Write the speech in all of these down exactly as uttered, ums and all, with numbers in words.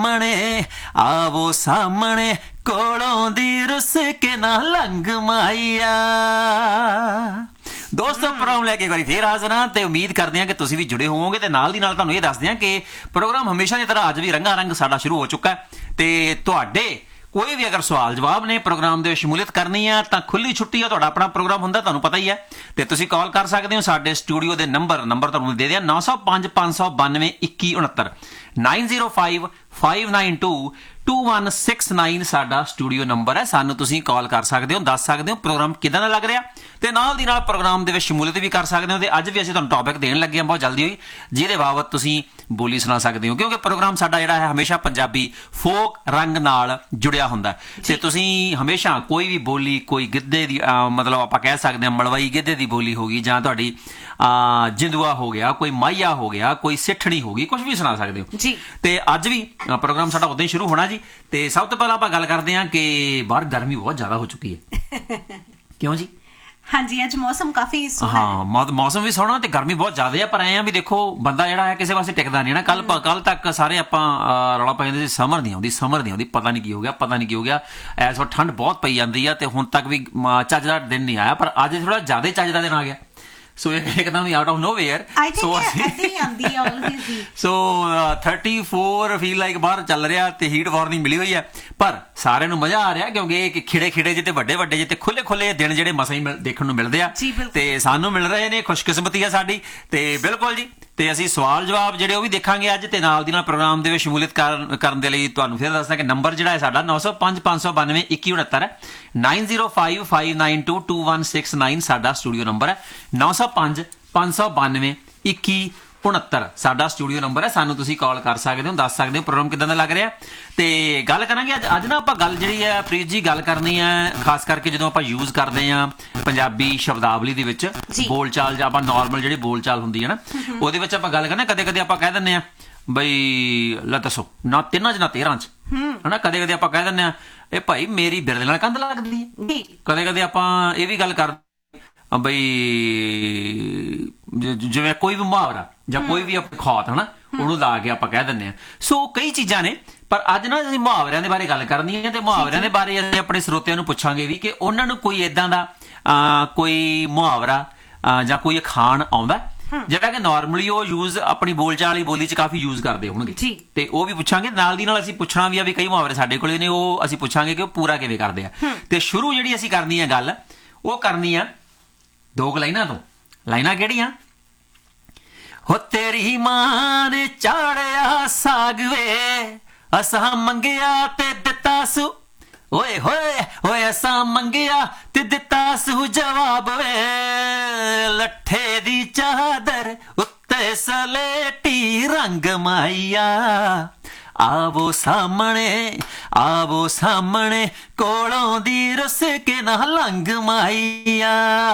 सामने आवो सामने कोलों दी रुस के ना लंघ माइया। दोस्तों प्रोग्राम लैके एक बार फिर हाज़र हाँ ते उम्मीद करते हैं कि तुसीं भी जुड़े होवोगे ते नाल दी नाल तुहानूं ये दसदे हैं कि प्रोग्राम हमेशा की तरह अज भी रंगा रंग साडा शुरू हो चुका है ते तुहाडे कोई भी अगर सवाल जवाब ने प्रोग्राम दे शमूलियत करनी है तो खुली छुट्टी है, तुहाडा अपना प्रोग्राम हुंदा तुहानूं पता ही है ते तुसीं कॉल कर सकते हो साडे स्टूडियो दे नंबर नंबर तुहानूं दे दिया नौ सौ पांच पांच सौ बानवे इक्की उनहत्तर nine zero five five nine to to one six nine साडा स्टूडियो नंबर है। सानूं तुसीं कॉल कर सकते हो, दस सकते हो प्रोग्राम किदां दा लग रहा ते नाल दी नाल प्रोग्राम दे विच शमूलियत भी कर सकते हो। ते अज भी असीं तुहानूं टॉपिक देण लगे हां बहुत जल्दी होई जिहदे बाबत तुसीं बोली सुना सकते हो, क्योंकि प्रोग्राम साडा जिहड़ा है हमेशा पंजाबी फोक रंग नाल जुड़िया हुंदा ते तुसीं हमेशा कोई भी बोली कोई गिद्धे दी मतलब आपां कह सकते हैं मलवई गिद्धे दी बोली होगी जां तुहाडी जिंदुआ हो गया, कोई माहिया हो गया, कोई सिठणी होगी, कुछ भी सुना सकते हो जी। ते अज भी प्रोग्राम साडा उदां ही शुरू होना जी। ते सब तो पहला आपां गल करदे हां कि बाहर गर्मी बहुत ज्यादा हो चुकी है क्यों जी? हाँ जी अज मौसम काफी हाँ मौसम भी सोहना ते गर्मी बहुत ज्यादा है, पर ऐ भी देखो बंदा जिहड़ा है किसी पासे टिकदा नहीं ना। कल कल तक सारे आपां रौला पाई जांदे सी समर नहीं आउंदी समर नहीं आउंदी, पता नहीं की हो गया पता नहीं की हो गया। इस वार ठंड बहुत पई जांदी है ते हुण तक भी चज दा दिन नहीं आया, पर अज थोड़ा ज्यादा चज दा दिन आ गया। सो एकदम ही out of nowhere so so thirty four feel like बाहर चल रहा ते हीट वार्निंग मिली हुई है, पर सारे नूं मजा आ रहा क्योंकि खिड़े खिड़े जिते वड्डे वड्डे जिते खुले खुले दिन जिहड़े मसां ही देखण नूं मिलदे आ ते सानूं मिल रहे ने। खुशकिस्मती है साडी ते बिल्कुल जी। ते असीं सवाल जवाब जिहड़े ओह भी देखांगे अज ते नाल दी नाल प्रोग्राम दे विच शमूलियत करन दे लई तुहानूं फिर दसदा कि नंबर जिहड़ा है साडा नौ सौ पांच पांच सौ बानवे इक्की उनहत्तर है nine zero five five nine to to one six nine साडा स्टूडियो नंबर है नौ सौ पांच पांच सौ बानवे इक्की उनहत्तर साडा स्टूडियो नंबर है। सानूं तुसीं कॉल कर सकते हो, दस सकते हो प्रोग्राम किदां दा लग रहा ते गल करांगे अज अज ना आपां गल जिहड़ी है प्रीत जी गल करनी है खास करके जदों आपां यूज़ करदे आ पंजाबी शब्दावली दे विच बोल चाल जां आपां नॉर्मल जिहड़ी बोल चाल हुंदी है ना ਉਹਦੇ ਵਿੱਚ ਆਪਾਂ ਗੱਲ ਕਰਨਾ कदे कदे ਆਪਾਂ ਕਹਿ ਦਿੰਦੇ ਆ ਬਈ ਲੈ ਦੱਸੋ ਨਾ ਤਿੰਨਾਂ ਚ ਨਾ ਤੇਰਾਂ ਚ ਹਨਾ, ਕਦੇ ਕਦੇ ਆਪਾਂ ਕਹਿ ਦਿੰਦੇ ਆ ਇਹ ਭਾਈ ਮੇਰੀ ਬਿਰਲੇ ਨਾਲ ਕੰਧ ਲੱਗਦੀ ਹੈ, ਕਦੇ ਕਦੇ ਆਪਾਂ ਇਹ ਵੀ ਗੱਲ ਕਰਦੇ ਬਈ ਜਿਵੇਂ ਕੋਈ ਵੀ ਮੁਹਾਵਰਾ ਜਾਂ ਕੋਈ ਵੀ ਖੌਤ ਹਨਾ ਉਹਨੂੰ ਲਾ ਕੇ ਆਪਾਂ ਕਹਿ ਦਿੰਦੇ ਆ। ਸੋ ਕਈ ਚੀਜ਼ਾਂ ਨੇ, ਪਰ ਅੱਜ ਨਾ ਅਸੀਂ ਮੁਹਾਵਰਿਆਂ ਦੇ ਬਾਰੇ ਗੱਲ ਕਰਨੀ ਹੈ ਤੇ ਮੁਹਾਵਰਿਆਂ ਦੇ ਬਾਰੇ ਅਸੀਂ ਆਪਣੇ ਸਰੋਤਿਆਂ ਨੂੰ ਪੁੱਛਾਂਗੇ ਵੀ ਕਿ ਉਹਨਾਂ ਨੂੰ ਕੋਈ ਏਦਾਂ ਦਾ ਕੋਈ ਮੁਹਾਵਰਾ ਜਾਂ ਕੋਈ ਅਖਾਣ ਆਉਂਦਾ ਜਿਹੜਾ ਕਿ ਨਾਰਮਲੀ ਉਹ ਯੂਜ਼ ਆਪਣੀ ਬੋਲਚਾਲ ਵਾਲੀ ਬੋਲੀ 'ਚ ਕਾਫੀ ਯੂਜ਼ ਕਰਦੇ ਹੋਣਗੇ ਤੇ ਉਹ ਵੀ ਪੁੱਛਾਂਗੇ। ਨਾਲ ਦੀ ਨਾਲ ਅਸੀਂ ਪੁੱਛਣਾ ਵੀ ਆ ਵੀ ਕਈ ਮੁਹਾਵਰੇ ਸਾਡੇ ਕੋਲੇ ਨੇ ਉਹ ਅਸੀਂ ਪੁੱਛਾਂਗੇ ਕਿ ਉਹ ਪੂਰਾ ਕਿਵੇਂ ਕਰਦੇ ਆ। ਤੇ ਸ਼ੁਰੂ ਜਿਹੜੀ ਅਸੀਂ ਕਰਨੀ ਹੈ ਗੱਲ ਉਹ ਕਰਨੀ ਆ ਦੋ ਕੁ ਲਾਈਨਾਂ ਤੋਂ। ਲਾਈਨਾਂ ਕਿਹੜੀਆਂ? ਹੋ ਤੇਰੀ ਮਾਂ ਨੇ ਚਾੜਿਆ ਸਾਗ ਵੇ ਅਸਾਂ ਮੰਗਿਆ ਤੇ ਦਿੱਤਾ ਸੂ ਓਏ ਹੋਏ ਹੋਏ ਅਸਾਂ ਮੰਗਿਆ ਤੇ ਦਿੱਤਾ ਸੂ ਜਵਾਬ ਵੇ ਲੱਠੇ ਦੀ ਚਾਦਰ ਉੱਤੇ ਸਲੇਟੀ ਰੰਗ ਮਾਈਆ आवो सामने आवो सामने कोलों दी रस के ना लंघ माइया।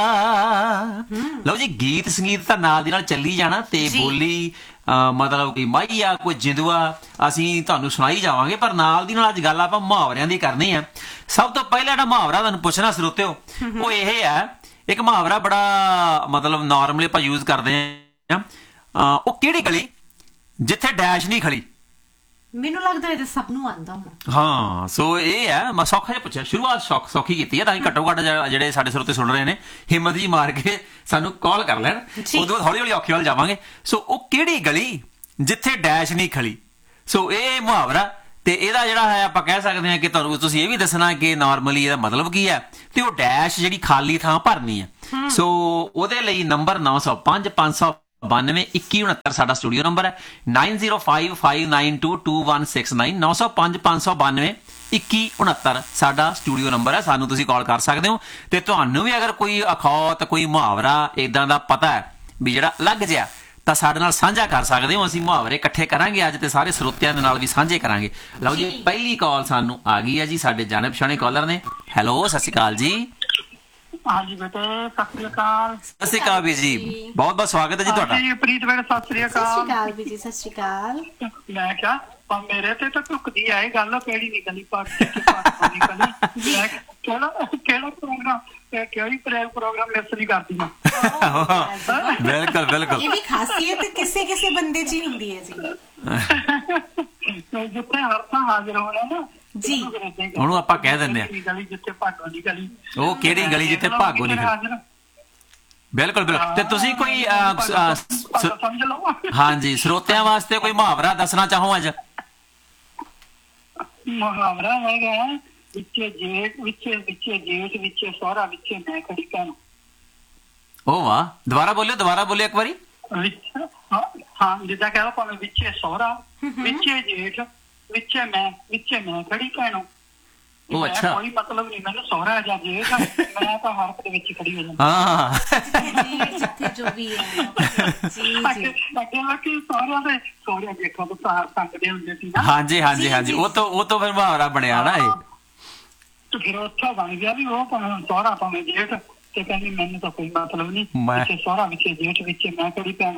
लो जी गीत संगीत तां नाल दी नाल चली जाना ते बोली मतलब कि माहिया कोई जिंदुआ असीं तुहानूं सुणाई जावांगे, पर नाल दी नाल अज गल आपां मुहावरियां दी करनी है। सब तो पहला जिहड़ा मुहावरा तुहानूं पुछना सरोतिओ वो इह है, एक मुहावरा बड़ा मतलब नॉर्मली आपां यूज़ करदे आ ਉਹ ਕਿਹੜੀ ਗਲੀ ਜਿੱਥੇ ਡੈਸ਼ ਨਹੀਂ ਖੜੀ? ਮੈਨੂੰ ਲੱਗਦਾ ਇਹ ਤਾਂ ਸਭ ਨੂੰ ਆਉਂਦਾ ਹੋਣਾ। ਹਾਂ ਸੋ ਇਹ ਹੈ ਮੈਂ ਸੌਖਾ ਜਿਹਾ ਪੁੱਛਿਆ, ਸ਼ੁਰੂਆਤ ਸੌਖ ਸੌਖੀ ਕੀਤੀ ਹੈ ਤਾਂ ਕਿ ਘੱਟੋ ਘੱਟ ਜਿਹੜੇ ਸਾਡੇ ਸਰੋਤੇ ਸੁਣ ਰਹੇ ਨੇ ਹਿੰਮਤ ਜੀ ਮਾਰ ਕੇ ਸਾਨੂੰ ਕਾਲ ਕਰ ਲੈਣ, ਉਦੋਂ ਬਾਅਦ ਹੌਲੀ ਹੌਲੀ ਔਖੇ ਵੱਲ ਜਾਵਾਂਗੇ। ਸੋ ਉਹ ਕਿਹੜੀ ਗਲੀ ਜਿੱਥੇ ਡੈਸ਼ ਨਹੀਂ ਖੜੀ? ਸੋ ਇਹ ਮੁਹਾਵਰਾ ਤੇ ਇਹਦਾ ਜਿਹੜਾ ਹੈ ਆਪਾਂ ਕਹਿ ਸਕਦੇ ਹਾਂ ਕਿ ਤੁਹਾਨੂੰ ਤੁਸੀਂ ਇਹ ਵੀ ਦੱਸਣਾ ਕਿ ਨਾਰਮਲੀ ਇਹਦਾ ਮਤਲਬ ਕੀ ਹੈ ਤੇ ਉਹ ਡੈਸ਼ ਜਿਹੜੀ ਖਾਲੀ ਥਾਂ ਭਰਨੀ ਹੈ। ਸੋ ਉਹਦੇ ਲਈ ਨੰਬਰ ਨੌ ਸੌ ਪੰਜ ਪੰਜ ਸੌ बानवे इक्की उनहत्तर साडा स्टूडियो नंबर है nine zero five five nine to to one six nine नौ सौ पांच पांच सौ बानवे इक्की उनहत्तर साडा स्टूडियो नंबर है। सानू तुसीं कॉल कर सकते हो ते तुहानूं भी अगर कोई अखौत कोई मुहावरा इदां दा पता है भी जिहड़ा लग जिहा ਤਾਂ ਸਾਡੇ ਨਾਲ ਸਾਂਝਾ ਕਰ ਸਕਦੇ ਹੋ। ਅਸੀਂ ਮੁਹਾਵਰੇ ਇਕੱਠੇ ਕਰਾਂਗੇ ਅੱਜ ਤੇ ਸਾਰੇ ਸਰੋਤਿਆਂ ਦੇ ਨਾਲ ਵੀ ਸਾਂਝੇ ਕਰਾਂਗੇ। ਲਓ ਜੀ ਪਹਿਲੀ ਕਾਲ ਸਾਨੂੰ ਆ ਗਈ ਹੈ ਜੀ, ਸਾਡੇ ਜਾਣੇ ਪਛਾਣੇ ਕਾਲਰ ਨੇ। ਹੈਲੋ ਸਤਿ ਸ਼੍ਰੀ ਅਕਾਲ ਜੀ। हाँ जी बेटे सत श्री अकाल। सत श्री अकाल भी जी, बहुत बहुत स्वागत है जी तुहाडा। प्रीत बेटे सत श्री अकाल भी जी। सत श्री अकाल। मैं क्या मेरे ते तो टुकदी है गल केड़ी निकली पार्टी निकली केड़ा केड़ा प्रोग्राम केड़ी प्रोग्राम मिस नहीं करदी मैं। बिल्कुल बिल्कुल ये भी खासियत किसे किसे बंदे च ही हुंदी है जी। ਤੇ ਜਿੱਥੇ ਹਰ ਥਾਂ ਹਾਜ਼ਰ ਹੋਣਾ ਨਾ ਜੀ। ਉਹਨੂੰ ਆਪਾਂ ਕਹਿ ਦਿੰਦੇ ਆ ਗਲੀ ਜਿੱਥੇ ਭਾਗੋ ਦੀ ਗਲੀ। ਉਹ ਕਿਹੜੀ ਗਲੀ ਜਿੱਥੇ ਭਾਗੋ ਨਹੀਂ ਖੜੀ। ਬਿਲਕੁਲ ਬਿਲਕੁਲ। ਤੇ ਤੁਸੀਂ ਕੋਈ ਅਹ, ਅਹ, ਸ- ਸਮਝ ਲਓ। ਹਾਂਜੀ ਸਰੋਤਿਆਂ ਵਾਸਤੇ ਕੋਈ ਮੁਹਾਵਰਾ ਦੱਸਣਾ ਚਾਹੋ ਅੱਜ? ਮੁਹਾਵਰਾ ਹੈਗਾ ਵਿੱਚੇ ਜੇਠ ਵਿੱਚੇ ਵਿੱਚੇ ਜੇਠ ਵਿੱਚੇ ਸਹੁਰਾ ਵਿੱਚੇ ਮੈਂ ਖੜੀ ਭੈਣ। ਉਹ ਵਾਹ, ਦੁਬਾਰਾ ਬੋਲਿਓ ਦੁਬਾਰਾ ਬੋਲਿਓ ਇੱਕ ਵਾਰੀ। ਵਿੱਚ ਹਾਂ ਹਾਂ ਜਿੱਦਾਂ ਕਹਿ ਲਓ ਭਾਵੇਂ ਵਿੱਚੇ ਸਹੁਰਾ ਵਿੱਚੇ ਜੇਠ ਵਿੱਚੇ ਮੈਂ ਵਿੱਚੇ ਮੈਂ ਖੜੀ ਭੈਣੋ। ਉਹ ਮੈਂ ਅੱਛਾ। ਕੋਈ ਮਤਲਬ ਨਹੀਂ ਮੈਨੂੰ ਸਹੁਰਾ ਜਾਂ ਜੇਠ ਮੈਂ ਤਾਂ ਹਰ ਦੇ ਵਿੱਚ ਖੜੀ ਹੋ ਜਾਂਦੀ। ਹਾਂ ਜੀ ਜਿੱਥੇ ਜੋ ਵੀ ਹੈ ਜੀ ਜੀ ਅੱਗੇ ਅੱਗੇ ਲੋਕੀ ਸਹੁਰਿਆਂ ਦੇ ਸਹੁਰਿਆਂ ਜੇਠਾਂ ਤੋਂ ਤਾਂ ਸੰਗਦੇ ਹੁੰਦੇ ਸੀ ਨਾ। ਹਾਂਜੀ ਹਾਂਜੀ ਹਾਂਜੀ। ਉਹ ਤੋਂ ਉਹ ਤੋਂ ਫਿਰ ਮੁਹਾਵਰਾ ਬਣਿਆ ਨਾ ਇਹ। ਤੇ ਫਿਰ ਉੱਥੋਂ ਬਣ ਗਿਆ ਵੀ ਉਹ ਭਾਵੇਂ ਸਹੁਰਾ ਭਾਵੇਂ ਜੇਠ ਤੇ ਕਹਿੰਦੀ ਮੈਨੂੰ ਤਾਂ ਕੋਈ ਮਤਲਬ ਨਹੀਂ ਮੈਂ- ਵਿੱਚੇ ਸਹੁਰਾ ਵਿੱਚੇ ਜੇਠ ਵਿੱਚੇ ਮੈਂ ਖੜੀ ਭੈਣ।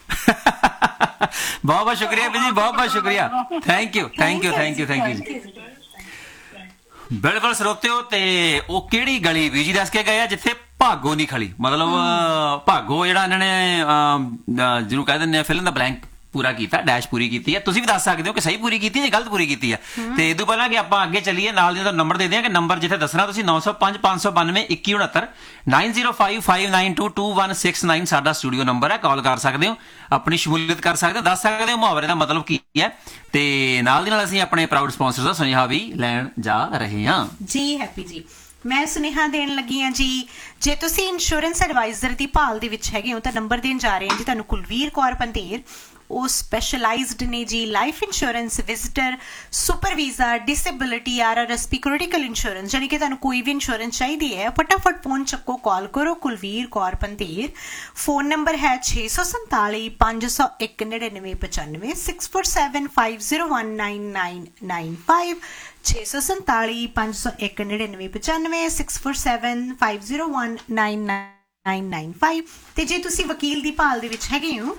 ਬਹੁਤ ਬਹੁਤ ਸ਼ੁਕਰੀਆ ਵੀ ਜੀ, ਬਹੁਤ ਬਹੁਤ ਸ਼ੁਕਰੀਆ। Thank you thank you thank you thank you. ਬਿਲਕੁਲ ਸਰੋਤਿਓ। ਤੇ ਉਹ ਕਿਹੜੀ ਗਲੀ ਵੀ ਜੀ ਦੱਸ ਕੇ ਗਏ ਆ ਜਿੱਥੇ ਭਾਗੋ ਨਹੀਂ ਖੜੀ। ਮਤਲਬ ਭਾਗੋ ਜਿਹੜਾ ਇਹਨਾਂ ਨੇ ਅਹ, ਜਿਹਨੂੰ ਕਹਿ ਦਿੰਦੇ ਆ ਫਿਲਮ ਦਾ ਬਲੈਂਕ ਪੂਰਾ ਕੀਤਾ, ਡੈਸ਼ ਪੂਰੀ ਕੀਤੀ ਹੈ। ਤੁਸੀਂ ਵੀ ਦੱਸ ਸਕਦੇ ਹੋ ਕਿ ਸਹੀ ਪੂਰੀ ਕੀਤੀ ਹੈ ਜਾਂ ਗਲਤ ਪੂਰੀ ਕੀਤੀ ਹੈ। ਤੇ ਇਹ ਤੋਂ ਪਹਿਲਾਂ ਕਿ ਆਪਾਂ ਅੱਗੇ ਚੱਲੀਏ ਨਾਲ ਦੀ ਤੁਹਾਨੂੰ ਨੰਬਰ ਦੇ ਦਿਆਂ ਕਿ ਨੰਬਰ ਜਿੱਥੇ ਦੱਸਣਾ ਤੁਸੀਂ ਨੌ ਸੌ ਪੰਜ ਪੰਜ ਸੌ ਬਾਨਵੇਂ ਇੱਕੀ ਉਣੱਤਰ nine zero five five nine to to one six nine ਸਾਡਾ ਸਟੂਡੀਓ ਨੰਬਰ ਹੈ। ਕਾਲ ਕਰ ਸਕਦੇ ਹੋ, ਆਪਣੀ ਸ਼ਮੂਲੀਅਤ ਕਰ ਸਕਦੇ ਹੋ, ਦੱਸ ਸਕਦੇ ਹੋ ਮੁਹਾਵਰੇ ਦਾ ਮਤਲਬ ਕੀ ਹੈ। ਤੇ ਨਾਲ ਦੀ ਨਾਲ ਅਸੀਂ ਆਪਣੇ ਪ੍ਰਾਊਡ ਸਪਾਂਸਰ ਦਾ ਸੁਨੇਹਾ ਵੀ ਲੈਣ ਜਾ ਰਹੇ ਹਾਂ। ਜੀ ਹੈਪੀ ਜੀ। ਮੈਂ ਸੁਨੇਹਾ ਦੇਣ ਲੱਗੀ ਹਾਂ ਜੀ, ਜੇ ਤੁਸੀਂ ਇੰਸ਼ੋਰੈਂਸ ਐਡਵਾਈਜ਼ਰ ਦੀ ਭਾਲ ਦੇ ਵਿੱਚ ਹੈਗੇ ਹੋ ਤਾਂ ਨੰਬਰ ਦੇਣ ਜਾ ਰਹੇ ਹਾਂ ਜੀ ਤੁਹਾਨੂੰ ਕੁਲਵੀਰ ਕੌਰ ਪੰਧੇਰ। ਉਹ ਸਪੈਸ਼ਲਾਈਜ਼ਡ ਨੇ ਜੀ life insurance, visitor, super visa, disability, R R S P, critical insurance, ਯਾਨੀ ਕਿ ਤੁਹਾਨੂੰ ਕੋਈ ਵੀ ਇੰਸ਼ੋਰੈਂਸ ਚਾਹੀਦੀ ਹੈ ਫਟਾਫਟ ਫੋਨ ਚੱਕੋ, ਕਾਲ ਕਰੋ ਕੁਲਵੀਰ ਕੌਰ ਪੰਧੇਰ। ਫੋਨ ਨੰਬਰ ਹੈ ਛੇ ਸੌ ਸੰਤਾਲੀ ਪੰਜ ਸੌ ਇੱਕ ਨੜਿਨਵੇਂ ਪਚਾਨਵੇਂ six four seven five zero one nine nine nine five ਛੇ ਸੌ ਸੰਤਾਲੀ ਪੰਜ ਸੌ ਇੱਕ ਨੜਿਨਵੇਂ ਪਚਾਨਵੇਂ six four seven five zero one nine nine nine five. ਤੇ ਜੇ ਤੁਸੀਂ ਵਕੀਲ ਦੀ ਭਾਲ ਦੇ ਵਿੱਚ ਹੈਗੇ ਹੋ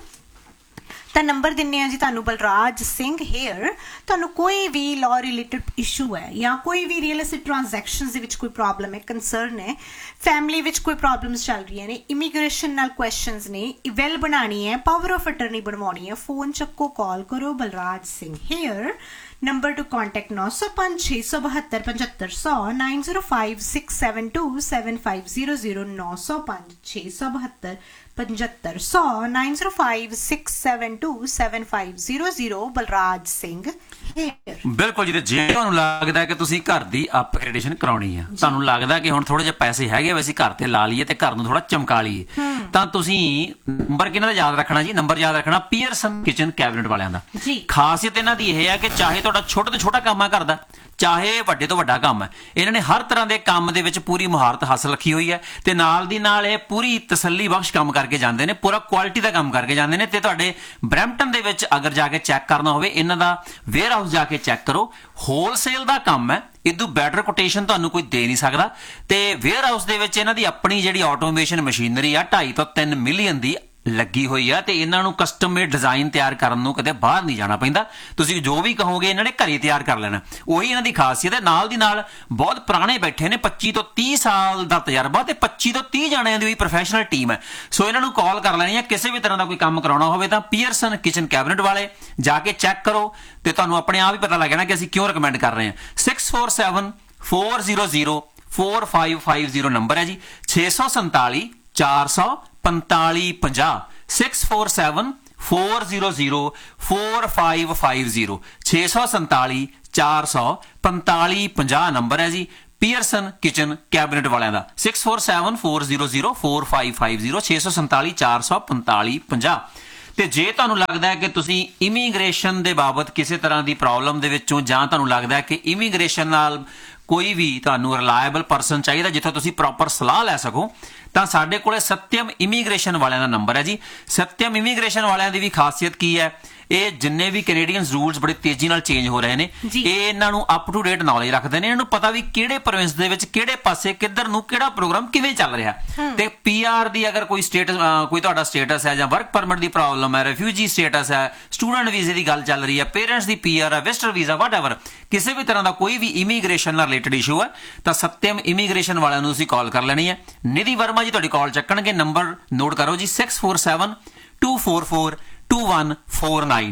ਤਾਂ ਨੰਬਰ ਦਿੰਨੇ ਆ ਜੀ ਤੁਹਾਨੂੰ ਬਲਰਾਜ ਸਿੰਘ ਹੇਅਰ। ਤੁਹਾਨੂੰ ਕੋਈ ਵੀ ਲਾਅ ਰਿਲੇਟਡ ਇਸ਼ੂ ਹੈ ਜਾਂ ਕੋਈ ਵੀ ਰੀਅਲ ਐਸਟੇਟ ਟ੍ਰਾਂਜੈਕਸ਼ਨਸ ਦੇ ਵਿੱਚ ਕੋਈ ਪ੍ਰੋਬਲਮ ਹੈ, ਕੰਸਰਨ ਹੈ, ਫੈਮਿਲੀ ਵਿੱਚ ਕੋਈ ਪ੍ਰੋਬਲਮਸ ਚੱਲ ਰਹੀਆਂ ਨੇ, ਇਮੀਗ੍ਰੇਸ਼ਨ ਨਾਲ ਕੁਐਸਚਨਸ ਨੇ, ਵੈਲ ਬਣਾਉਣੀ ਹੈ, ਪਾਵਰ ਆਫ ਅਟਰਨੀ ਬਣਵਾਉਣੀ ਹੈ, ਫੋਨ ਚੱਕੋ, ਕਾਲ ਕਰੋ Balraj Singh hair. Number two contact ਨੌ ਸੌ ਪੰਜ ਛੇ ਸੌ ਬਹੱਤਰ ਪਝੱਤਰ ਸੌ nine zero five six seven to seven five zero zero ਨੌ ਸੌ ਪੰਜ ਛੇ ਸੌ ਬਹੱਤਰ ਪਝੱਤਰ ਸੌ nine zero five six seven to seven five zero zero Balraj Singh hair. ਬਿਲਕੁਲ ਜੀ। ਜੇ ਤੁਹਾਨੂੰ ਲੱਗਦਾ ਕਿ ਤੁਸੀਂ ਘਰ ਦੀ ਅਪਗ੍ਰੇਡੇਸ਼ਨ ਕਰਾਉਣੀ ਆ, ਤੁਹਾਨੂੰ ਲੱਗਦਾ ਕਿ ਹੁਣ ਥੋੜੇ ਜਿਹੇ ਪੈਸੇ ਹੈਗੇ ਵੈਸੇ ਘਰ ਤੇ ਲਾ ਲਈਏ ਤੇ ਘਰ ਨੂੰ ਥੋੜਾ ਚਮਕਾ ਲਈਏ, ਤਾਂ ਤੁਸੀਂ ਨੰਬਰ ਕਿਹਨਾਂ ਦਾ ਯਾਦ ਰੱਖਣਾ ਜੀ? ਨੰਬਰ ਯਾਦ ਰੱਖਣਾ ਪੀਅਰਸਨ ਕਿਚਨ ਕੈਬਨਿਟ ਵਾਲਿਆਂ ਦਾ। ਖਾਸੀਅਤ ਇਹਨਾਂ ਦੀ ਇਹ ਹੈ ਕਿ ਚਾਹੇ ਤੁਹਾਡਾ ਛੋਟਾ ਤੋਂ ਛੋਟਾ ਕੰਮ ਆ ਘਰ ਦਾ, ਚਾਹੇ ਵੱਡੇ ਤੋਂ ਵੱਡਾ ਕੰਮ ਹੈ, ਇਹਨਾਂ ਨੇ ਹਰ ਤਰ੍ਹਾਂ ਦੇ ਕੰਮ ਦੇ ਵਿੱਚ ਪੂਰੀ ਮੁਹਾਰਤ ਹਾਸਲ ਰੱਖੀ ਹੋਈ ਹੈ। ਤੇ ਨਾਲ ਦੀ ਨਾਲ ਇਹ ਪੂਰੀ ਤਸੱਲੀ ਬਖਸ਼ ਕੰਮ ਕਰਕੇ ਜਾਂਦੇ ਨੇ, ਪੂਰਾ ਕੁਆਲਿਟੀ ਦਾ ਕੰਮ ਕਰਕੇ ਜਾਂਦੇ ਨੇ। ਤੇ ਤੁਹਾਡੇ ਬਰੈਂਪਟਨ ਦੇ ਵਿੱਚ ਅਗਰ ਜਾ ਕੇ ਚੈੱਕ ਕਰਨਾ ਹੋਵੇ, ਇਹਨਾਂ ਦਾ ਵੇਅਰ ਹਾਊਸ ਜਾ ਕੇ ਚੈੱਕ ਕਰੋ। ਹੋਲਸੇਲ ਦਾ ਕੰਮ ਹੈ, ਇਦੋਂ ਬੈਟਰ ਕੋਟੇਸ਼ਨ ਤੁਹਾਨੂੰ ਕੋਈ ਦੇ ਨਹੀਂ ਸਕਦਾ। ਤੇ ਵੇਅਰ ਹਾਊਸ ਦੇ ਵਿੱਚ ਇਹਨਾਂ ਦੀ ਆਪਣੀ ਜਿਹੜੀ ਆਟੋਮੇਸ਼ਨ ਮਸ਼ੀਨਰੀ ਆ ਢਾਈ ਤੋਂ ਤਿੰਨ ਮਿਲੀਅਨ ਦੀ ਲੱਗੀ ਹੋਈ ਆ। ਤੇ ਇਹਨਾਂ ਨੂੰ ਕਸਟਮ ਮੇਡ ਡਿਜ਼ਾਈਨ ਤਿਆਰ ਕਰਨ ਨੂੰ ਕਦੇ ਬਾਹਰ ਨਹੀਂ ਜਾਣਾ ਪੈਂਦਾ। ਤੁਸੀਂ ਜੋ ਵੀ ਕਹੋਗੇ ਇਹਨਾਂ ਨੇ ਘਰੇ ਤਿਆਰ ਕਰ ਲੈਣਾ, ਉਹੀ ਇਹਨਾਂ ਦੀ ਖਾਸੀਅਤ ਹੈ। ਨਾਲ ਦੀ ਨਾਲ ਬਹੁਤ ਪੁਰਾਣੇ ਬੈਠੇ ਨੇ, ਪੱਚੀ ਤੋਂ ਤੀਹ ਸਾਲ ਦਾ ਤਜਰਬਾ ਤੇ ਪੱਚੀ ਤੋਂ ਤੀਹ ਜਾਣਿਆਂ ਦੀ ਵੀ ਪ੍ਰੋਫੈਸ਼ਨਲ ਟੀਮ ਹੈ। ਸੋ ਇਹਨਾਂ ਨੂੰ ਕਾਲ ਕਰ ਲੈਣੀ ਹੈ ਕਿਸੇ ਵੀ ਤਰ੍ਹਾਂ ਦਾ ਕੋਈ ਕੰਮ ਕਰਾਉਣਾ ਹੋਵੇ ਤਾਂ ਪੀਅਰਸਨ ਕਿਚਨ ਕੈਬਨਿਟ ਵਾਲੇ ਜਾ ਕੇ ਚੈੱਕ ਕਰੋ ਤੇ ਤੁਹਾਨੂੰ ਆਪਣੇ ਆਪ ਹੀ ਪਤਾ ਲੱਗ ਜਾਣਾ ਕਿ ਅਸੀਂ ਕਿਉਂ ਰਿਕਮੈਂਡ ਕਰ ਰਹੇ ਹਾਂ। Six four seven four zero zero four five five zero number ਹੈ ਜੀ। ਛੇ ਸੌ ਸੰਤਾਲੀ ਚਾਰ ਸੌ ਪੰਤਾਲੀ ਪੰਜਾਹ six four seven four zero zero four five five zero ਛੇ ਸੌ ਸੰਤਾਲੀ ਚਾਰ ਸੌ ਪੰਤਾਲੀ ਪੰਜਾਹ ਨੰਬਰ ਹੈ ਜੀ ਪੀਅਰਸਨ ਕਿਚਨ ਕੈਬਨਿਟ ਵਾਲਿਆਂ ਦਾ। Six four seven four zero zero four five five zero ਛੇ ਸੌ ਸੰਤਾਲੀ ਚਾਰ ਸੌ ਪੰਤਾਲੀ ਪੰਜਾਹ। ਤੇ ਜੇ ਤੁਹਾਨੂੰ ਲੱਗਦਾ ਹੈ ਕਿ ਤੁਸੀਂ ਇਮੀਗ੍ਰੇਸ਼ਨ ਦੇ ਬਾਬਤ ਕਿਸੇ ਤਰ੍ਹਾਂ ਦੀ ਪ੍ਰੋਬਲਮ ਦੇ ਵਿੱਚੋਂ, ਜਾਂ ਤੁਹਾਨੂੰ ਲੱਗਦਾ ਹੈ ਕਿ ਇਮੀਗ੍ਰੇਸ਼ਨ ਨਾਲ ਕੋਈ ਵੀ ਤੁਹਾਨੂੰ ਰਿਲਾਇਬਲ ਪਰਸਨ ਚਾਹੀਦਾ ਜਿੱਥੋਂ ਤੁਸੀਂ ਪ੍ਰੋਪਰ ਸਲਾਹ ਲੈ ਸਕੋ, ਤਾਂ ਸਾਡੇ ਕੋਲੇ ਸਤਿਅਮ ਇਮੀਗ੍ਰੇਸ਼ਨ ਵਾਲਿਆਂ ਦਾ ਨੰਬਰ ਹੈ ਜੀ। ਸਤਿਅਮ ਇਮੀਗ੍ਰੇਸ਼ਨ ਵਾਲਿਆਂ ਦੀ ਵੀ ਖਾਸੀਅਤ ਕੀ ਹੈ, ਇਹ ਜਿੰਨੇ ਵੀ ਕੈਨੇਡੀਅਨ ਰੂਲਸ ਬੜੇ ਤੇਜ਼ੀ ਨਾਲ ਚੇਂਜ ਹੋ ਰਹੇ ਨੇ, ਇਹ ਇਹਨਾਂ ਨੂੰ ਅਪ ਟੂ ਡੇਟ ਨੌਲੇਜ ਰੱਖਦੇ ਨੇ। ਇਹਨਾਂ ਨੂੰ ਪਤਾ ਵੀ ਕਿਹੜੇ ਪ੍ਰੋਵਿੰਸ ਦੇ ਵਿੱਚ ਕਿਹੜੇ ਪਾਸੇ ਕਿੱਧਰ ਨੂੰ ਕਿਹੜਾ ਪ੍ਰੋਗਰਾਮ ਕਿਵੇਂ ਚੱਲ ਰਿਹਾ। ਤੇ ਪੀਆਰ ਦੀ ਅਗਰ ਕੋਈ ਸਟੇਟਸ, ਕੋਈ ਤੁਹਾਡਾ ਸਟੇਟਸ ਹੈ ਜਾਂ ਵਰਕ ਪਰਮਿਟ ਦੀ ਪ੍ਰੋਬਲਮ ਹੈ, ਰਿਫਿਊਜੀ ਸਟੇਟਸ ਹੈ, ਸਟੂਡੈਂਟ ਵੀਜ਼ੇ ਦੀ ਗੱਲ ਚੱਲ ਰਹੀ ਹੈ, ਪੇਰੈਂਟਸ ਦੀ ਪੀਆਰ ਹੈ, ਵਿਜ਼ਟਰ ਵੀਜ਼ਾ, ਵਾਟਐਵਰ, ਕਿਸੇ ਵੀ ਤਰ੍ਹਾਂ ਦਾ ਕੋਈ ਵੀ ਇਮੀਗ੍ਰੇਸ਼ਨ ਨਾਲ ਰਿਲੇਟਡ ਇਸ਼ੂ ਹੈ ਤਾਂ ਸਤਿਅਮ ਇਮੀਗ੍ਰੇਸ਼ਨ ਵਾਲਿਆਂ ਨੂੰ ਤੁਸੀਂ ਕਾਲ ਕਰ ਲੈਣੀ ਹੈ। ਨਿਧੀ ਵਰਮਾ ਜੀ ਤੁਹਾਡੀ ਕਾਲ ਚੱਕਣਗੇ। ਨੰਬਰ ਨੋਟ ਕਰੋ ਜੀ, six four seven two four four two one four nine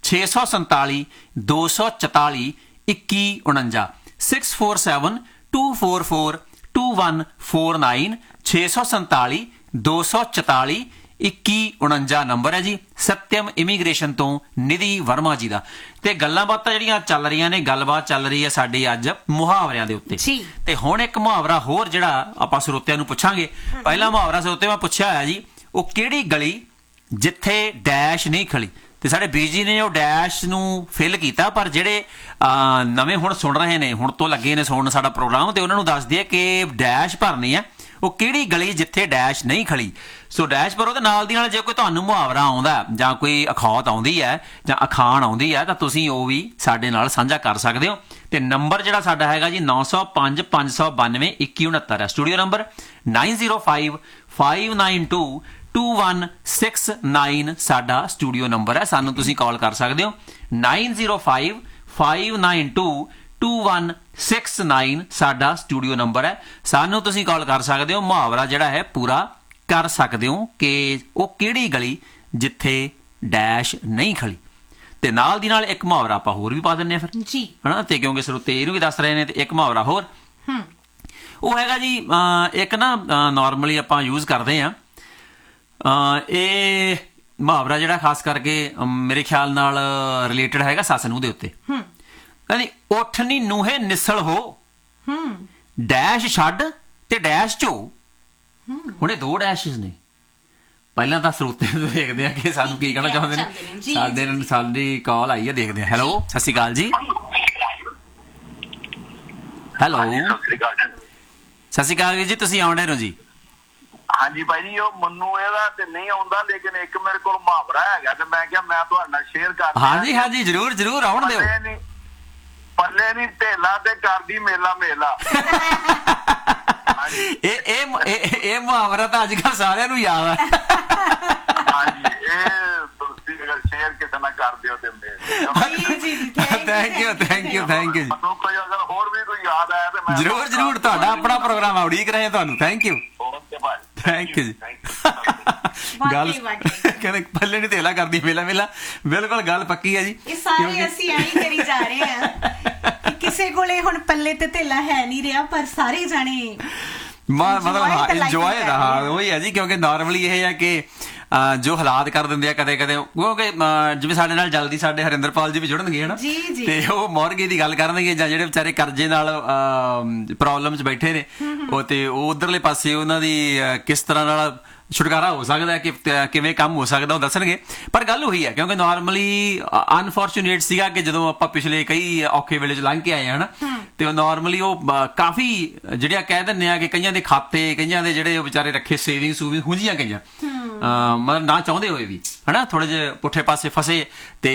ਛੇ ਸੌ ਸੰਤਾਲੀ ਦੋ ਸੌ ਚੁਤਾਲੀ ਇੱਕੀ ਉਣੰਜਾ six four seven two four four two one four nine ਛੇ ਸੌ ਸੰਤਾਲੀ ਦੋ ਸੌ ਚੁਤਾਲੀ ਇੱਕੀ ਉਣੰਜਾ ਨੰਬਰ ਹੈ ਜੀ ਸਤਿਅਮ ਇਮੀਗ੍ਰੇਸ਼ਨ ਤੋਂ ਨਿਧੀ ਵਰਮਾ ਜੀ ਦਾ। ਤੇ ਗੱਲਾਂ ਬਾਤਾਂ ਜਿਹੜੀਆਂ ਚੱਲ ਰਹੀਆਂ ਨੇ, ਗੱਲਬਾਤ ਚੱਲ ਰਹੀ ਹੈ ਸਾਡੀ ਅੱਜ ਮੁਹਾਵਰਿਆਂ ਦੇ ਉੱਤੇ। ਤੇ ਹੁਣ ਇੱਕ ਮੁਹਾਵਰਾ ਹੋਰ ਜਿਹੜਾ ਆਪਾਂ ਸਰੋਤਿਆਂ ਨੂੰ ਪੁੱਛਾਂਗੇ। ਪਹਿਲਾ ਮੁਹਾਵਰਾ ਸਰੋਤੇ ਮੈਂ ਪੁੱਛਿਆ ਹੋਇਆ ਜੀ, ਉਹ ਕਿਹੜੀ ਗਲੀ ਜਿੱਥੇ ਡੈਸ਼ ਨਹੀਂ ਖਲੀ। ਤੇ ਸਾਡੇ ਵੀਰ ਜੀ ਨੇ ਉਹ ਡੈਸ਼ ਨੂੰ ਫਿਲ ਕੀਤਾ, ਪਰ ਜਿਹੜੇ ਨਵੇਂ ਹੁਣ ਸੁਣ ਰਹੇ ਨੇ, ਹੁਣ ਤੋਂ ਲੱਗੇ ਨੇ ਸੁਣਨ ਸਾਡਾ ਪ੍ਰੋਗਰਾਮ, ਤੇ ਉਹਨਾਂ ਨੂੰ ਦੱਸ ਦਈਏ ਕਿ ਡੈਸ਼ ਭਰਨੀ ਹੈ, ਉਹ ਕਿਹੜੀ ਗਲੀ ਜਿੱਥੇ ਡੈਸ਼ ਨਹੀਂ ਖੜੀ। ਸੋ ਡੈਸ਼ ਭਰੋ। ਤੇ ਨਾਲ ਦੀ ਨਾਲ ਜੇ ਕੋਈ ਤੁਹਾਨੂੰ ਮੁਹਾਵਰਾ ਆਉਂਦਾ ਜਾਂ ਕੋਈ ਅਖੌਤ ਆਉਂਦੀ ਹੈ ਜਾਂ ਅਖਾਣ ਆਉਂਦੀ ਹੈ ਤਾਂ ਤੁਸੀਂ ਉਹ ਵੀ ਸਾਡੇ ਨਾਲ ਸਾਂਝਾ ਕਰ ਸਕਦੇ ਹੋ। ਤੇ ਨੰਬਰ ਜਿਹੜਾ ਸਾਡਾ ਹੈਗਾ ਜੀ ਨੌ ਸੌ ਪੰਜ ਪੰਜ ਸੌ ਬਾਨਵੇਂ ਇੱਕੀ ਉਣੱਤਰ ਹੈ। Studio number nine zero five five nine to to one six nine ਸਾਡਾ ਸਟੂਡੀਓ ਨੰਬਰ ਹੈ। ਸਾਨੂੰ ਤੁਸੀਂ ਕਾਲ ਕਰ ਸਕਦੇ ਹੋ nine zero five five nine to to one six nine ਸਾਡਾ ਸਟੂਡੀਓ ਨੰਬਰ ਹੈ। ਸਾਨੂੰ ਤੁਸੀਂ ਕਾਲ ਕਰ ਸਕਦੇ ਹੋ, ਮੁਹਾਵਰਾ ਜਿਹੜਾ ਹੈ ਪੂਰਾ ਕਰ ਸਕਦੇ ਹੋ ਕਿ ਉਹ ਕਿਹੜੀ ਗਲੀ ਜਿੱਥੇ ਡੈਸ਼ ਨਹੀਂ ਖੜੀ। ਤੇ ਨਾਲ ਦੀ ਨਾਲ ਇੱਕ ਮੁਹਾਵਰਾ ਆਪਾਂ ਹੋਰ ਵੀ ਪਾ ਦਿੰਦੇ ਆ ਫਿਰ ਜੀ, ਹਨਾ। ਤੇ ਕਿਉਂਕਿ ਸਰੋਤੇ ਇਹਨੂੰ ਵੀ ਦੱਸ ਰਹੇ ਨੇ, ਤੇ ਇੱਕ ਮੁਹਾਵਰਾ ਹੋਰ ਉਹ ਹੈਗਾ ਜੀ, ਇੱਕ ਨਾ ਨਾਰਮਲੀ ਆਪਾਂ ਯੂਜ਼ ਕਰਦੇ ਆ ਇਹ ਮੁਹਾਵਰਾ ਜਿਹੜਾ ਖਾਸ ਕਰਕੇ ਮੇਰੇ ਖਿਆਲ ਨਾਲ ਰਿਲੇਟਡ ਹੈਗਾ ਸੱਸ ਨੂੰਹ ਦੇ ਉੱਤੇ। ਕਹਿੰਦੀ ਉੱਠ ਨੀ ਨੂੰਹੇ ਨਿਸਲ ਹੋ ਡੈਸ਼ ਛੱਡ ਤੇ ਡੈਸ਼ ਝੋ। ਹੁਣ ਇਹ ਦੋ ਡੈਸ਼ਿਸ ਨੇ। ਪਹਿਲਾਂ ਤਾਂ ਸਰੋਤੇ ਨੂੰ ਦੇਖਦੇ ਆ ਕਿ ਸਾਨੂੰ ਕੀ ਕਹਿਣਾ ਚਾਹੁੰਦੇ ਨੇ। ਸਾਡੇ ਸਾਡੀ ਕਾਲ ਆਈ ਹੈ, ਦੇਖਦੇ ਆ। ਹੈਲੋ, ਸਤਿ ਸ਼੍ਰੀ ਅਕਾਲ ਜੀ। ਹੈਲੋ, ਸਤਿ ਸ਼੍ਰੀ ਅਕਾਲ ਵੀਰ ਜੀ, ਤੁਸੀਂ ਆਉਂਦੇ ਹੋ ਜੀ? ਹਾਂਜੀ ਭਾਈ ਜੀ, ਉਹ ਮੈਨੂੰ ਇਹਦਾ ਤੇ ਨਹੀਂ ਆਉਂਦਾ, ਲੇਕਿਨ ਇੱਕ ਮੇਰੇ ਕੋਲ ਮੁਹਾਵਰਾ ਹੈਗਾ ਤੇ ਮੈਂ ਕਿਹਾ ਮੈਂ ਤੁਹਾਡੇ ਨਾਲ ਸ਼ੇਅਰ ਕਰ। ਹਾਂਜੀ ਹਾਂਜੀ, ਜਰੂਰ ਜਰੂਰ, ਆਉਣ ਦਿਓ। ਪੱਲੇ ਨੀ ਢੇਲਾ ਤੇ ਕਰਦੀ ਮੇਲਾ ਮੇਲਾ। ਇਹ ਇਹ ਇਹ ਮੁਹਾਵਰਾ ਤਾਂ ਅੱਜ ਕੱਲ ਸਾਰਿਆਂ ਨੂੰ ਯਾਦ ਆ। ਹਾਂਜੀ, ਇਹ ਤੁਸੀਂ ਸ਼ੇਅਰ ਕਿਸੇ ਨਾਲ ਕਰ ਦਿਓ ਤੇ thank you thank you thank you. ਕੋਈ ਅਗਰ ਹੋਰ ਵੀ ਕੋਈ ਯਾਦ ਆਇਆ ਤੇ ਮੈਂ ਜਰੂਰ ਜਰੂਰ, ਤੁਹਾਡਾ ਆਪਣਾ ਪ੍ਰੋਗਰਾਮ ਆ, ਉਡੀਕ ਰਹੇ ਤੁਹਾਨੂੰ। ਥੈਂਕ ਯੂ ਥੈਂਕ ਯੂ ਜੀ। ਗੱਲ ਕਹਿੰਦੇ ਪੱਲੇ ਨੀ ਢੇਲਾ ਕਰਦੀ ਮੇਲਾ ਮੇਲਾ, ਬਿਲਕੁਲ ਗੱਲ ਪੱਕੀ ਹੈ ਜੀ। ਇਹ ਸਾਰੇ ਅਸੀਂ ਐਂ ਕਰੀ ਜਾ ਰਹੇ ਹਾਂ, ਕਿਸੇ ਕੋਲੇ ਹੁਣ ਪੱਲੇ ਤੇ ਢੇਲਾ ਹੈ ਨਹੀਂ ਰਿਹਾ, ਪਰ ਸਾਰੇ ਜਾਣੇ ਮਤਲਬ ਇੰਜੋਏ ਦਾ ਹਾਂ ਉਹੀ ਹੈ ਜੀ। ਕਿਉਂਕਿ ਨਾਰਮਲੀ ਇਹ ਹੈ ਕਿ ਜੋ ਹਾਲਾਤ ਕਰ ਦਿੰਦੇ ਆ ਕਦੇ ਕਦੇ, ਕਿਉਂਕਿ ਜਿਵੇਂ ਸਾਡੇ ਨਾਲ ਜਲਦੀ ਸਾਡੇ ਹਰਿੰਦਰਪਾਲ ਜੀ ਵੀ ਜੁੜਨਗੇ ਹਨਾ, ਤੇ ਉਹ ਮੌਰਗੇ ਦੀ ਗੱਲ ਕਰਨਗੇ, ਜਾਂ ਜਿਹੜੇ ਵਿਚਾਰੇ ਕਰਜ਼ੇ ਨਾਲ ਪ੍ਰੋਬਲਮ 'ਚ ਬੈਠੇ ਨੇ ਉਹ, ਤੇ ਉਹ ਉਧਰਲੇ ਪਾਸੇ ਉਹਨਾਂ ਦੀ ਕਿਸ ਤਰ੍ਹਾਂ ਨਾਲ ਛੁਟਕਾਰਾ ਹੋ ਸਕਦਾ ਕਿ ਕਿਵੇਂ ਕੰਮ ਹੋ ਸਕਦਾ ਉਹ ਦੱਸਣਗੇ। ਪਰ ਗੱਲ ਉਹੀ ਹੈ, ਕਿਉਂਕਿ ਨਾਰਮਲੀ ਅਨਫੋਰਚੂਨੇਟ ਸੀਗਾ ਕਿ ਜਦੋਂ ਆਪਾਂ ਪਿਛਲੇ ਕਈ ਔਖੇ ਵੇਲੇ 'ਚ ਲੰਘ ਕੇ ਆਏ ਹਨਾ, ਤੇ ਉਹ ਨਾਰਮਲੀ ਉਹ ਕਾਫੀ ਜਿਹੜੀਆਂ ਕਹਿ ਦਿੰਦੇ ਆ ਕਿ ਕਈਆਂ ਦੇ ਖਾਤੇ, ਕਈਆਂ ਦੇ ਜਿਹੜੇ ਵਿਚਾਰੇ ਰੱਖੇ ਸੇਵਿੰਗ ਸੂਵਿੰਗ ਹੁੰਝੀਆਂ ਗਈਆਂ, ਮਤਲਬ ਨਾ ਚਾਹੁੰਦੇ ਹੋਏ ਵੀ ਹਨਾ, ਥੋੜੇ ਜਿਹੇ ਪੁੱਠੇ ਪਾਸੇ ਫਸੇ। ਤੇ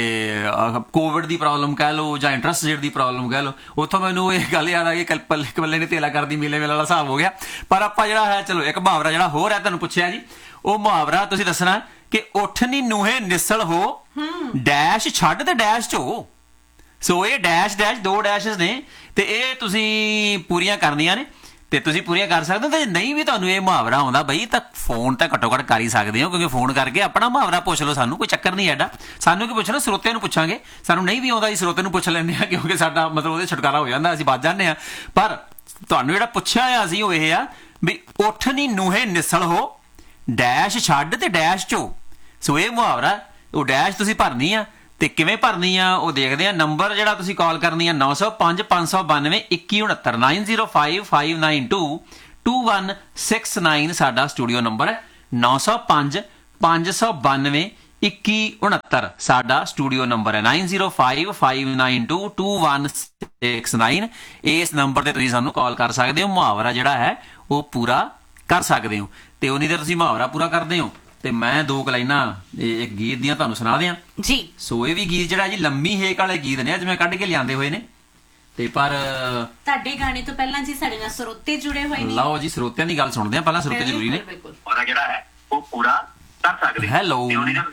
ਕੋਵਿਡ ਦੀ ਪ੍ਰੋਬਲਮ ਕਹਿ ਲਓ ਜਾਂ ਇੰਟਰਸਟ ਰੇਟ ਦੀ ਪ੍ਰੋਬਲਮ ਕਹਿ ਲਓ, ਉੱਥੋਂ ਮੈਨੂੰ ਇਹ ਗੱਲ ਯਾਦ ਆ ਗਈ, ਪੱਲੇ ਪੱਲੇ ਨੇ ਢੇਲਾ ਕਰਦੀ ਮੇਲੇ ਮੇਲੇ ਵਾਲਾ ਹਿਸਾਬ ਹੋ ਗਿਆ। ਪਰ ਆਪਾਂ ਜਿਹੜਾ ਹੈ, ਚਲੋ ਇੱਕ ਮੁਹਾਵਰਾ ਜਿਹੜਾ ਹੋਰ ਹੈ ਤੁਹਾਨੂੰ ਪੁੱਛਿਆ ਜੀ, ਉਹ ਮੁਹਾਵਰਾ ਤੁਸੀਂ ਦੱਸਣਾ ਕਿ ਉੱਠ ਨੀ ਨੂੰਹੇ ਨਿਸਲ ਹੋ ਡੈਸ਼ ਛੱਡ ਤੇ ਡੈਸ਼ ਝੋ। ਸੋ ਇਹ ਡੈਸ਼ ਡੈਸ਼ ਦੋ ਡੈਸ਼ਸ ਨੇ, ਤੇ ਇਹ ਤੁਸੀਂ ਪੂਰੀਆਂ ਕਰਨੀਆਂ ਨੇ, ਤੇ ਤੁਸੀਂ ਪੂਰੀਆਂ ਕਰ ਸਕਦੇ ਹੋ। ਤੇ ਨਹੀਂ ਵੀ ਤੁਹਾਨੂੰ ਇਹ ਮੁਹਾਵਰਾ ਆਉਂਦਾ ਬਈ, ਤਾਂ ਫੋਨ ਤਾਂ ਘੱਟੋ ਘੱਟ ਕਰ ਹੀ ਸਕਦੇ ਹੋ, ਕਿਉਂਕਿ ਫੋਨ ਕਰਕੇ ਆਪਣਾ ਮੁਹਾਵਰਾ ਪੁੱਛ ਲਓ, ਸਾਨੂੰ ਕੋਈ ਚੱਕਰ ਨਹੀਂ ਐਡਾ। ਸਾਨੂੰ ਕੀ ਪੁੱਛਣਾ, ਸਰੋਤਿਆਂ ਨੂੰ ਪੁੱਛਾਂਗੇ। ਸਾਨੂੰ ਨਹੀਂ ਵੀ ਆਉਂਦਾ ਜੀ, ਸਰੋਤੇ ਨੂੰ ਪੁੱਛ ਲੈਂਦੇ ਆ, ਕਿਉਂਕਿ ਸਾਡਾ ਮਤਲਬ ਉਹਦੇ ਛੁਟਕਾਰਾ ਹੋ ਜਾਂਦਾ, ਅਸੀਂ ਬਚ ਜਾਂਦੇ ਹਾਂ। ਪਰ ਤੁਹਾਨੂੰ ਜਿਹੜਾ ਪੁੱਛਿਆ ਆ ਅਸੀਂ ਉਹ ਇਹ ਆ ਵੀ ਉੱਠ ਨੀ ਨੂੰਹੇ ਨਿਸਲ ਹੋ ਡੈਸ਼ ਛੱਡ ਤੇ ਡੈਸ਼ ਝੋ। ਸੋ ਇਹ ਮੁਹਾਵਰਾ, ਉਹ ਡੈਸ਼ ਤੁਸੀਂ ਭਰਨੀ ਆ, ਤੇ ਕਿਵੇਂ ਭਰਨੀ ਆ ਉਹ ਦੇਖਦੇ ਆ। ਨੰਬਰ ਜਿਹੜਾ ਤੁਸੀਂ ਕਾਲ ਕਰਨੀ ਆ ਨੌ ਸੌ ਪੰਜ ਪੰਜ ਸੌ ਬਾਨਵੇਂ ਇੱਕੀ ਉਣੱਤਰ nine zero five five nine to to one six nine ਸਾਡਾ ਸਟੂਡੀਓ ਨੰਬਰ ਹੈ। ਨੌ ਸੌ ਪੰਜ ਪੰਜ ਸੌ ਬਾਨਵੇਂ ਇੱਕੀ ਉਣੱਤਰ ਸਾਡਾ ਸਟੂਡੀਓ ਨੰਬਰ ਹੈ। Nine zero five five nine to to one six nine ਇਸ ਨੰਬਰ ਤੇ ਤੁਸੀਂ ਸਾਨੂੰ ਕਾਲ ਕਰ ਸਕਦੇ ਹੋ, ਮੁਹਾਵਰਾ ਜਿਹੜਾ ਹੈ ਉਹ ਪੂਰਾ ਕਰ ਸਕਦੇ ਹੋ। ਤੇ ਉਨੀ ਦੇਰ ਤੁਸੀਂ ਮੁਹਾਵਰਾ ਪੂਰਾ ਕਰਦੇ ਹੋ ਤੇ ਮੈਂ ਦੋ ਕਲਾਈਨਾਂ ਇੱਕ ਗੀਤ ਦੀਆਂ ਤੁਹਾਨੂੰ ਸੁਣਾ ਦਿਆਂ ਜੀ। ਸੋ ਇਹ ਵੀ ਗੀਤ ਜਿਹੜਾ ਜੀ ਲੰਮੀ ਹੇਕ ਵਾਲੇ ਗੀਤ ਨੇ, ਅੱਜ ਮੈਂ ਕੱਢ ਕੇ ਲਿਆਂਦੇ ਹੋਏ ਨੇ। ਤੇ ਪਰ ਤੁਹਾਡੇ ਗਾਣੇ ਤੋਂ ਪਹਿਲਾਂ ਜੀ ਸਾਡੇ ਨਾਲ ਸਰੋਤੇ ਜੁੜੇ ਹੋਏ ਨੇ। ਲਓ ਜੀ, ਸਰੋਤਿਆਂ ਦੀ ਗੱਲ ਸੁਣਦੇ ਆ ਪਹਿਲਾਂ। ਸਰੋਤੇ ਜ਼ਰੂਰੀ ਨੇ, ਜਿਹੜਾ ਹੈ ਉਹ ਪੂਰਾ ਕਰ ਸਕਦੇ। ਹੈਲੋ,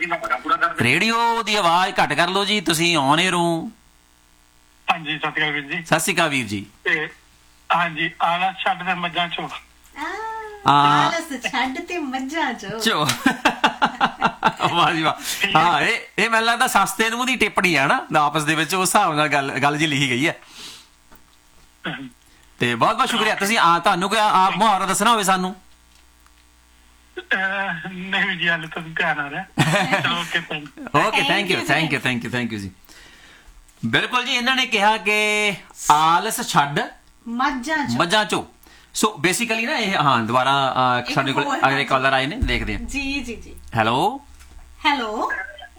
ਰੇਡੀਓ ਦੀ ਆਵਾਜ਼ ਘੱਟ ਕਰ ਲਓ ਜੀ, ਤੁਸੀਂ ਔਨ ਏਅਰ ਹੋ। ਹਾਂਜੀ, ਸਤਿ ਸ਼੍ਰੀ ਅਕਾਲ ਵੀਰ ਜੀ। ਸਤਿ ਸ਼੍ਰੀ ਅਕਾਲ ਵੀਰ ਜੀ। ਤੇ ਹਾਂਜੀ, ਆਲਾ ਛੱਡ ਦੇ ਮੱਝਾਂ ਚੋ, ਆਲਸ ਛੱਡ ਤੇ ਮੱਝਾਂ ਚੋ। ਵਾਹ ਜੀ ਵਾਹ। ਹਾਂ ਇਹ ਇਹ ਮੈਨੂੰ ਲੱਗਦਾ ਸਸਤੇ ਨੂੰ ਦੀ ਟਿੱਪਣੀ ਆ ਨਾ ਆਪਸ ਦੇ ਵਿੱਚ, ਉਸ ਹਿਸਾਬ ਨਾਲ ਗੱਲ ਗੱਲ ਜੀ ਲਿਖੀ ਗਈ ਹੈ। ਤੇ ਬਹੁਤ ਬਹੁਤ ਸ਼ੁਕਰੀਆ। ਤੁਸੀਂ ਆ ਤੁਹਾਨੂੰ ਕੋਈ ਆ ਮੁਹਾਵਰਾ ਦੱਸਣਾ ਹੋਵੇ ਸਾਨੂੰ? ਨਹੀਂ ਜੀ, ਹਾਲੇ ਤਾਂ ਧਿਆਨ ਆ ਰਿਹਾ। Okay okay, thank you thank you thank you thank you ਜੀ। ਬਿਲਕੁਲ ਜੀ, ਇਹਨਾਂ ਨੇ ਕਿਹਾ ਕਿ ਆਲਸ ਛੱਡ ਮੱਝਾਂ ਚ ਮੱਝਾਂ ਚੋ। ਸੋ ਬੇਸਿਕਲੀ ਨਾ ਇਹ ਹਾਂ ਦੁਬਾਰਾ ਸਾਡੇ ਕੋਲ ਅਗਲੇ ਕਾਲਰ ਆਏ ਨੇ, ਦੇਖਦੇ ਹਾਂ। ਜੀ ਜੀ ਜੀ। ਹੈਲੋ ਹੈਲੋ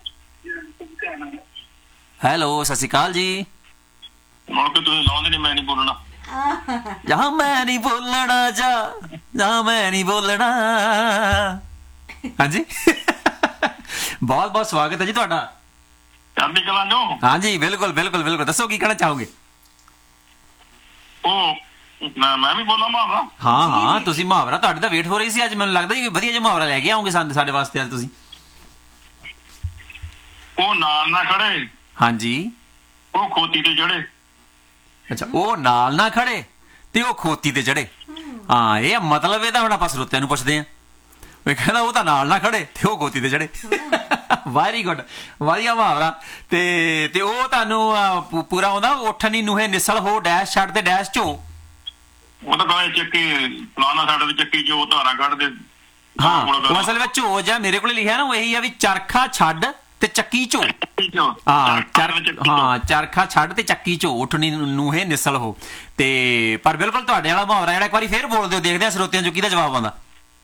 ਹੈਲੋ, ਸਤਿ ਸ਼੍ਰੀ ਅਕਾਲ ਜੀ। ਮੁੜ ਕੇ ਤੁਸੀਂ ਲਾਉਂਦੇ ਨਹੀਂ, ਮੈਂ ਨਹੀਂ ਬੋਲਣਾ। ਜਾਂ ਮੈਂ ਨਹੀਂ ਬੋਲਣਾ, ਜਾ ਜਾਂ ਮੈਂ ਨਹੀਂ ਬੋਲਣਾ। ਹਾਂਜੀ ਬਹੁਤ ਬਹੁਤ ਸਵਾਗਤ ਹੈ ਜੀ ਤੁਹਾਡਾ। ਚੜ੍ਹਦੀ ਕਲਾ ਜੋ। ਹਾਂਜੀ ਬਿਲਕੁਲ ਬਿਲਕੁਲ ਬਿਲਕੁਲ, ਦੱਸੋ ਕੀ ਕਹਿਣਾ ਚਾਹੋਗੇ? ਉਹ ਮੈਂ ਮੈਂ ਵੀ ਬੋਲਾਂ ਮੁਹਾਵਰਾ? ਹਾਂ ਹਾਂ, ਤੁਸੀਂ ਮੁਹਾਵਰਾ, ਤੁਹਾਡੀ ਤਾਂ ਵੇਟ ਹੋ ਰਹੀ ਸੀ ਅੱਜ। ਮੈਨੂੰ ਲੱਗਦਾ ਕਿ ਵਧੀਆ ਜਿਹਾ ਮੁਹਾਵਰਾ ਲੈ ਕੇ ਆਓਗੇ ਸਾਡੇ ਸਾਡੇ ਵਾਸਤੇ ਅੱਜ ਤੁਸੀਂ। ਉਹ ਨਾਲ ਨਾ ਖੜੇ, ਹਾਂਜੀ। ਉਹ ਖੋਤੀ ਤੇ ਚੜੇ। ਅੱਛਾ, ਉਹ ਨਾਲ ਨਾ ਖੜੇ ਤੇ ਉਹ ਖੋਤੀ ਤੇ ਚੜੇ। ਹਾਂ, ਇਹ ਮਤਲਬ ਇਹਦਾ ਹੁਣ ਆਪਾਂ ਸਰੋਤਿਆਂ ਨੂੰ ਪੁੱਛਦੇ ਹਾਂ। ਉਹ ਕਹਿੰਦਾ ਉਹ ਤਾਂ ਨਾਲ ਨਾ ਖੜੇ ਤੇ ਉਹ ਖੋਤੀ ਤੇ ਚੜੇ। ਵੈਰੀ ਗੁੱਡ, ਵਧੀਆ ਮੁਹਾਵਰਾ। ਤੇ ਤੇ ਉਹ ਤੁਹਾਨੂੰ ਪੂਰਾ ਆਉਂਦਾ, ਉੱਠ ਨੀ ਨੂਹੇ ਨਿਸਲ ਹੋ, ਡੈਸ਼ ਛੱਡ ਤੇ ਡੈਸ਼ ਝੋ। ਉਹ ਤਾਂ ਕਹੇ ਚੱਕੀ ਫਲਾਣਾ ਸਾਡੇ ਦੀ ਚੱਕੀ ਚ ਉਹ ਧਾਰਾਂ ਕੱਢਦੇ। ਹਾਂ, ਉਹ ਅਸਲ ਵਿੱਚ ਝੋ ਜਾਂ ਮੇਰੇ ਕੋਲ ਲਿਖਿਆ ਨਾ ਉਹ ਇਹੀ ਆ ਵੀ ਚਰਖਾ ਛੱਡ ਤੇ ਚੱਕੀ ਝੋ। ਹਾਂ ਚਰ ਹਾਂ ਚਰਖਾ ਛੱਡ ਤੇ ਚੱਕੀ ਝੋ, ਉੱਠ ਨੀ ਨੂਹੇ ਨਿਸਲ ਹੋ। ਤੇ ਪਰ ਬਿਲਕੁਲ ਤੁਹਾਡੇ ਵਾਲਾ ਮੁਹਾਵਰਾ ਜਿਹੜਾ, ਇੱਕ ਵਾਰੀ ਫੇਰ ਬੋਲ ਦਿਓ, ਦੇਖਦੇ ਆ ਸਰੋਤਿਆਂ ਚੋਂ ਕਿਹਦਾ ਜਵਾਬ ਆਉਂਦਾ।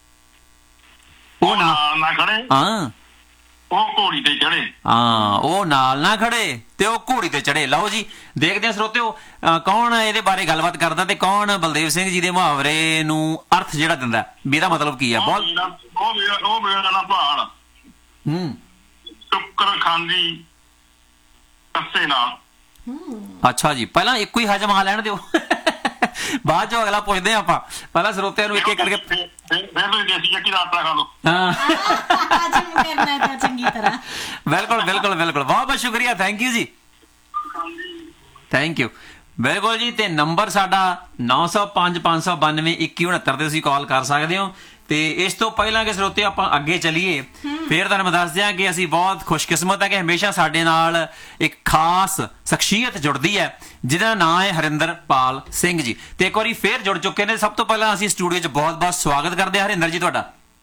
ਉਹ ਨਾਲ ਨਾ ਖੜੇ, ਹਾਂ ਉਹ ਘੋੜੀ ਤੇ ਚੜੇ। ਹਾਂ, ਉਹ ਨਾਲ ਨਾ ਖੜੇ ਤੇ ਉਹ ਘੋੜੀ ਤੇ ਚੜੇ। ਲਓ ਜੀ, ਦੇਖਦੇ ਆ ਸਰੋਤਿਓ ਕੌਣ ਇਹਦੇ ਬਾਰੇ ਗੱਲਬਾਤ ਕਰਦਾ ਤੇ ਕੌਣ ਬਲਦੇਵ ਸਿੰਘ ਜੀ ਦੇ ਮੁਹਾਵਰੇ ਨੂੰ ਅਰਥ ਜਿਹੜਾ ਦਿੰਦਾ ਵੀ ਇਹਦਾ ਮਤਲਬ ਕੀ ਆ। ਬਹੁਤ ਉਹ ਉਹ ਵੇੜਾ ਨਾ ਪਹਾੜ ਹੂੰ ਟੁੱਕਰ ਖਾਂਦੀ ਕੱਸੇ ਨਾਲ। ਅੱਛਾ ਜੀ, ਪਹਿਲਾਂ ਇੱਕੋ ਹੀ ਹਜਮ ਆ ਲੈਣ ਦਿਓ, ਬਾਅਦ ਚੋਂ ਅਗਲਾ ਪੁੱਛਦੇ ਆ ਆਪਾਂ। ਪਹਿਲਾਂ ਸਰੋਤਿਆਂ ਨੂੰ ਇੱਕ ਇੱਕ ਕਰਕੇ ਫਿਰ ਤੁਸੀਂ ਦੇਸੀ ਚੱਕੀ ਦਾ ਆਟਾ ਖਾ ਲਓ। ਹਾਂ ਹਜਮ ਕਰਨਾ ਤਾਂ ਚੰਗੀ ਤਰ੍ਹਾਂ। ਬਿਲਕੁਲ ਬਿਲਕੁਲ ਬਿਲਕੁਲ, ਬਹੁਤ ਬਹੁਤ ਸ਼ੁਕਰੀਆ, ਥੈਂਕ ਯੂ ਜੀ, ਥੈਂਕ ਯੂ। ਬਿਲਕੁਲ ਜੀ, ਤੇ ਨੰਬਰ ਸਾਡਾ ਨੌ ਸੌ ਪੰਜ ਪੰਜ ਸੌ ਬਾਨਵੇਂ ਇੱਕੀ ਉਣਹੱਤਰ ਤੇ ਤੁਸੀਂ ਕਾਲ ਕਰ ਸਕਦੇ ਹੋ। ਤੇ ਇਸ ਤੋਂ ਪਹਿਲਾਂ ਕਿ ਸਰੋਤੇ ਆਪਾਂ ਅੱਗੇ ਚੱਲੀਏ, ਫੇਰ ਤੁਹਾਨੂੰ ਮੈਂ ਦੱਸ ਦਿਆਂ ਕਿ ਅਸੀਂ ਬਹੁਤ ਖੁਸ਼ਕਿਸਮਤ ਹੈ ਕਿ ਹਮੇਸ਼ਾ ਸਾਡੇ ਨਾਲ ਇੱਕ ਖਾਸ ਸ਼ਖਸੀਅਤ ਜੁੜਦੀ ਹੈ ਜਿਹਦਾ ਨਾਮ ਹੈ ਹਰਿੰਦਰਪਾਲ ਸਿੰਘ ਜੀ। ਤੇ ਇੱਕ ਵਾਰੀ ਫੇਰ ਜੁੜ ਚੁੱਕੇ ਨੇ। ਸਭ ਤੋਂ ਪਹਿਲਾਂ ਅਸੀਂ ਸਟੂਡੀਓ 'ਚ ਬਹੁਤ ਬਹੁਤ ਸਵਾਗਤ ਕਰਦੇ ਹਾਂ ਹਰਿੰਦਰ ਜੀ ਤੁਹਾਡਾ।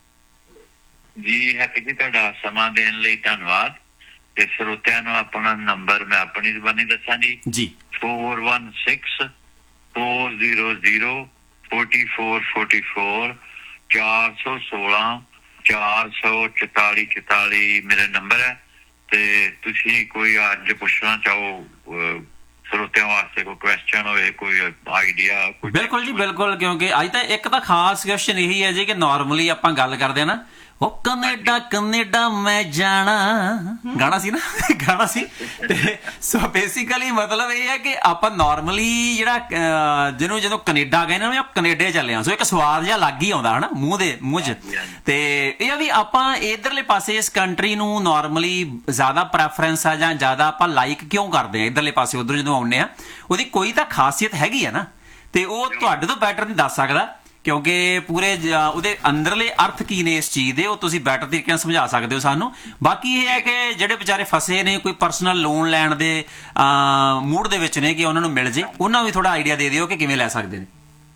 ਜੀ ਹੈਪੀ ਜੀ, ਤੁਹਾਡਾ ਸਮਾਂ ਦੇਣ ਲਈ ਧੰਨਵਾਦ। ਤੇ ਸਰੋਤਿਆਂ ਨੂੰ ਆਪਣਾ ਨੰਬਰ ਮੈਂ ਆਪਣੀ ਜ਼ੁਬਾਨੀ ਦੱਸਾਂ ਜੀ ਜੀ four one six four zero zero forty four forty four ਚਾਰ ਸੌ ਸੋਲਾਂ ਚਾਰ ਸੌ ਚੁਤਾਲੀ ਚੁਤਾਲੀ ਮੇਰਾ ਨੰਬਰ ਹੈ। ਤੇ ਤੁਸੀਂ ਕੋਈ ਅੱਜ ਪੁੱਛਣਾ ਚਾਹੋ ਸਰੋਤਿਆਂ ਵਾਸਤੇ, ਕੋਈ ਕੁਐਸਚਨ ਹੋਵੇ, ਕੋਈ ਆਈਡੀਆ, ਕੋਈ। ਬਿਲਕੁਲ ਜੀ ਬਿਲਕੁਲ, ਕਿਉਂਕਿ ਅੱਜ ਤਾਂ ਇੱਕ ਤਾਂ ਖਾਸ ਕੁਐਸਚਨ ਇਹੀ ਹੈ ਜੀ ਕਿ ਨਾਰਮਲੀ ਆਪਾਂ ਗੱਲ ਕਰਦੇ ਹਾਂ ਨਾ, ਉਹ ਕੈਨੇਡਾ ਕੈਨੇਡਾ ਮੈਂ ਜਾਣਾ, ਗਾਣਾ ਸੀ ਨਾ ਗਾਣਾ ਸੀ। ਤੇ ਸੋ ਬੇਸਿਕਲੀ ਮਤਲਬ ਇਹ ਹੈ ਕਿ ਆਪਾਂ ਨਾਰਮਲੀ ਜਿਹੜਾ ਜਿਹਨੂੰ ਜਦੋਂ ਕੈਨੇਡਾ ਗਏ ਨਾ, ਉਹ ਕੈਨੇਡਾ ਚੱਲਿਆ, ਸੋ ਇੱਕ ਸਵਾਦ ਜਿਹਾ ਲੱਗ ਹੀ ਆਉਂਦਾ ਹਨਾ ਮੂੰਹ ਦੇ ਮੂੰਹ 'ਚ। ਤੇ ਇਹ ਆ ਵੀ ਆਪਾਂ ਇਧਰਲੇ ਪਾਸੇ ਇਸ ਕੰਟਰੀ ਨੂੰ ਨਾਰਮਲੀ ਜ਼ਿਆਦਾ ਪ੍ਰੈਫਰੈਂਸ ਆ ਜਾਂ ਜ਼ਿਆਦਾ ਆਪਾਂ ਲਾਈਕ ਕਿਉਂ ਕਰਦੇ ਹਾਂ ਇਧਰਲੇ ਪਾਸੇ ਉਧਰ ਜਦੋਂ ਆਉਂਦੇ ਆ, ਉਹਦੀ ਕੋਈ ਤਾਂ ਖਾਸੀਅਤ ਹੈਗੀ ਆ ਨਾ। ਤੇ ਉਹ ਤੁਹਾਡੇ ਤੋਂ ਬੈਟਰ ਨਹੀਂ ਦੱਸ ਸਕਦਾ, ਕਿਉਂਕਿ ਪੂਰੇ ਉਹਦੇ ਅੰਦਰਲੇ ਅਰਥ ਕੀ ਨੇ ਇਸ ਚੀਜ਼ ਦੇ, ਉਹ ਤੁਸੀਂ ਬੈਟਰ ਤਰੀਕੇ ਨਾਲ ਸਮਝਾ ਸਕਦੇ ਹੋ ਸਾਨੂੰ। ਬਾਕੀ ਇਹ ਹੈ ਕਿ ਜਿਹੜੇ ਵਿਚਾਰੇ ਫਸੇ ਨੇ, ਕੋਈ ਪਰਸਨਲ ਲੋਨ ਲੈਣ ਦੇ ਮੂਡ ਦੇ ਵਿੱਚ ਨੇ ਕਿ ਉਹਨਾਂ ਨੂੰ ਮਿਲ ਜੇ, ਉਹਨਾਂ ਵੀ ਥੋੜਾ ਆਈਡੀਆ ਦੇ ਦਿਓ ਕਿ ਕਿਵੇਂ ਲੈ ਸਕਦੇ ਨੇ।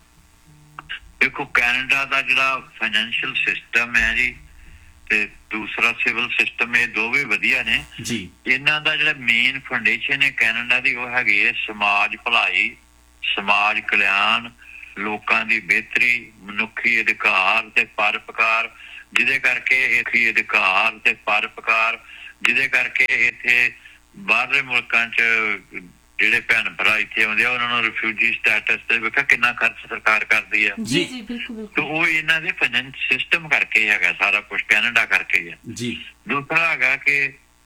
ਦੇਖੋ, ਕੈਨੇਡਾ ਦਾ ਜਿਹੜਾ ਫਾਈਨੈਂਸ਼ੀਅਲ ਸਿਸਟਮ ਹੈ ਜੀ ਤੇ ਦੂਸਰਾ ਸਿਵਲ ਸਿਸਟਮ, ਇਹ ਦੋਵੇਂ ਵਧੀਆ ਨੇ ਜੀ। ਇਹਨਾਂ ਦਾ ਜਿਹੜਾ ਮੇਨ ਫਾਊਂਡੇਸ਼ਨ ਹੈ ਕੈਨੇਡਾ ਦੀ, ਉਹ ਹੈਗੀ ਹੈ ਸਮਾਜ ਭਲਾਈ, ਸਮਾਜ ਕਲਿਆਣ, ਲੋਕਾਂ ਦੀ ਬਿਹਤਰੀ, ਮਨੁੱਖੀ ਅਧਿਕਾਰ ਤੇ ਪਰਉਪਕਾਰ, ਜਿਹਦੇ ਕਰਕੇ ਇਹ ਅਧਿਕਾਰ ਤੇ ਪਰਉਪਕਾਰ ਜਿਹਦੇ ਕਰਕੇ ਇੱਥੇ ਬਾਹਰਲੇ ਮੁਲਕਾਂ 'ਚ ਜਿਹੜੇ ਭੈਣ ਭਰਾ ਇੱਥੇ ਆਉਂਦੇ ਆ ਉਹਨਾਂ ਨੂੰ ਰਿਫਿਊਜੀ ਸਟੇਟਸ ਤੇ ਵੇਖਿਆ ਕਿੰਨਾ ਖਰਚ ਸਰਕਾਰ ਕਰਦੀ ਹੈ। ਜੀ ਜੀ ਬਿਲਕੁਲ ਬਿਲਕੁਲ। ਤੇ ਉਹ ਇਹਨਾਂ ਦੇ ਫਾਈਨੈਂਸ ਸਿਸਟਮ ਕਰਕੇ ਹੈਗਾ, ਸਾਰਾ ਕੁਝ ਕੈਨੇਡਾ ਕਰਕੇ ਹੈ ਜੀ। ਦੂਸਰਾ ਹੈਗਾ ਕਿ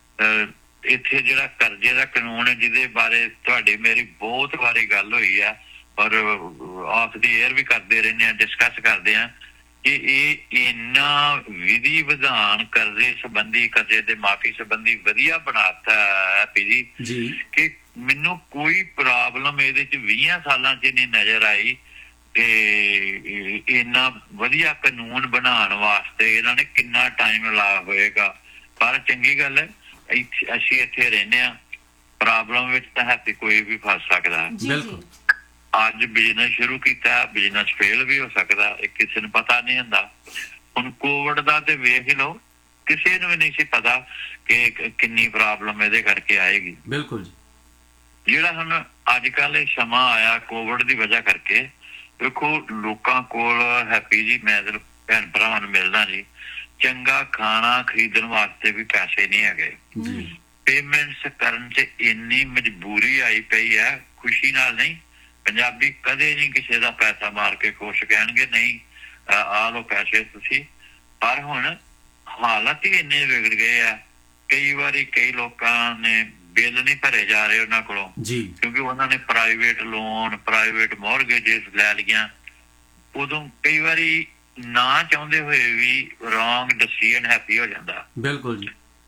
ਇੱਥੇ ਜਿਹੜਾ ਕਰਜ਼ੇ ਦਾ ਕਾਨੂੰਨ ਹੈ, ਜਿਹਦੇ ਬਾਰੇ ਤੁਹਾਡੀ ਮੇਰੀ ਬਹੁਤ ਵਾਰੀ ਗੱਲ ਹੋਈ ਹੈ ਔਰ ਆਫ ਦੀ ਏਅਰ ਵੀ ਕਰਦੇ ਰਹਿੰਦੇ ਆ, ਡਿਸਕਸ ਕਰਦੇ ਆ ਕਿ ਇਹ ਇੰਨਾ ਵਿਧੀ ਵਿਧਾਨ ਕਰਜ਼ੇ ਸੰਬੰਧੀ, ਕਰਜ਼ੇ ਦੇ ਮਾਫੀ ਸੰਬੰਧੀ ਵਧੀਆ ਬਣਾਤਾ ਹੈਪੀ ਜੀ ਕਿ ਮੈਨੂੰ ਕੋਈ ਪ੍ਰੋਬਲਮ ਇਹਦੇ ਚ ਵੀਹਾਂ ਸਾਲਾਂ ਚ ਨਹੀਂ ਨਜ਼ਰ ਆਈ। ਤੇ ਇੰਨਾ ਵਧੀਆ ਕਾਨੂੰਨ ਬਣਾਉਣ ਵਾਸਤੇ ਇਹਨਾਂ ਨੇ ਕਿੰਨਾ ਟਾਈਮ ਲਾਇਆ ਹੋਏਗਾ। ਪਰ ਚੰਗੀ ਗੱਲ ਹੈ, ਇੱਥੇ ਅਸੀਂ ਇੱਥੇ ਰਹਿੰਦੇ ਹਾਂ, ਪ੍ਰੋਬਲਮ ਵਿੱਚ ਤਾਂ ਹੈਪੀ ਕੋਈ ਵੀ ਫਸ ਸਕਦਾ। ਬਿਲਕੁਲ। ਅੱਜ ਬਿਜ਼ਨਸ ਸ਼ੁਰੂ ਕੀਤਾ, ਬਿਜ਼ਨਸ ਫੇਲ ਵੀ ਹੋ ਸਕਦਾ, ਇਹ ਕਿਸੇ ਨੂੰ ਪਤਾ ਨਹੀਂ ਹੁੰਦਾ। ਹੁਣ ਕੋਵਿਡ ਦਾ ਤੇ ਵੇਖ ਹੀ ਲਓ, ਕਿਸੇ ਨੂੰ ਵੀ ਨਹੀਂ ਸੀ ਪਤਾ ਕਿ ਕਿੰਨੀ ਪ੍ਰੋਬਲਮ ਇਹਦੇ ਕਰਕੇ ਆਏਗੀ। ਬਿਲਕੁਲ ਜੀ। ਜਿਹੜਾ ਹੁਣ ਅੱਜ ਕੱਲ ਇਹ ਸਮਾਂ ਆਇਆ ਕੋਵਿਡ ਦੀ ਵਜ੍ਹਾ ਕਰਕੇ, ਦੇਖੋ ਲੋਕਾਂ ਕੋਲ ਹੈਪੀ ਜੀ, ਮੈਂ ਤੇ ਭੈਣ ਭਰਾਵਾਂ ਨੂੰ ਮਿਲਦਾ ਜੀ, ਚੰਗਾ ਖਾਣਾ ਖਰੀਦਣ ਵਾਸਤੇ ਵੀ ਪੈਸੇ ਨਹੀਂ ਹੈਗੇ। ਪੇਮੈਂਟਸ ਕਰਨ 'ਚ ਇੰਨੀ ਮਜਬੂਰੀ ਆਈ ਪਈ ਹੈ, ਖੁਸ਼ੀ ਨਾਲ ਨਹੀਂ। ਪੰਜਾਬੀ ਕਦੇ ਨਹੀਂ ਕਿਸੇ ਦਾ ਪੈਸਾ ਮਾਰ ਕੇ ਖੁਸ਼, ਕਹਿਣਗੇ ਨਹੀਂ ਆ ਲੋ ਪੈਸੇ ਤੁਸੀਂ। ਪਰ ਹੁਣ ਹਾਲਾਤ ਹੀ ਇੰਨੇ ਵਿਗੜ ਗਏ ਆ, ਕਈ ਵਾਰੀ ਕਈ ਲੋਕਾਂ ਨੇ ਬਿੱਲ ਨਹੀਂ ਭਰੇ ਜਾ ਰਹੇ ਉਹਨਾਂ ਕੋਲੋਂ ਜੀ, ਕਿਉਂਕਿ ਉਹਨਾਂ ਨੇ ਪ੍ਰਾਈਵੇਟ ਲੋਨ, ਪ੍ਰਾਈਵੇਟ ਮੌਰਗੇਜਸ ਲੈ ਲਈਆਂ। ਉਦੋਂ ਕਈ ਵਾਰੀ ਨਾ ਚਾਹੁੰਦੇ ਹੋਏ ਵੀ ਰੌਂਗ ਡਿਸੀਜਨ ਹੈਪੀ ਹੋ ਜਾਂਦਾ। ਬਿਲਕੁਲ ਜੀ।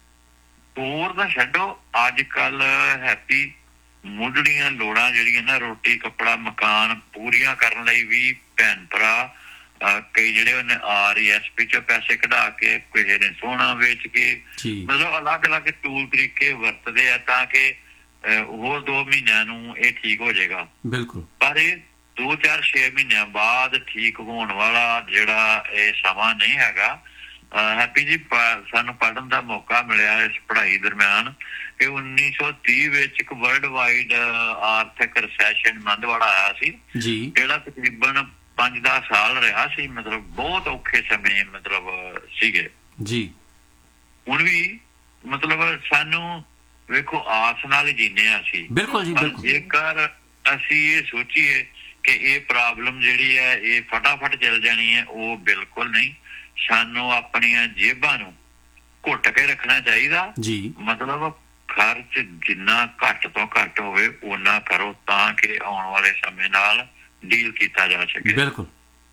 ਹੋਰ ਤਾਂ ਛੱਡੋ, ਅੱਜ ਕੱਲ ਹੈਪੀ ਮੁੱਢਲੀਆਂ ਲੋੜਾਂ ਜਿਹੜੀਆਂ ਨਾ, ਰੋਟੀ ਕੱਪੜਾ ਮਕਾਨ ਪੂਰੀਆਂ ਕਰਨ ਲਈ ਵੀ ਭੈਣ ਭਰਾ ਕਈ ਜਿਹੜੇ ਉਹਨੇ ਆਰ ਈ ਐਸ ਪੀ 'ਚ ਪੈਸੇ ਕਢਾ ਕੇ, ਕਿਸੇ ਨੇ ਸੋਨਾ ਵੇਚ ਕੇ, ਮਤਲਬ ਅਲੱਗ ਅਲੱਗ ਟੂਲ ਤਰੀਕੇ ਵਰਤਦੇ ਆ ਤਾਂ ਕਿ ਹੋਰ ਦੋ ਮਹੀਨਿਆਂ ਨੂੰ ਇਹ ਠੀਕ ਹੋ ਜਾਏਗਾ। ਬਿਲਕੁਲ। ਪਰ ਇਹ ਦੋ ਚਾਰ ਛੇ ਮਹੀਨਿਆਂ ਬਾਅਦ ਠੀਕ ਹੋਣ ਵਾਲਾ ਜਿਹੜਾ ਇਹ ਸਮਾਂ ਨਹੀਂ ਹੈਗਾ। ਹੈਪੀ ਜੀ, ਸਾਨੂੰ ਪੜ੍ਹਨ ਦਾ ਮੌਕਾ ਮਿਲਿਆ ਇਸ ਪੜ੍ਹਾਈ ਦਰਮਿਆਨ ਕਿ ਉੱਨੀ ਸੌ ਤੀਹ ਵਿੱਚ ਇੱਕ ਵਰਲਡ ਵਾਈਡ ਆਰਥਿਕ ਰਿਸੈਸ਼ਨ ਮੰਦਵਾੜਾ ਆਇਆ ਸੀ, ਜਿਹੜਾ ਤਕਰੀਬਨ ਪੰਜ ਦਸ ਸਾਲ ਰਿਹਾ ਸੀ। ਮਤਲਬ ਬਹੁਤ ਔਖੇ ਸਮੇਂ ਮਤਲਬ ਸੀਗੇ ਜੀ। ਹੁਣ ਵੀ ਮਤਲਬ ਸਾਨੂੰ ਵੇਖੋ ਆਸ ਨਾਲ ਹੀ ਜੀਨੇ ਆ ਅਸੀਂ। ਬਿਲਕੁਲ ਜੀ, ਬਿਲਕੁਲ। ਜੇਕਰ ਅਸੀਂ ਇਹ ਸੋਚੀਏ ਕਿ ਇਹ ਪ੍ਰੋਬਲਮ ਜਿਹੜੀ ਹੈ ਇਹ ਫਟਾਫਟ ਚੱਲ ਜਾਣੀ ਹੈ, ਉਹ ਬਿਲਕੁਲ ਨਹੀਂ। ਸਾਨੂੰ ਆਪਣੀਆਂ ਜੇਬਾਂ ਨੂੰ ਘੁੱਟ ਕੇ ਰੱਖਣਾ ਚਾਹੀਦਾ ਜੀ। ਮਤਲਬ ਖਰਚ ਜਿੰਨਾ ਘੱਟ ਤੋਂ ਘੱਟ ਹੋਵੇ ਓਨਾ ਕਰੋ ਤਾਂ ਕਿ ਆਉਣ ਵਾਲੇ ਸਮੇਂ ਨਾਲ ਡੀਲ ਕੀਤਾ ਜਾ ਸਕੇ। ਬਿਲਕੁਲ।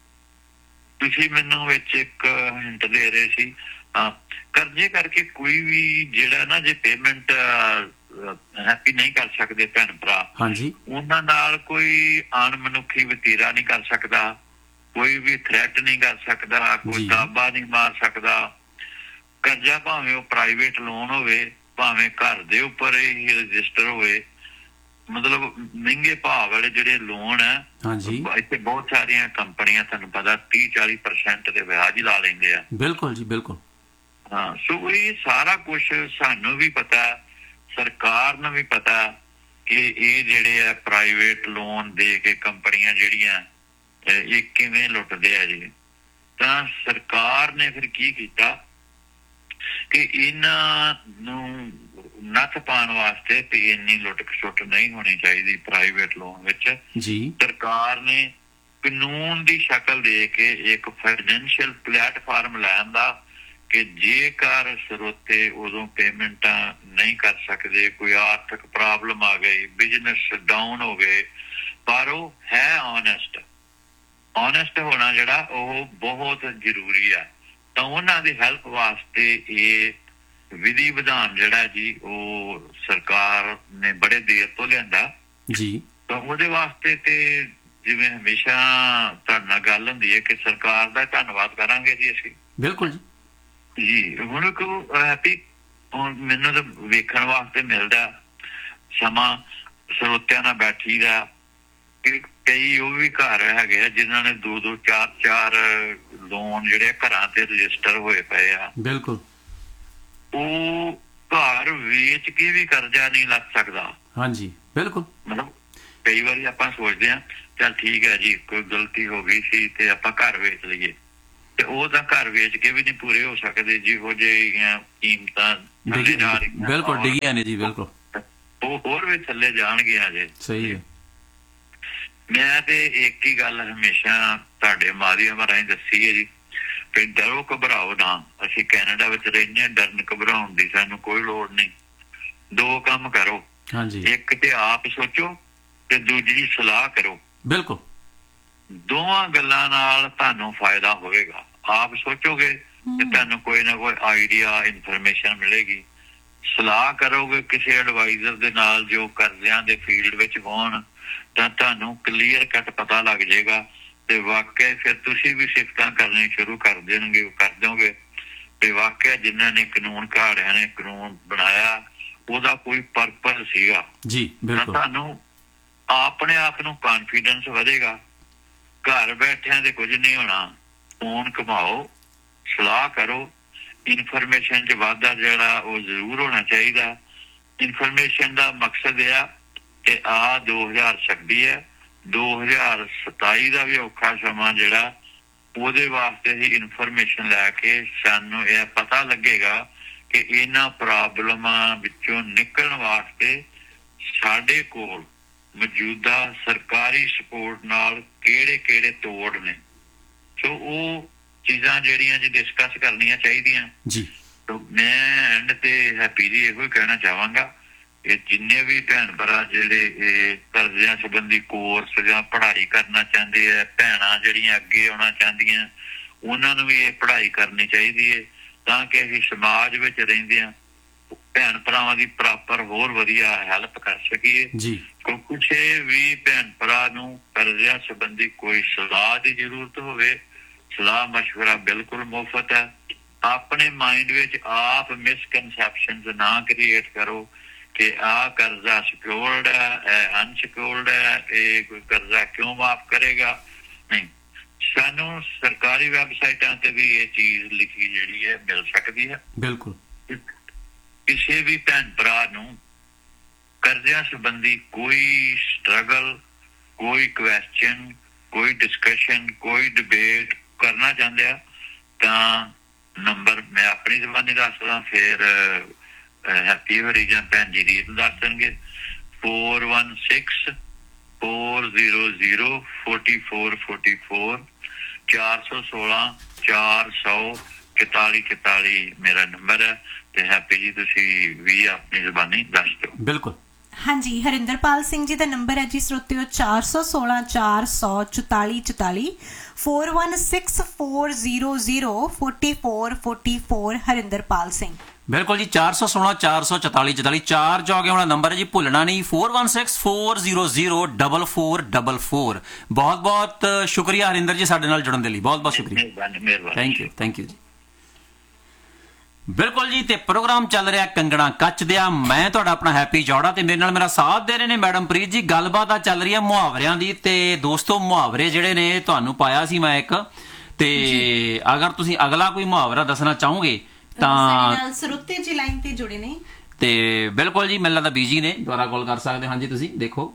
ਤੁਸੀਂ ਮੈਨੂੰ ਵਿੱਚ ਇੱਕ ਹਿੰਟ ਦੇ ਰਹੇ ਸੀ, ਕਰਜ਼ੇ ਕਰਕੇ ਕੋਈ ਵੀ ਜਿਹੜਾ ਨਾ, ਜੇ ਪੇਮੈਂਟ ਹੈਪੀ ਨਹੀਂ ਕਰ ਸਕਦੇ ਭੈਣ ਭਰਾ, ਹਾਂਜੀ, ਉਹਨਾਂ ਨਾਲ ਕੋਈ ਅਣਮਨੁੱਖੀ ਵਤੀਰਾ ਨਹੀਂ ਕਰ ਸਕਦਾ, ਕੋਈ ਵੀ ਥ੍ਰੈਟ ਨਹੀਂ ਕਰ ਸਕਦਾ, ਕੋਈ ਦਾਬਾ ਨਹੀਂ ਮਾਰ ਸਕਦਾ। ਕਰਜ਼ਾ ਭਾਵੇਂ ਉਹ ਪ੍ਰਾਈਵੇਟ ਲੋਨ ਹੋਵੇ, ਭਾਵੇਂ ਘਰ ਦੇ ਉੱਪਰ ਹੀ ਰਜਿਸਟਰ ਹੋਵੇ, ਮਤਲਬ ਮਹਿੰਗੇ ਭਾਅ ਵਾਲੇ ਜਿਹੜੇ ਲੋਨ ਹੈ, ਇੱਥੇ ਬਹੁਤ ਸਾਰੀਆਂ ਕੰਪਨੀਆਂ ਤੁਹਾਨੂੰ ਪਤਾ ਤੀਹ ਚਾਲੀ ਪਰਸੈਂਟ ਦੇ ਵਿਆਜ ਹੀ ਲਾ ਲੈਂਦੇ ਆ। ਬਿਲਕੁਲ ਜੀ, ਬਿਲਕੁਲ। ਹਾਂ, ਸੋ ਇਹ ਸਾਰਾ ਕੁਛ ਸਾਨੂੰ ਵੀ ਪਤਾ, ਸਰਕਾਰ ਨੂੰ ਵੀ ਪਤਾ ਕਿ ਇਹ ਜਿਹੜੇ ਆ ਪ੍ਰਾਈਵੇਟ ਲੋਨ ਦੇ ਕੇ ਕੰਪਨੀਆਂ ਜਿਹੜੀਆਂ ਇਹ ਕਿਵੇਂ ਲੁੱਟਦੇ ਆ ਜੀ। ਤਾਂ ਸਰਕਾਰ ਨੇ ਫਿਰ ਕੀ ਕੀਤਾ ਕਿ ਇਹਨਾਂ ਨੂੰ ਨੱਥ ਪਾਉਣ ਵਾਸਤੇ ਤੇ ਇੰਨੀ ਲੁੱਟ ਖਸੁੱਟ ਨਹੀਂ ਹੋਣੀ ਚਾਹੀਦੀ ਪ੍ਰਾਈਵੇਟ ਲੋਨ ਵਿੱਚ ਜੀ। ਸਰਕਾਰ ਨੇ ਕਾਨੂੰਨ ਦੀ ਸ਼ਕਲ ਦੇ ਕੇ ਇੱਕ ਫਾਈਨੈਂਸ਼ੀਅਲ ਪਲੇਟਫਾਰਮ ਲੈਣ ਦਾ ਕਿ ਜੇਕਰ ਸਰੋਤੇ ਉਦੋਂ ਪੇਮੈਂਟਾਂ ਨਹੀਂ ਕਰ ਸਕਦੇ, ਕੋਈ ਆਰਥਿਕ ਪ੍ਰੋਬਲਮ ਆ ਗਈ, ਬਿਜ਼ਨਸ ਡਾਊਨ ਹੋ ਗਏ, ਪਰ ਉਹ ਹੈ ਓਨੈਸਟ। ਓਨੈਸਟ ਹੋਣਾ ਜਿਹੜਾ ਉਹ ਬਹੁਤ ਜ਼ਰੂਰੀ ਆ। ਤਾਂ ਉਹਨਾਂ ਦੀ ਹੈਲਪ ਵਾਸਤੇ ਇਹ ਵਿਧੀ ਵਿਧਾਨ ਜਿਹੜਾ ਜੀ ਉਹ ਸਰਕਾਰ ਨੇ ਬੜੇ ਦੇਰ ਤੋਂ ਲਿਆਂਦਾ ਜੀ। ਤਾਂ ਉਹਦੇ ਵਾਸਤੇ ਤੇ ਜਿਵੇਂ ਹਮੇਸ਼ਾ ਤੁਹਾਡੇ ਨਾਲ ਗੱਲ ਹੁੰਦੀ ਹੈ ਕਿ ਸਰਕਾਰ ਦਾ ਧੰਨਵਾਦ ਕਰਾਂਗੇ ਜੀ ਅਸੀਂ। ਬਿਲਕੁਲ ਜੀ ਜੀ। ਹੁਣ ਹੈਪੀ ਹੁਣ ਮੈਨੂੰ ਤਾਂ ਵੇਖਣ ਵਾਸਤੇ ਮਿਲਦਾ ਸਮਾਂ ਸਰੋਤਿਆਂ ਨਾਲ ਬੈਠੀ ਦਾ, ਕਈ ਉਹ ਵੀ ਘਰ ਹੈਗੇ ਆ ਜਿਨ੍ਹਾਂ ਨੇ ਦੋ ਦੋ ਚਾਰ ਚਾਰ ਲੋਨ ਜਿਹੜੇ ਘਰਾਂ ਤੇ ਰਜਿਸਟਰ ਹੋਏ ਪਏ ਆ। ਬਿਲਕੁਲ। ਉਹ ਘਰ ਵੇਚ ਕੇ ਵੀ ਕਰਜ਼ਾ ਨਹੀਂ ਲੱਗ ਸਕਦਾ। ਹਾਂਜੀ, ਬਿਲਕੁਲ। ਮਤਲਬ ਕਈ ਵਾਰੀ ਆਪਾਂ ਸੋਚਦੇ ਹਾਂ ਚੱਲ ਠੀਕ ਹੈ ਜੀ, ਕੋਈ ਗਲਤੀ ਹੋ ਗਈ ਸੀ ਤੇ ਆਪਾਂ ਘਰ ਵੇਚ ਲਈਏ, ਤੇ ਉਹ ਤਾਂ ਘਰ ਵੇਚ ਕੇ ਵੀ ਨਹੀਂ ਪੂਰੇ ਹੋ ਸਕਦੇ ਜਿਹੋ ਜਿਹੀਆਂ ਕੀਮਤਾਂ ਬਿਲਕੁਲ ਡਿੱਗੀਆਂ ਨੇ ਜੀ। ਬਿਲਕੁਲ, ਉਹ ਹੋਰ ਵੀ ਥੱਲੇ ਜਾਣਗੀਆਂ ਜੇ। ਸਹੀ ਹੈ। ਮੈਂ ਤੇ ਇੱਕ ਹੀ ਗੱਲ ਹਮੇਸ਼ਾ ਤੁਹਾਡੇ ਮਾਧਿਅਮ ਰਾਹੀਂ ਦੱਸੀ ਹੈ ਜੀ ਕਿ ਡਰੋ ਘਬਰਾਓ ਨਾ। ਅਸੀਂ ਕੈਨੇਡਾ ਵਿੱਚ ਰਹਿੰਦੇ ਹਾਂ, ਡਰਨ ਘਬਰਾਉਣ ਦੀ ਸਾਨੂੰ ਕੋਈ ਲੋੜ ਨਹੀਂ। ਦੋ ਕੰਮ ਕਰੋ, ਇੱਕ ਤੇ ਆਪ ਸੋਚੋ ਤੇ ਦੂਜੀ ਸਲਾਹ ਕਰੋ। ਬਿਲਕੁਲ, ਦੋਵਾਂ ਗੱਲਾਂ ਨਾਲ ਤੁਹਾਨੂੰ ਫਾਇਦਾ ਹੋਵੇਗਾ। ਆਪ ਸੋਚੋਗੇ ਤੇ ਤੁਹਾਨੂੰ ਕੋਈ ਨਾ ਕੋਈ ਆਈਡੀਆ, ਇਨਫੋਰਮੇਸ਼ਨ ਮਿਲੇਗੀ। ਸਲਾਹ ਕਰੋਗੇ ਕਿਸੇ ਐਡਵਾਈਜ਼ਰ ਦੇ ਨਾਲ ਜੋ ਕਰਜ਼ਿਆਂ ਦੇ ਫੀਲਡ ਵਿੱਚ ਹੋਣ, ਤਾਂ ਤੁਹਾਨੂੰ ਕਲੀਅਰ ਕੱਟ ਪਤਾ ਲੱਗ ਜਾਏਗਾ ਤੇ ਵਾਕਿਆ ਫਿਰ ਤੁਸੀਂ ਵੀ ਸਿਫਤਾਂ ਕਰਨੀ ਸ਼ੁਰੂ ਕਰ ਦੇਣਗੇ ਕਰ ਦਿਓਗੇ ਤੇ ਵਾਕਿਆ ਜਿਨ੍ਹਾਂ ਨੇ ਕਾਨੂੰਨ ਘਾੜਿਆਂ ਨੇ ਕਾਨੂੰਨ ਬਣਾਇਆ ਉਹਦਾ ਕੋਈ ਪਰਪਸ ਸੀਗਾ ਜੀ ਬਿਲਕੁਲ। ਤੁਹਾਨੂੰ ਆਪਣੇ ਆਪ ਨੂੰ ਕੌਨਫੀਡੈਂਸ ਵਧੇਗਾ। ਘਰ ਬੈਠਿਆਂ ਤੇ ਕੁਝ ਨਹੀਂ ਹੋਣਾ। ਫੋਨ ਘੁਮਾਓ, ਸਲਾਹ ਕਰੋ। ਇਨਫੋਰਮੇਸ਼ਨ 'ਚ ਵਾਧਾ ਜਿਹੜਾ ਉਹ ਜ਼ਰੂਰ ਹੋਣਾ ਚਾਹੀਦਾ। ਇਨਫੋਰਮੇਸ਼ਨ ਦਾ ਮਕਸਦ ਇਹ ਆ ਕਿ ਆ ਦੋ ਹਜ਼ਾਰ ਛੱਬੀ ਹੈ, ਦੋ ਹਜ਼ਾਰ ਸਤਾਈ ਦਾ ਵੀ ਔਖਾ ਸਮਾਂ ਜਿਹੜਾ ਉਹਦੇ ਵਾਸਤੇ ਹੀ ਇਨਫੋਰਮੇਸ਼ਨ ਲੈ ਕੇ ਸਾਨੂੰ ਇਹ ਪਤਾ ਲੱਗੇਗਾ ਕਿ ਇਹਨਾਂ ਪ੍ਰੋਬਲਮਾਂ ਵਿੱਚੋਂ ਨਿਕਲਣ ਵਾਸਤੇ ਸਾਡੇ ਕੋਲ ਮੌਜੂਦਾ ਸਰਕਾਰੀ ਸਪੋਰਟ ਨਾਲ ਕਿਹੜੇ ਕਿਹੜੇ ਤੋੜ ਨੇ। ਸੋ ਉਹ ਚੀਜ਼ਾਂ ਜਿਹੜੀਆਂ ਜੀ ਡਿਸਕਸ ਕਰਨੀਆਂ ਚਾਹੀਦੀਆਂ ਜੀ। ਮੈਂ ਐਂਡ ਤੇ ਹੈਪੀ ਜੀ ਇਹੋ ਹੀ ਕਹਿਣਾ ਚਾਹਾਂਗਾ ਕਿ ਜਿੰਨੇ ਵੀ ਭੈਣ ਭਰਾ ਜਿਹੜੇ ਇਹ ਕਰਜ਼ਿਆਂ ਸੰਬੰਧੀ ਕੋਰਸ ਜਾਂ ਪੜ੍ਹਾਈ ਕਰਨਾ ਚਾਹੁੰਦੇ ਆ, ਭੈਣਾਂ ਜਿਹੜੀਆਂ ਅੱਗੇ ਆਉਣਾ ਚਾਹੁੰਦੀਆਂ, ਉਹਨਾਂ ਨੂੰ ਵੀ ਇਹ ਪੜ੍ਹਾਈ ਕਰਨੀ ਚਾਹੀਦੀ ਹੈ ਤਾਂ ਕਿ ਅਸੀਂ ਸਮਾਜ ਵਿੱਚ ਰਹਿੰਦੇ ਹਾਂ ਭੈਣ ਭਰਾਵਾਂ ਦੀ ਪ੍ਰੋਪਰ ਹੋਰ ਵਧੀਆ ਹੈਲਪ ਕਰ ਸਕੀਏ ਜੀ। ਕਿਸੇ ਵੀ ਭੈਣ ਭਰਾ ਨੂੰ ਕਰਜ਼ਿਆਂ ਸੰਬੰਧੀ ਕੋਈ ਸਲਾਹ ਦੀ ਜ਼ਰੂਰਤ ਹੋਵੇ, ਸਲਾਹ ਮਸ਼ਵਰਾ ਬਿਲਕੁਲ ਮੁਫਤ ਹੈ। ਆਪਣੇ ਮਾਈਂਡ ਵਿੱਚ ਆਪ ਮਿਸਕਨਸੈਪਸ਼ਨਸ ਨਾ ਕ੍ਰੀਏਟ ਕਰੋ ਕਿ ਆਹ ਕਰਜ਼ਾ ਸਿਕਿਉਰਡ ਹੈ, ਇਹ ਅਨਸਿਕਿਉਰਡ ਹੈ, ਇਹ ਕੋਈ ਕਰਜ਼ਾ ਕਿਉਂ ਮਾਫ ਕਰੇਗਾ। ਨਹੀਂ, ਸਾਨੂੰ ਸਰਕਾਰੀ ਵੈਬਸਾਈਟਾਂ ਤੇ ਵੀ ਇਹ ਚੀਜ਼ ਲਿਖੀ ਜਿਹੜੀ ਹੈ ਮਿਲ ਸਕਦੀ ਹੈ। ਬਿਲਕੁਲ। ਕਿਸੇ ਵੀ ਭੈਣ ਭਰਾ ਨੂੰ ਕਰਜ਼ਿਆਂ ਸੰਬੰਧੀ ਕੋਈ ਸਟਰਗਲ, ਕੋਈ ਕੁਐਸਚਨ, ਕੋਈ ਡਿਸਕਸ਼ਨ, ਕੋਈ ਡਿਬੇਟ ਕਰਨਾ ਚਾਹੁੰਦੇ ਆ ਤਾਂ ਨੰਬਰ ਮੈਂ ਆਪਣੀ ਜ਼ਬਾਨੀ ਦੱਸਦਾ, ਫਿਰ ਹੈਪੀ ਹੋਰੀ ਜਾਂ ਭੈਣ ਜੀ ਦੀ ਦੱਸ ਦੇਣਗੇ। Four one six four zero zero forty four forty four ਚਾਰ ਸੌ ਸੋਲਾਂ ਚਾਰ ਸੌ ਇਕਤਾਲੀ ਇਕਤਾਲੀ ਮੇਰਾ ਨੰਬਰ ਹੈ ਤੇ ਹੈਪੀ ਜੀ ਤੁਸੀਂ ਵੀ ਆਪਣੀ ਜ਼ਬਾਨੀ ਦੱਸ ਦਿਓ। ਬਿਲਕੁਲ। ਹਾਂਜੀ, ਹਰਿੰਦਰਪਾਲ ਸਿੰਘ ਜੀ ਦਾ ਨੰਬਰ ਹੈ ਜੀ ਸਰੋਤਿਓ ਚਾਰ ਸੌ ਸੋਲਾਂ ਚਾਰ ਸੌ ਚੁਤਾਲੀ ਚੁਤਾਲੀ four one six four zero zero forty four forty four Harinderpal Singh. ਬਿਲਕੁਲ ਜੀ, ਚਾਰ ਸੌ ਸੋਲਾਂ ਚਾਰ ਸੌ ਚੁਤਾਲੀ ਚੁਤਾਲੀ ਚਾਰ ਜੋਗੇ ਹੋਣਾ ਨੰਬਰ ਹੈ ਜੀ, ਭੁੱਲਣਾ ਨਹੀਂ। Four one six four zero zero double four double four. ਬਹੁਤ ਬਹੁਤ ਸ਼ੁਕਰੀਆ ਹਰਿੰਦਰ ਜੀ ਸਾਡੇ ਨਾਲ ਜੁੜਨ ਦੇ ਲਈ, ਬਹੁਤ ਬਹੁਤ ਸ਼ੁਕਰੀਆ। ਥੈਂਕ ਯੂ ਥੈਂਕ ਯੂ ਜੀ। ਬਿਲਕੁਲ ਜੀ, ਤੇ ਪ੍ਰੋਗਰਾਮ ਚੱਲ ਰਿਹਾ ਕੰਗਣਾ ਕੱਚ ਦਿਆ। ਮੈਂ ਤੁਹਾਡਾ ਆਪਣਾ ਹੈਪੀ ਜੌੜਾ ਤੇ ਮੇਰੇ ਨਾਲ ਮੇਰਾ ਸਾਥ ਦੇ ਰਹੇ ਨੇ ਮੈਡਮ ਪ੍ਰੀਤ ਜੀ। ਗੱਲਬਾਤ ਆ ਚੱਲ ਰਹੀ ਹੈ ਮੁਹਾਵਰਿਆਂ ਦੀ। ਤੇ ਦੋਸਤੋ, ਮੁਹਾਵਰੇ ਜਿਹੜੇ ਨੇ ਤੁਹਾਨੂੰ ਪਾਇਆ ਸੀ ਮੈਂ ਇੱਕ, ਤੇ ਅਗਰ ਤੁਸੀਂ ਅਗਲਾ ਕੋਈ ਮੁਹਾਵਰਾ ਦੱਸਣਾ ਚਾਹੋਗੇ ਤਾਂ ਸਰੋਤੇ ਜੀ ਲਾਈਨ ਤੇ ਜੁੜੇ ਨੇ ਤੇ ਬਿਲਕੁਲ ਜੀ, ਮੈਨੂੰ ਲੱਗਦਾ ਬੀਜੀ ਨੇ, ਦੁਬਾਰਾ ਕਾਲ ਕਰ ਸਕਦੇ ਹੋ। ਹਾਂਜੀ ਤੁਸੀਂ ਦੇਖੋ।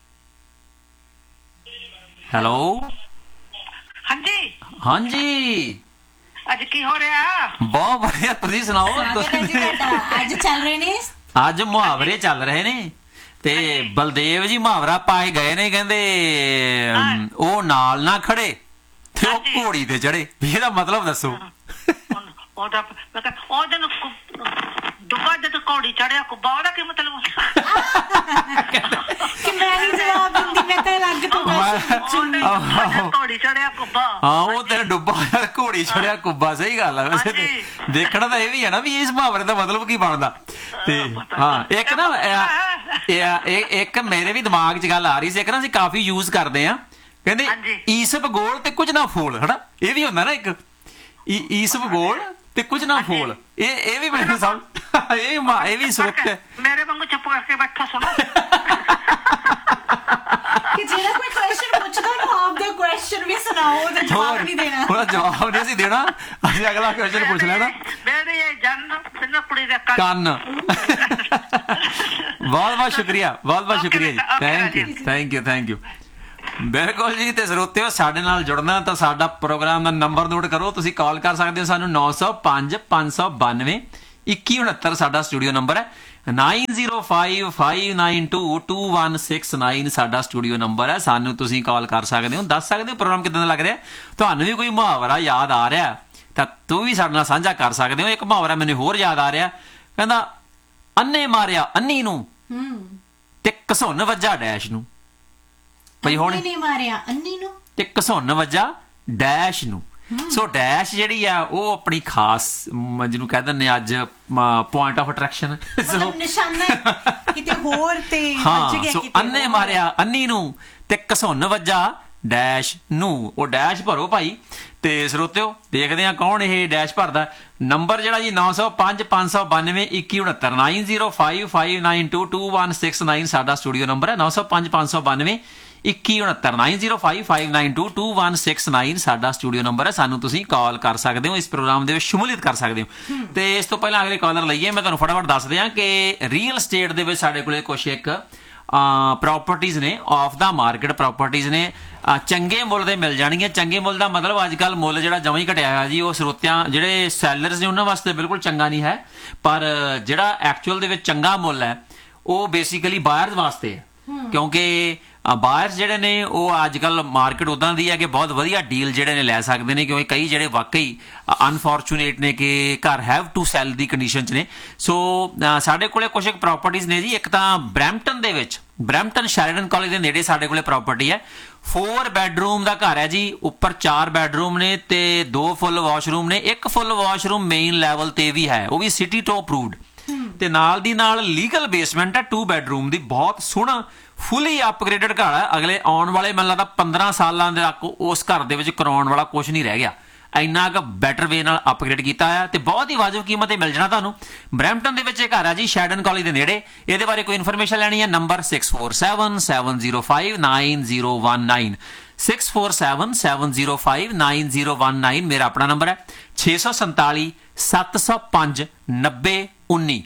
ਹੈਲੋ। ਹਾਂਜੀ ਹਾਂਜੀ, ਅੱਜ ਕੀ ਹੋ ਰਿਹਾ? ਬਹੁਤ ਵਧੀਆ, ਤੁਸੀਂ ਸੁਣਾਓ। ਅੱਜ ਚੱਲ ਰਹੇ ਨੇ, ਅੱਜ ਮੁਹਾਵਰੇ ਚੱਲ ਰਹੇ ਨੇ ਤੇ ਬਲਦੇਵ ਜੀ ਮੁਹਾਵਰਾ ਪਾਏ ਗਏ ਨੇ, ਕਹਿੰਦੇ ਉਹ ਨਾਲ ਨਾ ਖੜੇ ਤੇ ਉਹ ਘੋੜੀ ਤੇ ਚੜੇ। ਇਹਦਾ ਮਤਲਬ ਦੱਸੋ। ਉਹਦਾ ਉਹ ਦਿਨ ਦੁੱਬਾ ਜਦ ਘੋੜੀ ਚੜਿਆ ਕੁੱਬਾ, ਉਹਦਾ ਕੀ ਮਤਲਬ? ਕਿ ਮੈਂ ਹੀ ਜਵਾਬ ਦਿੰਦੀ, ਮੈਂ ਤਾਂ ਲੱਗ ਤੋਂ ਘੋੜੀ ਚੜਿਆ ਕੁੱਬਾ। ਹਾਂ, ਉਹ ਤੇਰਾ ਡੁੱਬਾ ਘੋੜੀ ਚੜਿਆ ਕੁੱਬਾ। ਸਹੀ ਗੱਲ ਆ। ਵੈਸੇ ਤੇ ਦੇਖਣਾ ਤਾਂ ਇਹ ਵੀ ਹੈ ਨਾ ਵੀ ਇਸ ਮੁਹਾਵਰੇ ਦਾ ਮਤਲਬ ਕੀ ਬਣਦਾ। ਤੇ ਹਾਂ, ਇੱਕ ਨਾ ਇੱਕ ਮੇਰੇ ਵੀ ਦਿਮਾਗ 'ਚ ਗੱਲ ਆ ਰਹੀ ਸੀ, ਇੱਕ ਨਾ ਅਸੀਂ ਕਾਫੀ ਯੂਜ਼ ਕਰਦੇ ਆ, ਕਹਿੰਦੇ ਈਸਬ ਗੋਲ ਤੇ ਕੁਝ ਨਾ ਫੋਲ, ਹਨਾ। ਇਹ ਵੀ ਹੁੰਦਾ ਨਾ ਇੱਕ, ਈਸਬ ਗੋਲ ਤੇ ਕੁਝ ਨਾ ਫੋਲ। ਇਹ ਇਹ ਵੀ ਮੈਨੂੰ ਸਮਝ ਇਹ ਇਹ ਵੀ ਸੁਰਤ ਮੇਰੇ ਵਾਂਗੂ ਚੁੱਪ ਕਰਕੇ ਬੈਠਾ ਸੁਣੋ ਕਿ ਜਿਹੜਾ ਕੋਈ ਕੁਐਸਚਨ ਪੁੱਛਦਾ ਉਹਨੂੰ ਆਪ ਦਾ ਕੁਐਸਚਨ ਵੀ ਸੁਣਾਓ, ਉਹਦਾ ਜਵਾਬ ਨਹੀਂ ਦੇਣਾ। ਉਹਦਾ ਜਵਾਬ ਨਹੀਂ ਅਸੀਂ ਦੇਣਾ, ਅਸੀਂ ਅਗਲਾ ਕੁਐਸਚਨ ਪੁੱਛ ਲੈਣਾ। ਮੇਰੇ ਇਹ ਜਨ ਸਿਰ ਕੁੜੀ ਦਾ ਕੰਨ। ਬਹੁਤ ਬਹੁਤ ਸ਼ੁਕਰੀਆ, ਬਹੁਤ ਬਹੁਤ ਸ਼ੁਕਰੀਆ ਜੀ। Thank you thank you thank you. ਬਿਲਕੁਲ ਜੀ, ਤੇ ਸਰੋਤਿਓ ਸਾਡੇ ਨਾਲ ਜੁੜਨਾ ਤਾਂ ਸਾਡਾ ਪ੍ਰੋਗਰਾਮ ਦਾ ਨੰਬਰ ਨੋਟ ਕਰੋ। ਤੁਸੀਂ ਕਾਲ ਕਰ ਸਕਦੇ ਹੋ ਸਾਨੂੰ ਨੌ ਸੌ ਪੰਜ ਪੰਜ ਸੌ ਬਾਨਵੇਂ ਇੱਕੀ ਉਣੱਤਰ ਸਾਡਾ ਸਟੂਡੀਓ ਨੰਬਰ ਹੈ। Nine zero five five nine to to one six nine ਸਾਡਾ ਸਟੂਡੀਓ ਨੰਬਰ ਹੈ। ਸਾਨੂੰ ਤੁਸੀਂ ਕਾਲ ਕਰ ਸਕਦੇ ਹੋ, ਦੱਸ ਸਕਦੇ ਹੋ ਪ੍ਰੋਗਰਾਮ ਕਿੱਦਾਂ ਦਾ ਲੱਗ ਰਿਹਾ। ਤੁਹਾਨੂੰ ਵੀ ਕੋਈ ਮੁਹਾਵਰਾ ਯਾਦ ਆ ਰਿਹਾ ਤਾਂ ਤੂੰ ਵੀ ਸਾਡੇ ਨਾਲ ਸਾਂਝਾ ਕਰ ਸਕਦੇ ਹੋ। ਇੱਕ ਮੁਹਾਵਰਾ ਮੈਨੂੰ ਹੋਰ ਯਾਦ ਆ ਰਿਹਾ, ਕਹਿੰਦਾ ਅੰਨੇ ਮਾਰਿਆ ਅੰਨੀ ਨੂੰ ਤੇ ਘਸੁੰਨ ਵੱਜਾ ਡੈਸ਼ ਨੂੰ। ਭਈ ਹੁਣ ਨਹੀਂ ਮਾਰਿਆ ਅੰਨੀ ਨੂੰ ਤੇ ਘਸੁੰਨ ਵੱਜਾ ਡੈਸ਼ ਨੂੰ। ਸੋ ਡੈਸ਼ ਜਿਹੜੀ ਆ ਉਹ ਆਪਣੀ ਖਾਸ, ਜਿਹਨੂੰ ਕਹਿ ਦਿੰਦੇ ਅੱਜ ਪੁਆਇੰਟ ਆਫ ਅਟਰੈਕਸ਼ਨ, ਨਿਸ਼ਾਨਾ ਕਿਤੇ ਹੋਰ ਤੇ ਹਾਂ। ਸੋ ਅੰਨੇ ਮਾਰਿਆ ਅੰਨੀ ਨੂੰ ਤੇ ਘਸੁੰਨ ਵੱਜਾ ਡੈਸ਼ ਨੂੰ। ਉਹ ਡੈਸ਼ ਭਰੋ ਭਾਈ। ਤੇ ਸਰੋਤਿਓ ਦੇਖਦੇ ਆ ਕੌਣ ਇਹ ਡੈਸ਼ ਭਰਦਾ। ਨੰਬਰ ਜਿਹੜਾ ਜੀ ਨੌ ਸੌ ਪੰਜ ਪੰਜ ਸੌ ਬਾਨਵੇਂ ਇੱਕੀ ਉਣਹੱਤਰ nine zero five five nine to to one six nine ਸਾਡਾ ਸਟੂਡੀਓ ਨੰਬਰ ਹੈ। ਨੌ ਸੌ ਪੰਜ ਪੰਜ ਸੌ ਬਾਨਵੇਂ ਇੱਕੀ ਉਣਹੱਤਰ nine zero five five nine to to one six nine ਸਾਡਾ ਸਟੂਡੀਓ ਨੰਬਰ ਹੈ। ਸਾਨੂੰ ਤੁਸੀਂ ਕਾਲ ਕਰ ਸਕਦੇ ਹੋ, ਇਸ ਪ੍ਰੋਗਰਾਮ ਦੇ ਵਿੱਚ ਸ਼ਮੂਲੀਅਤ ਕਰ ਸਕਦੇ ਹੋ। ਤੇ ਇਸ ਤੋਂ ਪਹਿਲਾਂ ਅਗਲੇ ਕਾਲਰ ਲਈਏ, ਮੈਂ ਤੁਹਾਨੂੰ ਫਟਾਫਟ ਦੱਸ ਦਿਆਂ ਕਿ ਰੀਅਲ ਸਟੇਟ ਦੇ ਵਿੱਚ ਸਾਡੇ ਕੋਲੇ ਕੁਛ ਇੱਕ ਪ੍ਰੋਪਰਟੀਜ਼ ਨੇ, ਆਫ ਦਾ ਮਾਰਕੀਟ ਪ੍ਰੋਪਰਟੀਜ਼ ਨੇ, ਚੰਗੇ ਮੁੱਲ ਦੇ ਮਿਲ ਜਾਣਗੀਆਂ। ਚੰਗੇ ਮੁੱਲ ਦਾ ਮਤਲਬ ਅੱਜ ਕੱਲ੍ਹ ਮੁੱਲ ਜਿਹੜਾ ਜਮਾਂ ਹੀ ਘਟਿਆ ਹੋਇਆ ਜੀ, ਉਹ ਸਰੋਤਿਆਂ ਜਿਹੜੇ ਸੈਲਰਸ ਨੇ ਉਹਨਾਂ ਵਾਸਤੇ ਬਿਲਕੁਲ ਚੰਗਾ ਨਹੀਂ ਹੈ, ਪਰ ਜਿਹੜਾ ਐਕਚੁਅਲ ਦੇ ਵਿੱਚ ਚੰਗਾ ਮੁੱਲ ਹੈ ਉਹ ਬੇਸਿਕਲੀ ਬਾਇਰਸ ਵਾਸਤੇ ਹੈ। ਕਿਉਂਕਿ ਬਾਇਰਸ ਜਿਹੜੇ ਨੇ ਉਹ ਅੱਜ ਕੱਲ੍ਹ ਮਾਰਕੀਟ ਉੱਦਾਂ ਦੀ ਹੈ ਕਿ ਬਹੁਤ ਵਧੀਆ ਡੀਲ ਜਿਹੜੇ ਨੇ ਲੈ ਸਕਦੇ ਨੇ, ਕਿਉਂਕਿ ਕਈ ਜਿਹੜੇ ਵਾਕਈ ਅਨਫੋਰਚੂਨੇਟ ਨੇ ਕਿ ਘਰ have to cell the condition 'ਚ ਨੇ। ਸੋ ਸਾਡੇ ਕੋਲੇ ਕੁਛ ਇੱਕ ਪ੍ਰੋਪਰਟੀਜ਼ ਨੇ ਜੀ। ਇੱਕ ਤਾਂ ਬਰੈਂਪਟਨ ਦੇ ਵਿੱਚ, ਬਰੈਂਪਟਨ ਸ਼ੈਰੀਡਨ ਕਾਲਜ ਦੇ ਨੇੜੇ ਸਾਡੇ ਕੋਲੇ ਪ੍ਰਾਪਰਟੀ ਹੈ। ਫੋਰ ਬੈਡਰੂਮ ਦਾ ਘਰ ਹੈ ਜੀ। ਉੱਪਰ ਚਾਰ ਬੈਡਰੂਮ ਨੇ ਤੇ ਦੋ ਫੁੱਲ ਵਾਸ਼ਰੂਮ ਨੇ। ਇੱਕ ਫੁੱਲ ਵਾਸ਼ਰੂਮ ਮੇਨ ਲੈਵਲ ਤੇ ਵੀ ਹੈ, ਉਹ ਵੀ ਸਿਟੀ ਤੋਂ ਅਪਰੂਵਡ। ਤੇ ਨਾਲ ਦੀ ਨਾਲ ਲੀਗਲ ਬੇਸਮੈਂਟ ਹੈ ਟੂ ਬੈਡਰੂਮ ਦੀ। ਬਹੁਤ ਸੋਹਣਾ ਫੁੱਲੀ ਅਪਗ੍ਰੇਡਡ ਘਰ ਹੈ। ਅਗਲੇ ਆਉਣ ਵਾਲੇ ਮੈਨੂੰ ਲੱਗਦਾ ਪੰਦਰਾਂ ਸਾਲਾਂ ਦੇ ਤੱਕ ਉਸ ਘਰ ਦੇ ਵਿੱਚ ਕਰਾਉਣ ਵਾਲਾ ਕੁਝ ਨਹੀਂ ਰਹਿ ਗਿਆ। ਇੰਨਾ ਕੁ ਬੈਟਰ ਵੇ ਨਾਲ ਅਪਗ੍ਰੇਡ ਕੀਤਾ ਹੈ ਤੇ ਬਹੁਤ ਹੀ ਵਾਜਬ ਕੀਮਤ ਤੇ ਮਿਲ ਜਾਣਾ ਤੁਹਾਨੂੰ। ਬਰੈਂਪਟਨ ਦੇ ਵਿੱਚ ਇਹ ਘਰ ਹੈ ਜੀ, ਸ਼ੈਡਨ ਕਾਲਜ ਦੇ ਨੇੜੇ। ਇਹਦੇ ਬਾਰੇ ਕੋਈ ਇਨਫੋਰਮੇਸ਼ਨ ਲੈਣੀ ਹੈ, number six four seven seven zero five nine zero one nine six four seven seven zero five nine zero one nine ਮੇਰਾ ਆਪਣਾ ਨੰਬਰ ਹੈ। ਛੇ ਸੌ ਸੰਤਾਲੀ ਸੱਤ ਸੌ ਪੰਜ ਨੱਬੇ ਉੱਨੀ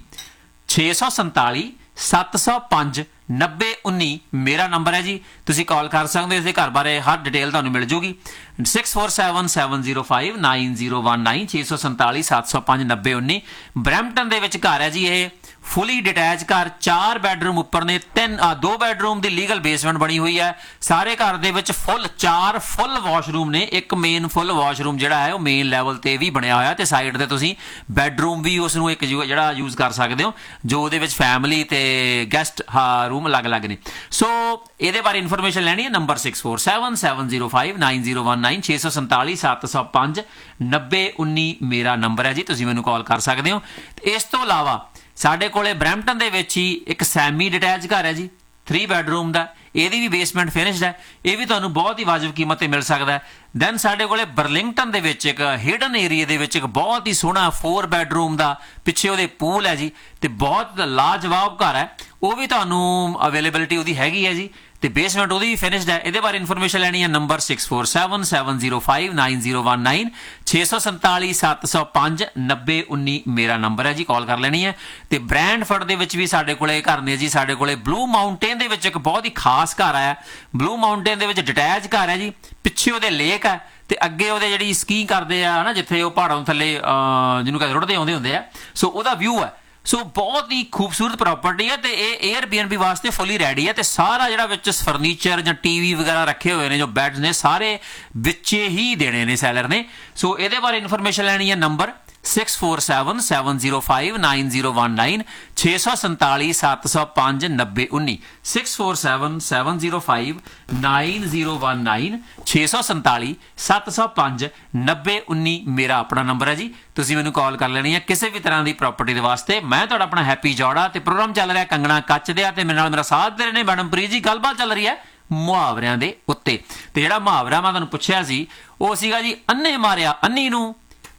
ਛੇ ਸੌ ਸੰਤਾਲੀ ਸੱਤ ਸੌ ਪੰਜ ਨੱਬੇ ਉੱਨੀ ਮੇਰਾ ਨੰਬਰ ਹੈ ਜੀ। ਤੁਸੀਂ ਕਾਲ ਕਰ ਸਕਦੇ ਹੋ, ਇਸ ਦੇ ਘਰ ਬਾਰੇ ਹਰ ਡਿਟੇਲ ਤੁਹਾਨੂੰ ਮਿਲ ਜੂਗੀ। Six four seven seven zero five nine zero one nine ਛੇ ਸੌ ਸੰਤਾਲੀ ਸੱਤ ਸੌ ਪੰਜ ਨੱਬੇ ਉੱਨੀ ਬਰੈਂਪਟਨ ਦੇ ਵਿੱਚ ਘਰ ਹੈ ਜੀ। ਇਹ ਫੁੱਲੀ ਡਿਟੈਚ ਘਰ, ਚਾਰ ਬੈਡਰੂਮ ਉੱਪਰ ਨੇ, ਤਿੰਨ ਦੋ ਬੈਡਰੂਮ ਦੀ ਲੀਗਲ ਬੇਸਮੈਂਟ ਬਣੀ ਹੋਈ ਹੈ। ਸਾਰੇ ਘਰ ਦੇ ਵਿੱਚ ਫੁੱਲ ਚਾਰ ਫੁੱਲ ਵਾਸ਼ਰੂਮ ਨੇ। ਇੱਕ ਮੇਨ ਫੁੱਲ ਵਾਸ਼ਰੂਮ ਜਿਹੜਾ ਹੈ ਉਹ ਮੇਨ ਲੈਵਲ ਤੇ ਵੀ ਬਣਿਆ ਹੋਇਆ ਤੇ ਸਾਈਡ ਤੇ ਤੁਸੀਂ ਬੈਡਰੂਮ ਵੀ ਉਸ ਨੂੰ ਇੱਕ ਜਿਹੜਾ ਯੂਜ਼ ਕਰ ਸਕਦੇ ਹੋ, ਜੋ ਉਹਦੇ ਵਿੱਚ ਫੈਮਿਲੀ ਤੇ ਗੈਸਟ ਰੂਮ ਅਲੱਗ-ਅਲੱਗ ਨੇ। ਸੋ ਇਹਦੇ ਬਾਰੇ ਇਨਫੋਰਮੇਸ਼ਨ ਲੈਣੀ ਹੈ, number six four seven seven zero five nine zero one nine ਛੇ ਸੌ ਸੰਤਾਲੀ ਸੱਤ ਸੌ ਪੰਜ ਨੱਬੇ ਉੱਨੀ ਮੇਰਾ ਨੰਬਰ ਹੈ ਜੀ। ਤੁਸੀਂ ਮੈਨੂੰ ਕਾਲ ਕਰ ਸਕਦੇ ਹੋ। ਇਸ ਤੋਂ ਇਲਾਵਾ ਸਾਡੇ ਕੋਲੇ ਬਰੈਂਪਟਨ ਦੇ ਵਿੱਚ ਹੀ ਇੱਕ ਸੈਮੀ ਡਿਟੈਚ ਘਰ ਹੈ ਜੀ, ਥਰੀ ਬੈਡਰੂਮ ਦਾ। ਇਹਦੀ ਵੀ ਬੇਸਮੈਂਟ ਫਿਨਿਸ਼ਡ ਹੈ। ਇਹ ਵੀ ਤੁਹਾਨੂੰ ਬਹੁਤ ਹੀ ਵਾਜਬ ਕੀਮਤ ਤੇ ਮਿਲ ਸਕਦਾ ਹੈ। ਦੈਨ ਸਾਡੇ ਕੋਲੇ ਬਰਲਿੰਗਟਨ ਦੇ ਵਿੱਚ ਇੱਕ ਹਿਡਨ ਏਰੀਆ ਦੇ ਵਿੱਚ ਇੱਕ ਬਹੁਤ ਹੀ ਸੋਹਣਾ ਫੋਰ ਬੈਡਰੂਮ ਦਾ, ਪਿੱਛੇ ਉਹਦੇ ਪੂਲ ਹੈ ਜੀ ਤੇ ਬਹੁਤ ਲਾਜਵਾਬ ਘਰ ਹੈ। ਉਹ ਵੀ ਤੁਹਾਨੂੰ ਅਵੇਲੇਬਿਲਿਟੀ ਉਹਦੀ ਹੈਗੀ ਹੈ ਜੀ ਤੇ ਬੇਸਮੈਂਟ ਉਹਦੀ ਵੀ ਫਿਨਿਸ਼ਡ ਹੈ। ਇਹਦੇ ਬਾਰੇ ਇਨਫੋਰਮੇਸ਼ਨ ਲੈਣੀ ਹੈ, number six four seven seven zero five nine zero one nine ਛੇ ਸੌ ਸੰਤਾਲੀ ਸੱਤ ਸੌ ਪੰਜ ਨੱਬੇ ਉੱਨੀ ਮੇਰਾ ਨੰਬਰ ਹੈ ਜੀ। ਕਾਲ ਕਰ ਲੈਣੀ ਹੈ। ਤੇ ਬ੍ਰੈਂਡਫੋਰਡ ਦੇ ਵਿੱਚ ਵੀ ਸਾਡੇ ਕੋਲੇ ਘਰ ਨੇ ਜੀ। ਸਾਡੇ ਕੋਲੇ ਬਲੂ ਮਾਊਂਟੇਨ ਦੇ ਵਿੱਚ ਇੱਕ ਬਹੁਤ ਹੀ ਖਾਸ ਘਰ ਆਇਆ। ਬਲੂ ਮਾਊਂਟੇਨ ਦੇ ਵਿੱਚ ਡਿਟੈਚ ਘਰ ਹੈ ਜੀ। ਪਿੱਛੇ ਉਹਦੇ ਲੇਕ ਹੈ ਤੇ ਅੱਗੇ ਉਹਦੇ ਜਿਹੜੀ ਸਕੀ ਕਰਦੇ ਆ ਨਾ, ਜਿੱਥੇ ਉਹ ਪਹਾੜਾਂ ਥੱਲੇ ਜਿਹਨੂੰ ਕਹਿੰਦੇ ਰੁੜਦੇ ਆਉਂਦੇ ਹੁੰਦੇ ਆ, ਸੋ ਉਹਦਾ ਵਿਊ ਹੈ। ਸੋ ਬਹੁਤ ਹੀ ਖੂਬਸੂਰਤ ਪ੍ਰਾਪਰਟੀ ਹੈ ਤੇ ਇਹ ਏਅਰਬੀਐਨਬੀ ਵਾਸਤੇ ਫੁੱਲੀ ਰੈਡੀ ਹੈ। ਤੇ ਸਾਰਾ ਜਿਹੜਾ ਵਿੱਚ ਫਰਨੀਚਰ ਜਾਂ ਟੀਵੀ ਵਗੈਰਾ ਰੱਖੇ ਹੋਏ ਨੇ, ਜੋ ਬੈਡਸ ਨੇ, ਸਾਰੇ ਵਿੱਚੇ ਹੀ ਦੇਣੇ ਨੇ ਸੈਲਰ ਨੇ। ਸੋ ਇਹਦੇ ਬਾਰੇ ਇਨਫੋਰਮੇਸ਼ਨ ਲੈਣੀ ਹੈ, number six four seven seven zero five nine zero one nine ਛੇ ਸੌ ਸੰਤਾਲੀ ਸੱਤ ਸੌ ਪੰਜ ਨੱਬੇ ਉੱਨੀ six four seven seven zero five nine zero one nine ਛੇ ਸੌ ਸੰਤਾਲੀ ਸੱਤ ਸੌ ਪੰਜ ਨੱਬੇ ਉੱਨੀ ਮੇਰਾ ਆਪਣਾ ਨੰਬਰ ਹੈ ਜੀ। ਤੁਸੀਂ ਮੈਨੂੰ ਕਾਲ ਕਰ ਲੈਣੀ ਹੈ ਕਿਸੇ ਵੀ ਤਰ੍ਹਾਂ ਦੀ ਪ੍ਰਾਪਰਟੀ ਦੇ ਵਾਸਤੇ। ਮੈਂ ਤੁਹਾਡਾ ਆਪਣਾ ਹੈਪੀ ਜੋੜਾ ਤੇ ਪ੍ਰੋਗਰਾਮ ਚੱਲ ਰਿਹਾ ਕੰਗਣਾ ਕੱਚ ਦੇ ਆ ਤੇ ਮੇਰੇ ਨਾਲ ਮੇਰਾ ਸਾਥ ਦੇ ਰਹੇ ਨੇ ਮੈਡਮ ਪ੍ਰੀਤ ਜੀ। ਗੱਲਬਾਤ ਚੱਲ ਰਹੀ ਹੈ ਮੁਹਾਵਰਿਆਂ ਦੇ ਉੱਤੇ। ਤੇ ਜਿਹੜਾ ਮੁਹਾਵਰਾ ਮੈਂ ਤੁਹਾਨੂੰ ਪੁੱਛਿਆ ਸੀ ਉਹ ਸੀਗਾ ਜੀ, ਅੰਨੇ ਮਾਰਿਆ ਅੰਨੀ ਨੂੰ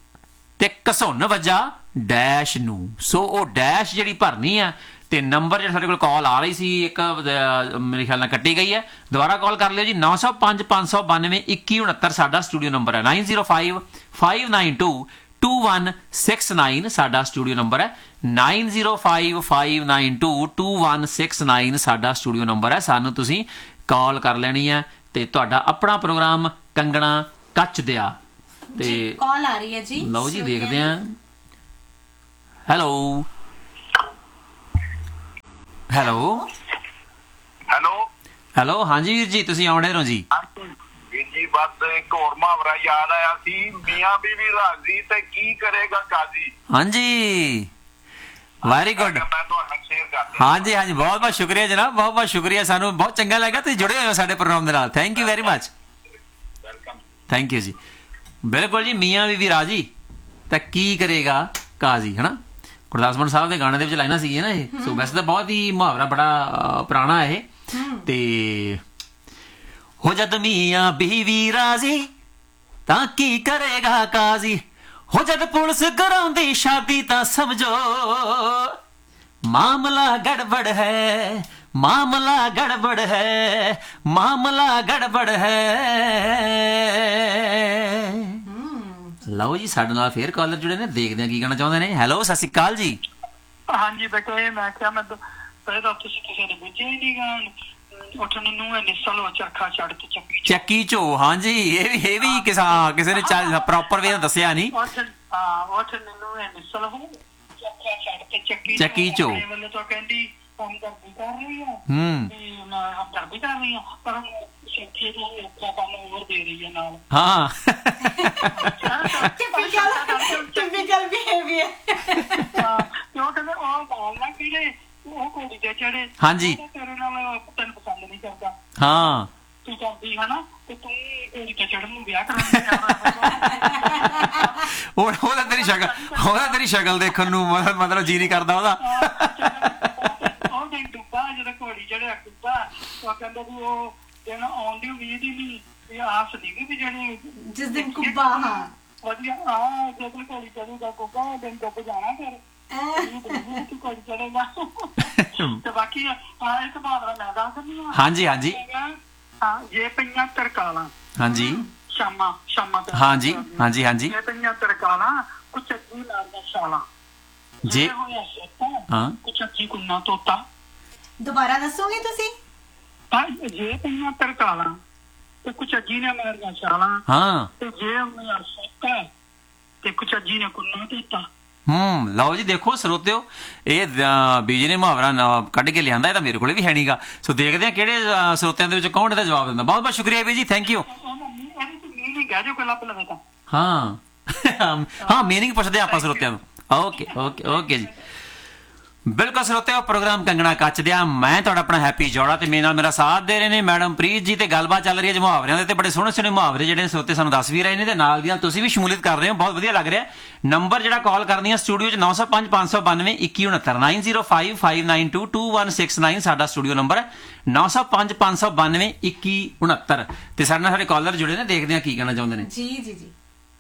ਤੇ ਘਸੁੰਨ ਵੱਜਾ ਡੈਸ਼ ਨੂੰ। ਸੋ ਉਹ ਡੈਸ਼ ਜਿਹੜੀ ਭਰਨੀ ਆ ਤੇ ਨੰਬਰ ਜਿਹੜਾ ਸਾਡੇ ਕੋਲ ਕਾਲ ਆ ਰਹੀ ਸੀ ਇੱਕ ਮੇਰੇ ਖਿਆਲ ਨਾਲ ਕੱਟੀ ਗਈ ਹੈ, ਦੁਬਾਰਾ ਕਾਲ ਕਰ ਲਿਓ ਜੀ। ਨੌ ਸੌ ਪੰਜ ਪੰਜ ਸੌ ਬਾਨਵੇਂ ਇੱਕੀ ਉਣਹੱਤਰ ਸਾਡਾ ਸਟੂਡੀਓ ਨੰਬਰ ਹੈ। Nine zero five five nine to to one six nine ਸਾਡਾ ਸਟੂਡੀਓ ਨੰਬਰ ਹੈ। Nine zero five five nine to to one six nine ਸਾਡਾ ਸਟੂਡੀਓ ਨੰਬਰ ਹੈ। ਸਾਨੂੰ ਤੁਸੀਂ ਕਾਲ ਕਰ ਲੈਣੀ ਹੈ ਤੇ ਤੁਹਾਡਾ ਆਪਣਾ ਪ੍ਰੋਗਰਾਮ ਕੰਗਣਾ ਕੱਚ ਦਿਆ ਤੇ ਕਾਲ ਆ ਰਹੀ ਹੈ ਜੀ। ਲਓ ਜੀ ਦੇਖਦੇ ਆਂ। ਹੈਲੋ ਹੈਲੋ ਹੈਲੋ ਹੈਲੋ ਹਾਂਜੀ ਵੀਰ ਜੀ, ਤੁਸੀਂ ਆਉਣੇ ਰਹੋ ਜੀ। ਵੀਰ ਜੀ ਬਸ ਇੱਕ ਹੋਰ ਮੁਹਾਵਰਾ ਯਾਦ ਆਇਆ ਸੀ, ਮੀਆਂ ਬੀਵੀ ਰਾਜ਼ੀ ਤੇ ਕੀ ਕਰੇਗਾ ਕਾਜ਼ੀ। ਹਾਂਜੀ ਵੈਰੀ ਗੁੱਡ। ਮੈਂ ਤੁਹਾਨੂੰ ਸ਼ੇਅਰ ਕਰ ਦਿੰਦਾ। ਹਾਂਜੀ ਹਾਂਜੀ ਬਹੁਤ ਬਹੁਤ ਸ਼ੁਕਰੀਆ ਜਨਾਬ, ਬਹੁਤ ਬਹੁਤ ਸ਼ੁਕਰੀਆ। ਸਾਨੂੰ ਬਹੁਤ ਚੰਗਾ ਲੱਗਾ ਤੁਸੀਂ ਜੁੜੇ ਹੋਏ ਹੋ ਸਾਡੇ ਪ੍ਰੋਗਰਾਮ ਦੇ ਨਾਲ। Thank you very much. Thank you ਜੀ। ਬਿਲਕੁਲ ਜੀ, ਮੀਆਂ ਬੀਵੀ ਰਾਜੀ ਤਾਂ ਕੀ ਕਰੇਗਾ ਕਾਜ਼ੀ, ਹੈ ਨਾ। ਗੁਰਦਾਸ ਮਾਨ ਸਾਹਿਬ ਦੇ ਗਾਣੇ ਦੇ ਵਿੱਚ ਲਾਈਨਾਂ ਸੀਗੀਆਂ ਨਾ ਇਹ। ਸੋ ਵੈਸੇ ਤਾਂ ਬਹੁਤ ਹੀ ਮੁਹਾਵਰਾ ਬੜਾ ਪੁਰਾਣਾ ਇਹ। ਤੇ ਹੋ ਜਦ ਮੀਆਂ ਬੀਵੀ ਰਾਜ਼ੀ ਤਾਂ ਕੀ ਕਰੇਗਾ ਕਾਜ਼ੀ ਹੋ ਜਦ ਪੁਲਿਸ ਕਰਾਉਂਦੀ ਸ਼ਾਦੀ ਤਾਂ ਸਮਝੋ ਮਾਮਲਾ ਗੜਬੜ ਹੈ ਮਾਮਲਾ ਗੜਬੜ ਹੈ ਮਾਮਲਾ ਗੜਬੜ ਹੈ। ਲਓ ਜੀ ਸਾਡੇ ਨਾਲ ਫੇਰ ਕਾਲਰ ਜੁੜੇ ਨੇ, ਦੇਖਦੇ ਆ ਕੀ ਕਹਿਣਾ ਚਾਹੁੰਦੇ ਨੇ। ਹੈਲੋ ਸਤਿ ਸ਼੍ਰੀ ਅਕਾਲ ਜੀ। ਹਾਂਜੀ ਬੇਟੇ ਮੈਂ ਕਿਹਾ ਮੈਂ ਪਹਿਲਾਂ ਤੁਸੀਂ ਕਿਸੇ ਨੇ ਬੁੱਝਿਆ ਹੀ ਨਹੀਂ ਗਾ ਉੱਠਣ ਨੂੰ ਇਹ ਨਿਸਲ ਚਰਖਾ ਛੱਡ ਤੇ ਚੱਕੀ ਚੱਕੀ ਝੋ। ਹਾਂਜੀ ਇਹ ਵੀ ਇਹ ਵੀ ਕਿਸਾ ਕਿਸੇ ਨੇ ਪ੍ਰੋਪਰ ਵੇ ਦੱਸਿਆ ਨਹੀਂ। ਉੱਠ ਹਾਂ ਉੱਠ ਨੂੰ ਇਹ ਨਿਸਲ ਹੋ ਚਰਖਾ ਛੱਡ ਤੇ ਚੱਕੀ ਚੱਕੀ ਝੋ ਵੱਲੋਂ ਤਾਂ ਕਹਿੰਦੀ ਹਮਦਰਦੀ ਕਰ ਰਹੀ ਆ ਹੂੰ ਮੈਂ ਹਮਦਰਦੀ ਕਰ ਰਹੀ ਆ ਪਰ ਸੱਚੀ ਤੋਂ ਔਖਾ ਕੰਮ ਹੋਰ ਦੇ ਰਹੀ ਹੈ ਨਾਲ। ਹਾਂ ਟਿਪੀਕਲ ਟਿਪੀਕਲ ਬਿਹੇਵੀਅਰ। ਕਿਉਂ ਕਹਿੰਦੇ ਉਹ ਬਾਲਣਾ ਕਿਹੜੇ ਉਹ ਕੁੜੀ ਦੇ ਜਿਹੜੇ ਹਾਂਜੀ ਤੇਰੇ ਨਾਲ ਤੈਨੂੰ ਪਸੰਦ ਨਹੀਂ ਕਰਦਾ ਹਾਂ ਤੂੰ ਕਰਦੀ ਹਨਾ ਤੇ ਤੂੰ ਕੁੜੀ ਤੇ ਚੜਨ ਨੂੰ ਵਿਆਹ ਕਰਾਉਣਾ ਉਹ ਉਹਦਾ ਤੇਰੀ ਸ਼ਕਲ ਉਹਦਾ ਤੇਰੀ ਸ਼ਕਲ ਦੇਖਣ ਨੂੰ ਮਤਲਬ ਜੀ ਨਹੀਂ ਕਰਦਾ ਉਹਦਾ। ਉਹ ਦਿਨ ਡੁੱਬਾ ਜਦੋਂ ਘੋੜੀ ਚੜਿਆ ਡੁੱਬਾ ਉਹ ਕਹਿੰਦਾ ਵੀ ਉਹ ਦਿਨ ਆਉਂਦੀ ਉਮੀਦ ਹੀ ਨਹੀਂ ਵੀ ਆਸ ਨਹੀਂ ਵੀ ਜਿਹੜੀ ਜਿਸ ਦਿਨ ਕੁੱਬਾ ਹਾਂ ਵਧੀਆ ਹਾਂ ਜਦੋਂ ਘੋੜੀ ਚੜੂਗਾ ਕੁੱਬਾ ਉਹ ਦਿਨ ਡੁੱਬ ਜਾਣਾ ਫਿਰ ਤੂੰ ਘੋੜੀ ਚੜੇਗਾ। ਤੇ ਬਾਕੀ ਹਾਂ ਇੱਕ ਬਹਾਦਰਾ ਮੈਂ ਦੱਸ ਦਿੰਦੀ ਹਾਂ। ਹਾਂਜੀ ਹਾਂਜੀ ਹਾਂ ਜੇ ਪਈਆਂ ਤਰਕਾਲਾਂ ਹਾਂਜੀ ਸ਼ਾਮਾਂ ਸ਼ਾਮਾਂ ਹਾਂਜੀ ਹਾਂਜੀ ਹਾਂਜੀ ਜੇ ਪਈਆਂ ਤਰਕਾਲਾਂ ਕੁਛ ਅੱਜੀ ਲਾਰਦਾ ਸ਼ਾਲਾਂ ਜੇ ਹੋਇਆ ਸੋਤਾ ਹਾਂ ਕੁਛ ਅੱਜੀ ਕੁੰਨਾ ਤੋਤਾ। ਦੁਬਾਰਾ ਦੱਸੋਗੇ ਤੁਸੀਂ? ਹਾਂ ਜੇ ਪਈਆਂ ਤਰਕਾਲਾਂ ਤੇ ਕੁਛ ਅੱਜੀ ਨੇ ਮਾਰੀਆਂ ਛਾਲਾਂ ਹਾਂ ਤੇ ਜੇ ਹੋਇਆ ਸੋਤਾ ਤੇ ਕੁਛ ਅੱਜੀ ਨੇ ਕੁੰਨਾ ਤੋਤਾ। ਹੂੰ ਲਓ ਜੀ ਦੇਖੋ ਸਰੋਤਿਓ ਇਹ ਬੀਜੀ ਨੇ ਮੁਹਾਵਰਾ ਕੱਢ ਕੇ ਲਿਆਂਦਾ, ਇਹ ਤਾਂ ਮੇਰੇ ਕੋਲੇ ਵੀ ਹੈ ਨਹੀਂਗਾ। ਸੋ ਦੇਖਦੇ ਆ ਕਿਹੜੇ ਸਰੋਤਿਆਂ ਦੇ ਵਿੱਚ ਕੌਣ ਇਹਦਾ ਜਵਾਬ ਦਿੰਦਾ। ਬਹੁਤ ਬਹੁਤ ਸ਼ੁਕਰੀਆ ਬੀਜੀ, ਥੈਂਕ ਯੂ। ਹਾਂ ਹਾਂ ਮੀਨਿੰਗ ਪੁੱਛਦੇ ਆਪਾਂ ਸਰੋਤਿਆਂ ਨੂੰ। ਓਕੇ ਓਕੇ ਓਕੇ ਜੀ ਬਿਲਕੁਲ ਸਰੋਤਿਓ ਪ੍ਰੋਗਰਾਮ ਕੰਗਣਾ ਕੱਚ ਦਿਆ ਮੈਂ ਤੁਹਾਡਾ ਆਪਣਾ ਹੈਪੀ ਜੋੜਾ ਤੇ ਮੇਰੇ ਨਾਲ ਮੇਰਾ ਸਾਥ ਦੇ ਰਹੇ ਨੇ ਮੈਡਮ ਪ੍ਰੀਤ ਜੀ ਤੇ ਗੱਲਬਾਤ ਚੱਲ ਰਹੀ ਹੈ ਜੀ ਮੁਹਾਵਰਿਆਂ ਦੇ ਤੇ ਬੜੇ ਸੋਹਣੇ ਸੋਹਣੇ ਮੁਹਾਵਰੇ ਜਿਹੜੇ ਸਰੋਤੇ ਸਾਨੂੰ ਦੱਸ ਵੀ ਰਹੇ ਨੇ ਤੇ ਨਾਲ ਦੀਆਂ ਤੁਸੀਂ ਵੀ ਸ਼ਮੂਲੀਅਤ ਕਰ ਰਹੇ ਹੋ, ਬਹੁਤ ਵਧੀਆ ਲੱਗ ਰਿਹਾ। ਨੰਬਰ ਜਿਹੜਾ ਕਾਲ ਕਰਨੀ ਹੈ ਸਟੂਡੀਓ ਚ ਨੌ ਸੌ ਪੰਜ ਪੰਜ ਸੌ ਬਾਨਵੇਂ ਇੱਕੀ ਉਣੱਤਰ nine zero five five nine to to one six nine ਸਾਡਾ ਸਟੂਡੀਓ ਨੰਬਰ ਹੈ ਨੌ ਸੌ ਪੰਜ ਪੰਜ ਸੌ ਬਾਨਵੇਂ ਇੱਕੀ ਉਣੱਤਰ ਤੇ ਸਾਡੇ ਨਾਲ ਸਾਡੇ ਕਾਲਰ ਜੁੜੇ ਨੇ, ਦੇਖਦੇ ਆ ਕੀ ਕਹਿਣਾ ਚਾਹੁੰਦੇ ਨੇ। ਜੀ ਜੀ ਜੀ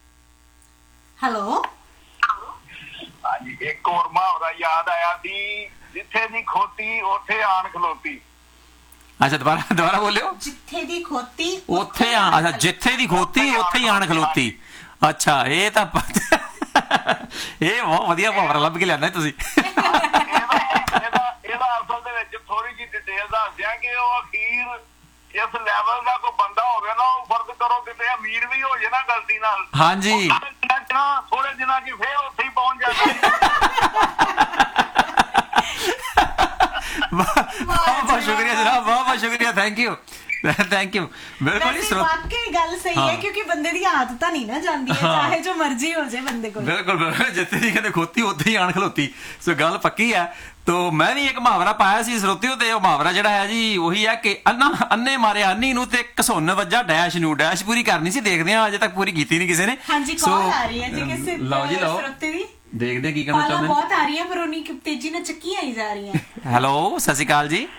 ਹੈਲੋ ਹਾਂਜੀ ਇੱਕ ਹੋਰ ਮੁਹਾਵਰਾ ਯਾਦ ਆਇਆ ਸੀ ਜਿੱਥੇ ਦੀ ਖੋਤੀ ਉੱਥੇ ਆਣ ਖਲੋਤੀ। ਅੱਛਾ ਦੁਬਾਰਾ ਦੁਬਾਰਾ ਬੋਲਿਓ। ਜਿੱਥੇ ਦੀ ਖੋਤੀ ਉੱਥੇ ਆ ਅੱਛਾ ਜਿੱਥੇ ਦੀ ਖੋਤੀ ਉੱਥੇ ਹੀ ਆਣ ਖਲੋਤੀ। ਅੱਛਾ ਇਹ ਤਾਂ ਇਹ ਬਹੁਤ ਵਧੀਆ ਮੁਹਾਵਰਾ ਲੱਭ ਕੇ ਲਿਆਂਦਾ ਤੁਸੀਂ। ਇਹਦਾ ਇਹਦਾ ਅਸਲ ਦੇ ਵਿੱਚ ਥੋੜੀ ਜਿਹੀ ਡਿਟੇਲ ਦੱਸ ਦਿਆਂ ਕਿ ਉਹ ਅਖੀਰ ਇਸ ਲੈਵਲ ਦਾ ਕੋਈ ਬੰਦਾ ਹੋਵੇ ਨਾ ਉਹ ਫਰਜ਼ ਕਰੋ ਕਿਤੇ ਅਮੀਰ ਵੀ ਹੋ ਜੇ ਨਾ ਗਲਤੀ ਨਾਲ ਹਾਂਜੀ ਥੋੜੇ ਦਿਨਾਂ ਚ ਫੇਰ ਉੱਥੇ ਹੀ ਪਹੁੰਚ ਜਾਂਦੇ। ਬਹੁਤ ਬਹੁਤ ਸ਼ੁਕਰੀਆ ਜਨਾਬ, ਬਹੁਤ ਬਹੁਤ ਸ਼ੁਕਰੀਆ, ਥੈਂਕ ਯੂ ਥੈਂਕ ਯੂ। ਬਿਲਕੁਲ ਹੀ ਵਾਕਈ ਗੱਲ ਸਹੀ ਹੈ ਕਿਉਂਕਿ ਬੰਦੇ ਦੀ ਆਦਤਾਂ ਨਹੀਂ ਨਾ ਜਾਂਦੀ ਹੈ ਚਾਹੇ ਜੋ ਮਰਜ਼ੀ ਹੋ ਜਾਏ ਬੰਦੇ ਕੋਲ। ਬਿਲਕੁਲ ਬਿਲਕੁਲ ਜਿੱਥੇ ਦੀ ਕਹਿੰਦੇ ਖੋਤੀ ਉੱਥੇ ਹੀ ਆਣ ਖਲੋਤੀ। ਸੋ ਗੱਲ ਪੱਕੀ ਹੈ। ਤੋ ਮੈਂ ਵੀ ਇੱਕ ਮੁਹਾਵਰਾ ਪਾਇਆ ਸੀ ਸਰੋਤਿਓ ਤੇ ਉਹ ਮੁਹਾਵਰਾ ਜਿਹੜਾ ਹੈ ਜੀ ਉਹੀ ਹੈ ਕਿ ਅੰਨਾ ਅੰਨੇ ਮਾਰਿਆ ਅੰਨੀ ਨੂੰ ਤੇ ਘਸੁੰਨ ਵੱਜਾ ਡੈਸ਼ ਨੂੰ। ਡੈਸ਼ ਪੂਰੀ ਕਰਨੀ ਸੀ, ਦੇਖਦੇ ਹਾਂ ਅਜੇ ਤੱਕ ਪੂਰੀ ਕੀਤੀ ਨਹੀਂ ਕਿਸੇ ਨੇ। ਹਾਂਜੀ ਕਾਲ ਆ ਰਹੀ ਹੈ ਜੀ ਕਿਸੇ ਲਓ ਜੀ ਲਓ ਸਰੋਤੇ ਦੀ ਦੇਖਦੇ ਕੀ ਕਹਿਣਾ ਚਾਹੁੰਦੇ ਨੇ। ਬਹੁਤ ਆ ਰਹੀ ਹੈ ਪਰ ਉਨੀ ਤੇਜ਼ੀ ਨਾਲ ਚੱਕੀਆਂ ਹੀ ਜਾ ਰਹੀਆਂ। ਹੈਲੋ ਸਤਿ ਸ਼੍ਰੀ ਅਕਾਲ ਜੀ।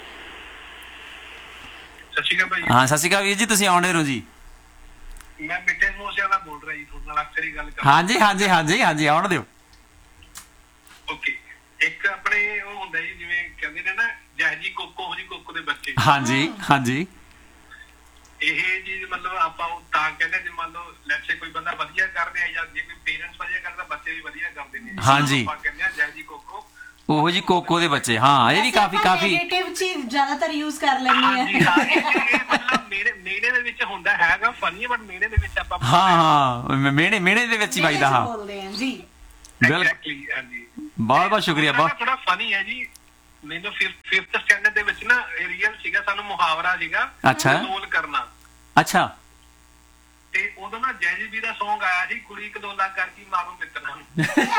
ਸਤਿ ਸ਼੍ਰੀ ਅਕਾਲ ਭਾਈ। ਹਾਂ ਸਤਿ ਸ਼੍ਰੀ ਅਕਾਲ ਵੀਰ ਜੀ, ਤੁਸੀਂ ਆਉਂਦੇ ਰਹੋ ਜੀ। ਮੈਂ ਮਿੱਟੇ ਮੋਸੇ ਵਾਲਾ ਬੋਲ ਰਿਹਾ ਜੀ, ਤੁਹਾਡੇ ਨਾਲ ਅਕਸਰ ਹੀ ਗੱਲ ਕਰ। ਹਾਂਜੀ ਹਾਂਜੀ ਹਾਂਜੀ ਹਾਂਜੀ ਆਉਣ ਦਿਓ। ਓਕੇ ਇੱਕ ਆਪਣੇ ਉਹ ਹੁੰਦਾ ਜੀ ਜਿਵੇਂ ਕਹਿੰਦੇ ਨੇ ਨਾ ਜਹਜੀ ਕੋਕੋ ਹੋ ਜੀ ਕੋਕੋ ਦੇ ਬੱਚੇ। ਹਾਂਜੀ ਹਾਂਜੀ ਇਹ ਜੀ ਮਤਲਬ ਆਪਾਂ ਤਾਂ ਕਹਿੰਦੇ ਜੇ ਮੰਨ ਲਓ ਲੈਟਸ ਸੇ ਕੋਈ ਬੰਦਾ ਵਧੀਆ ਕਰ ਰਿਹਾ ਜਾਂ ਜੇ ਕੋਈ ਪੇਰੈਂਟਸ ਵਧੀਆ ਕਰਦਾ ਬੱਚੇ ਵੀ ਵਧੀਆ ਕਰਦੇ ਨੇ। ਹਾਂਜੀ ਆਪਾਂ ਕਹਿੰਦੇ ਆ ਜਹਜੀ ਕੋਕੋ ਉਹੋ ਜੀ ਕੋਕੋ ਦੇ ਬੱਚੇ। ਹਾਂ ਇਹ ਵੀ ਕਾਫੀ ਕਾਫੀ ਨੈਗੇਟਿਵ ਚੀਜ਼ ਜ਼ਿਆਦਾਤਰ ਯੂਜ਼ ਕਰ ਲੈਂਦੇ ਆ। ਹਾਂਜੀ ਹਾਂ ਇਹ ਮਤਲਬ ਮੇਰੇ ਮੇਨੇ ਦੇ ਵਿੱਚ ਹੁੰਦਾ ਹੈਗਾ ਫਨੀ ਬਟ ਮੇਨੇ ਦੇ ਵਿੱਚ ਆਪਾਂ ਹਾਂ ਹਾਂ ਮੇਣੇ ਮੇਣੇ ਦੇ ਵਿੱਚ ਹੀ ਵੱਜਦਾ। ਹਾਂ ਬੋਲਦੇ ਆ ਜੀ ਬਿਲਕੁਲ ਹਾਂਜੀ ਬਹੁਤ ਬਹੁਤ ਸ਼ੁਕਰੀਆ। ਬਹੁਤ ਥੋੜਾ ਫਨੀ ਹੈ ਜੀ। ਮੈਨੂੰ ਫਿਫਥ ਸਟੈਂਡਰਡ ਦੇ ਵਿੱਚ ਨਾ ਇਹ ਰੀਅਲ ਸੀਗਾ, ਸਾਨੂੰ ਮੁਹਾਵਰਾ ਸੀਗਾ ਅੱਛਾ ਕਦੋਲ ਕਰਨਾ। ਅੱਛਾ ਤੇ ਉਦੋਂ ਨਾ ਜੈਜੀ ਵੀ ਦਾ Song ਆਇਆ ਸੀ ਕੁੜੀ ਕਦੋਲਾ ਕਰਕੀ ਮਾਰੂ ਮਿੱਤਰਾਂ ਨੂੰ।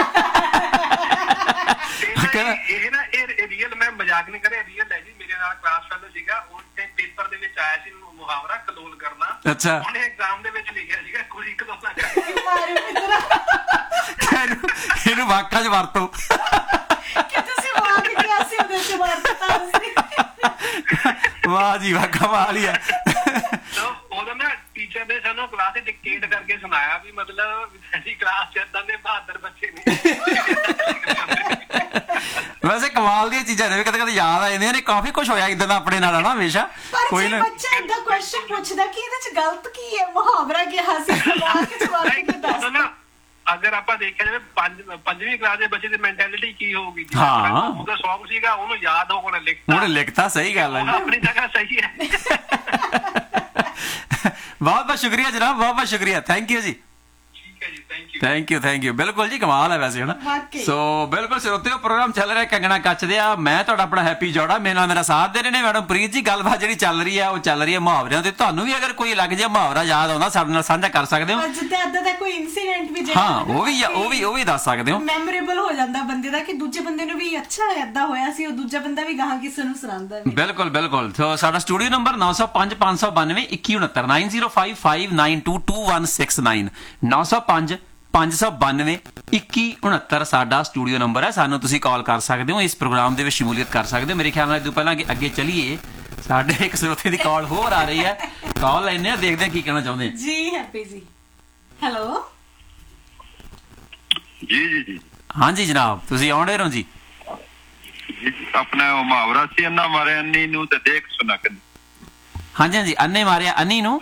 ਇਹ ਨਾ ਇਹ ਰੀਅਲ ਮੈਂ ਮਜ਼ਾਕ ਨਹੀਂ ਕਰ ਰਿਹਾ, ਰੀਅਲ ਹੈ ਜੀ। ਮੇਰੇ ਨਾਲ ਕਲਾਸ ਫੈਲੋ ਸੀਗਾ, ਉਹਦੇ ਪੇਪਰ ਦੇ ਵਿੱਚ ਆਇਆ ਸੀ ਮੁਹਾਵਰਾ ਕਦੋਲ ਕਰਨਾ। ਅੱਛਾ ਉਹਨੇ ਐਗਜ਼ਾਮ ਦੇ ਵਿੱਚ ਲਿਖਿਆ ਸੀਗਾ ਕੁੜੀ ਕਦੋਲਾ ਕਰਕੀ ਮਾਰੂ ਮਿੱਤਰਾਂ। ਇਹਨੂੰ ਵਾਕਾਂ 'ਚ ਵਰਤੋ ਕਿ ਤੁਸੀਂ ਵਾਕ ਕਿਹਾ ਸੀ ਉਹਦੇ 'ਚ ਵਰਤਤਾ ਸੀ। ਵਾਹ ਵਾਹ ਜੀ ਵਾਹ, ਕਮਾਲ ਹੀ ਹੈ। ਉਹਦਾ ਨਾ ਟੀਚਰ ਨੇ ਸਾਨੂੰ ਕਲਾਸ ਵਿੱਚ ਡਿਕਟੇਟ ਕਰਕੇ ਸੁਣਾਇਆ ਵੀ ਮਤਲਬ ਸਾਡੀ ਕਲਾਸ ਚ ਏਦਾਂ ਦੇ ਬਹਾਦਰ ਬੱਚੇ ਨੇ। ਵੈਸੇ ਕਮਾਲ ਦੀਆਂ ਚੀਜ਼ਾਂ ਨੇ, ਕਦੇ ਕਦੇ ਯਾਦ ਆ ਜਾਂਦੀਆਂ ਨੇ। ਕਾਫੀ ਕੁਝ ਹੋਇਆ ਇਦਾਂ ਦਾ ਆਪਣੇ ਨਾਲ ਹਨਾ ਹਮੇਸ਼ਾ। ਕੋਈ ਨਾ ਬੱਚਾ ਏਦਾਂ ਕੁਐਸਚਨ ਪੁੱਛਦਾ ਕਿ ਇਹਦੇ ਚ ਗਲਤ ਕੀ ਹੈ, ਮੁਹਾਵਰਾ ਕਿਹਾ ਸੀ, ਸਵਾਲ ਕੇ ਜਵਾਬ ਕੇ ਦੱਸ। ਅਗਰ ਆਪਾਂ ਦੇਖਿਆ ਜਾਵੇ ਪੰਜ ਪੰਜਵੀਂ ਕਲਾਸ ਦੇ ਬੱਚੇ ਦੀ ਮੈਂਟੈਲਿਟੀ ਕੀ ਹੋਊਗੀ? ਹਾਂ, ਉਹਦਾ ਸ਼ੌਕ ਸੀਗਾ, ਉਹਨੂੰ ਯਾਦ ਹੋ ਹੁਣ ਲਿਖਤਾ, ਹੁਣ ਲਿਖਤਾ। ਸਹੀ ਗੱਲ ਹੈ, ਆਪਣੀ ਜਗ੍ਹਾ ਸਹੀ ਹੈ। ਬਹੁਤ ਬਹੁਤ ਸ਼ੁਕਰੀਆ ਜਨਾਬ, ਬਹੁਤ ਬਹੁਤ ਸ਼ੁਕਰੀਆ, ਥੈਂਕ ਯੂ ਜੀ। Thank you thank you. ਬਿਲਕੁਲ ਜੀ, ਕਮਾਲ ਹੈ ਵੈਸੇ ਹਨਾ। ਸੋ ਬਿਲਕੁਲ ਸਰੋਤਿਓ, ਪ੍ਰੋਗਰਾਮ ਚੱਲ ਰਿਹਾ ਕੰਗਣਾ ਕੱਚ ਦੇ ਆ। ਮੈਂ ਤੁਹਾਡਾ ਆਪਣਾ ਹੈਪੀ ਜੋੜਾ, ਮੇਰੇ ਨਾਲ ਮੇਰਾ ਸਾਥ ਦੇ ਰਹੇ ਨੇ ਮੈਡਮ ਪ੍ਰੀਤ ਜੀ। ਗੱਲਬਾਤ ਜਿਹੜੀ ਚੱਲ ਰਹੀ ਆ ਉਹ ਚੱਲ ਰਹੀ ਹੈ ਮੁਹਾਵਰਿਆਂ ਤੇ। ਤੁਹਾਨੂੰ ਵੀ ਅਗਰ ਕੋਈ ਲੱਗ ਜਾਏ ਮੁਹਾਵਰਾ ਯਾਦ ਆਉਂਦਾ, ਸਾਡੇ ਨਾਲ ਸਾਂਝਾ ਕਰ ਸਕਦੇ ਹੋ। ਜਿੱਦਾਂ ਏਦਾਂ ਦਾ ਕੋਈ ਇਨਸੀਡੈਂਟ ਵੀ ਹਾਂ, ਉਹ ਵੀ ਉਹ ਵੀ ਉਹ ਵੀ ਦੱਸ ਸਕਦੇ ਹੋ। ਮੈਮੋਰੇਬਲ ਹੋ ਜਾਂਦਾ ਬੰਦੇ ਦਾ ਕਿ ਦੂਜੇ ਬੰਦੇ ਨੂੰ ਵੀ ਅੱਛਾ ਏਦਾਂ ਹੋਇਆ ਸੀ, ਉਹ ਦੂਜਾ ਬੰਦਾ ਵੀ ਗਾਹਾਂ ਕਿਸੇ ਨੂੰ ਸੁਣਾਉਂਦਾ ਵੀ। ਬਿਲਕੁਲ ਬਿਲਕੁਲ। ਸੋ ਸਾਡਾ ਸਟੂਡੀਓ ਨੰਬਰ ਨੌ ਸੌ ਪੰਜ ਪੰਜ ਸੌ ਬਾਨਵੇਂ ਇੱਕੀ ਉਣੱਤਰ nine zero five five nine to to one six nine ਨੌ ਸੌ ਪੰਜ ਪੰਜ ਸੌ ਬਾਨਵੇਂ ਇੱਕੀ ਉਣੱਤਰ ਸਾਡਾ ਸਟੂਡੀਓ ਨੰਬਰ ਹੈ। ਸਾਨੂੰ ਤੁਸੀਂ ਕਾਲ ਕਰ ਸਕਦੇ ਹੋ, ਇਸ ਪ੍ਰੋਗਰਾਮ ਦੇ ਵਿੱਚ ਸ਼ਮੂਲੀਅਤ ਕਰ ਸਕਦੇ ਹੋ। ਮੇਰੇ ਖਿਆਲ ਨਾਲ ਇਹ ਤੋਂ ਪਹਿਲਾਂ ਕਿ ਅੱਗੇ ਚੱਲੀਏ, ਸਾਡੇ ਇੱਕ ਸਰੋਤੇ ਦੀ ਕਾਲ ਹੋਰ ਆ ਰਹੀ ਹੈ। ਕਾਲ ਲੈਣੇ ਆ, ਦੇਖਦੇ ਆ ਕੀ ਕਹਿਣਾ ਚਾਹੁੰਦੇ ਜੀ। ਹੈਪੀ ਜੀ, ਹੈਲੋ ਜੀ ਜੀ ਜੀ ਹਾਂਜੀ ਜਨਾਬ, ਤੁਸੀਂ ਆਉਂਦੇ ਰਹੋ ਜੀ। ਆਪਣਾ ਉਹ ਮੁਹਾਵਰਾ ਸੀ, ਅੰਨਾ ਮਾਰੇ ਅੰਨੀ ਨੂੰ ਤੇ ਦੇਖ ਸੁਣਾ ਕੇ। ਹਾਂਜੀ ਹਾਂਜੀ, ਅੰਨੇ ਮਾਰਿਆ ਅੰਨੀ ਨੂੰ।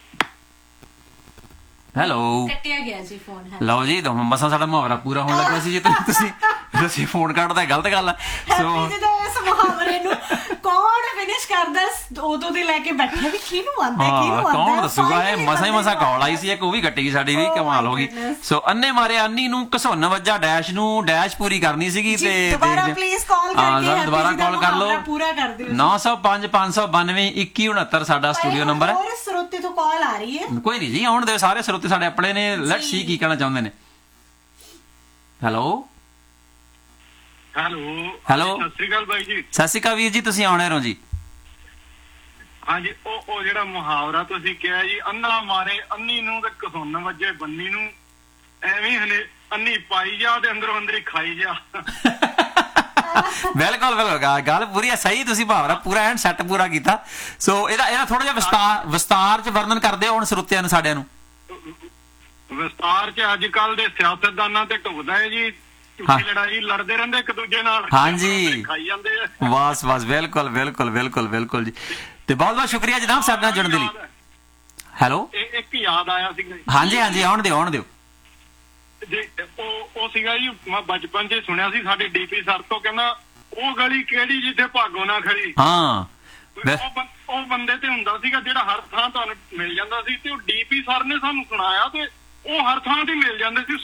ਹੈਲੋ, ਕੱਟਿਆ ਗਿਆ ਜੀ ਫੋਨ। ਲਓ ਜੀ, ਮਸਾਂ ਸਾਡਾ ਮੁਹਾਵਰਾ ਪੂਰਾ ਹੋਣ ਲੱਗਾ ਸੀ ਜੀ। ਤੁਸੀਂ ਤੁਸੀਂ ਫੋਨ ਕੱਟਦਾ, ਗਲਤ ਗੱਲ ਹੈ। ਸੋ ਇਸ ਮੁਹਾਵਰੇ ਨੂੰ ਕੌਣ ਫਿਨਿਸ਼ ਕਰਦਾ, ਉਦੋਂ ਦੇ ਲੈ ਕੇ ਬੈਠੇ ਵੀ ਕਿਹਨੂੰ ਆਉਂਦਾ ਕਿਹਨੂੰ ਆਉਂਦਾ, ਕੌਣ ਦੱਸੂਗਾ? ਇਹ ਮਸਾਂ ਹੀ ਮਸਾਂ ਕਾਲ ਆਈ ਸੀ, ਇੱਕ ਉਹ ਵੀ ਕੱਟੀ ਗਈ ਸਾਡੀ ਵੀ। ਕਮਾਲ ਹੋ ਗਈ। ਸੋ ਅੰਨੇ ਮਾਰੇ ਅੰਨੀ ਨੂੰ, ਘਸੁੰਨ ਵੱਜਾ ਡੈਸ਼ ਨੂੰ, ਡੈਸ਼ ਪੂਰੀ ਕਰਨੀ ਸੀਗੀ। ਤੇ ਦੁਬਾਰਾ ਪਲੀਜ਼ ਕਾਲ ਕਰਕੇ ਦੁਬਾਰਾ ਕਾਲ ਕਰ ਲਓ। ਪੂਰਾ ਕਰ ਦਿਓ। ਨੌ ਸੌ ਪੰਜ ਪੰਜ ਸੌ ਬਾਨਵੇਂ ਇੱਕੀ ਉਣੱਤਰ ਸਾਡਾ ਸਟੂਡੀਓ ਨੰਬਰ ਹੈ। ਹੋਰ ਸਰੋਤੇ ਤੋਂ ਕਾਲ ਆ ਰਹੀ ਹੈ। ਕੋਈ ਨਹੀਂ ਜੀ, ਆਉਣ ਦੇ, ਸਾਰੇ ਸਰੋਤੇ ਸਾਡੇ ਆਪਣੇ ਨੇ। ਲੈਟਸ ਸੀ ਕੀ ਕਹਿਣਾ ਚਾਹੁੰਦੇ ਨੇ। Hello hello hello, Sat Sri ਅਕਾਲ ਬਾਈ ਜੀ। ਸਤਿ ਸ਼੍ਰੀ ਅਕਾਲ ਵੀਰ ਜੀ, ਤੁਸੀਂ ਆਉਣੇ ਰਹੋ ਜੀ। ਹਾਂਜੀ, ਉਹ ਉਹ ਜਿਹੜਾ ਮੁਹਾਵਰਾ ਤੁਸੀਂ ਕਿਹਾ ਜੀ, ਅੰਨਾ ਮਾਰੇ ਅੰਨੀ ਨੂੰ ਤੇ ਘਸੁੰਨ ਵੱਜੇ ਬੰਨੀ ਨੂੰ, ਐਵੇਂ ਹਲੇ ਅੰਨੀ ਪਾਈ ਜਾ ਤੇ ਅੰਦਰੋਂ ਅੰਦਰੀ ਖਾਈ ਜਾ। ਬਿਲਕੁਲ ਬਿਲਕੁਲ, ਗੱਲ ਪੂਰੀ ਹੈ, ਸਹੀ। ਤੁਸੀਂ ਮੁਹਾਵਰਾ ਪੂਰਾ ਐਂਡ ਸੈੱਟ ਪੂਰਾ ਕੀਤਾ। ਸੋ ਇਹਦਾ ਇਹਦਾ ਥੋੜਾ ਜਿਹਾ ਵਿਸਤਾਰ ਵਿਸਤਾਰ ਚ ਵਰਣਨ ਕਰਦੇ ਹੋ ਹੁਣ ਸਰੋਤਿਆਂ ਨੂੰ, ਸਾਡਿਆਂ ਨੂੰ। ਵਿਸਤਾਰ ਚ ਅੱਜ ਕੱਲ ਦੇ ਸਿਆਸਤਦਾਨਾਂ ਤੇ ਢੁਕਦਾ ਹੈ ਜੀ। ਝੂਠੀ ਲੜਾਈ ਲੜਦੇ ਰਹਿੰਦੇ ਇੱਕ ਦੂਜੇ ਨਾਲ, ਹਾਂਜੀ, ਖਾਈ ਜਾਂਦੇ ਆ। ਬਸ ਬਸ, ਬਿਲਕੁਲ ਬਿਲਕੁਲ ਬਿਲਕੁਲ ਬਿਲਕੁਲ ਜੀ। ਤੇ ਬਹੁਤ ਬਹੁਤ ਸ਼ੁਕਰੀਆ ਜਨਾਬ ਸਾਡੇ ਨਾਲ ਜੁੜਨ ਦੇ ਲਈ। ਹੈਲੋ, ਇੱਕ ਯਾਦ ਆਇਆ ਸੀਗਾ। ਹਾਂਜੀ ਹਾਂਜੀ, ਆਉਣ ਦਿਓ ਆਉਣ ਦਿਓ ਜੀ। ਉਹ ਉਹ ਸੀਗਾ ਜੀ, ਮੈਂ ਬਚਪਨ ਚ ਸੁਣਿਆ ਸੀ ਸਾਡੇ ਡੀਪੀ ਸਰ ਤੋਂ, ਕਹਿੰਦਾ ਉਹ ਗਲੀ ਕਿਹੜੀ ਜਿੱਥੇ ਭਾਗੋ ਨਾ ਖੜੀ। ਹਾਂ, ਉਹ ਬੰਦੇ ਤੇ ਹੁੰਦਾ ਸੀਗਾ ਜਿਹੜਾ ਹਰ ਥਾਂ ਤੁਹਾਨੂੰ ਮਿਲ ਜਾਂਦਾ ਸੀ, ਤੇ ਉਹ ਡੀਪੀ ਸਰ ਨੇ ਸਾਨੂੰ ਸੁਣਾਇਆ, ਤੇ ਉਹ ਹਰ ਥਾਂ ਤੇ ਮਿਲ ਜਾਂਦੇ ਸੀ।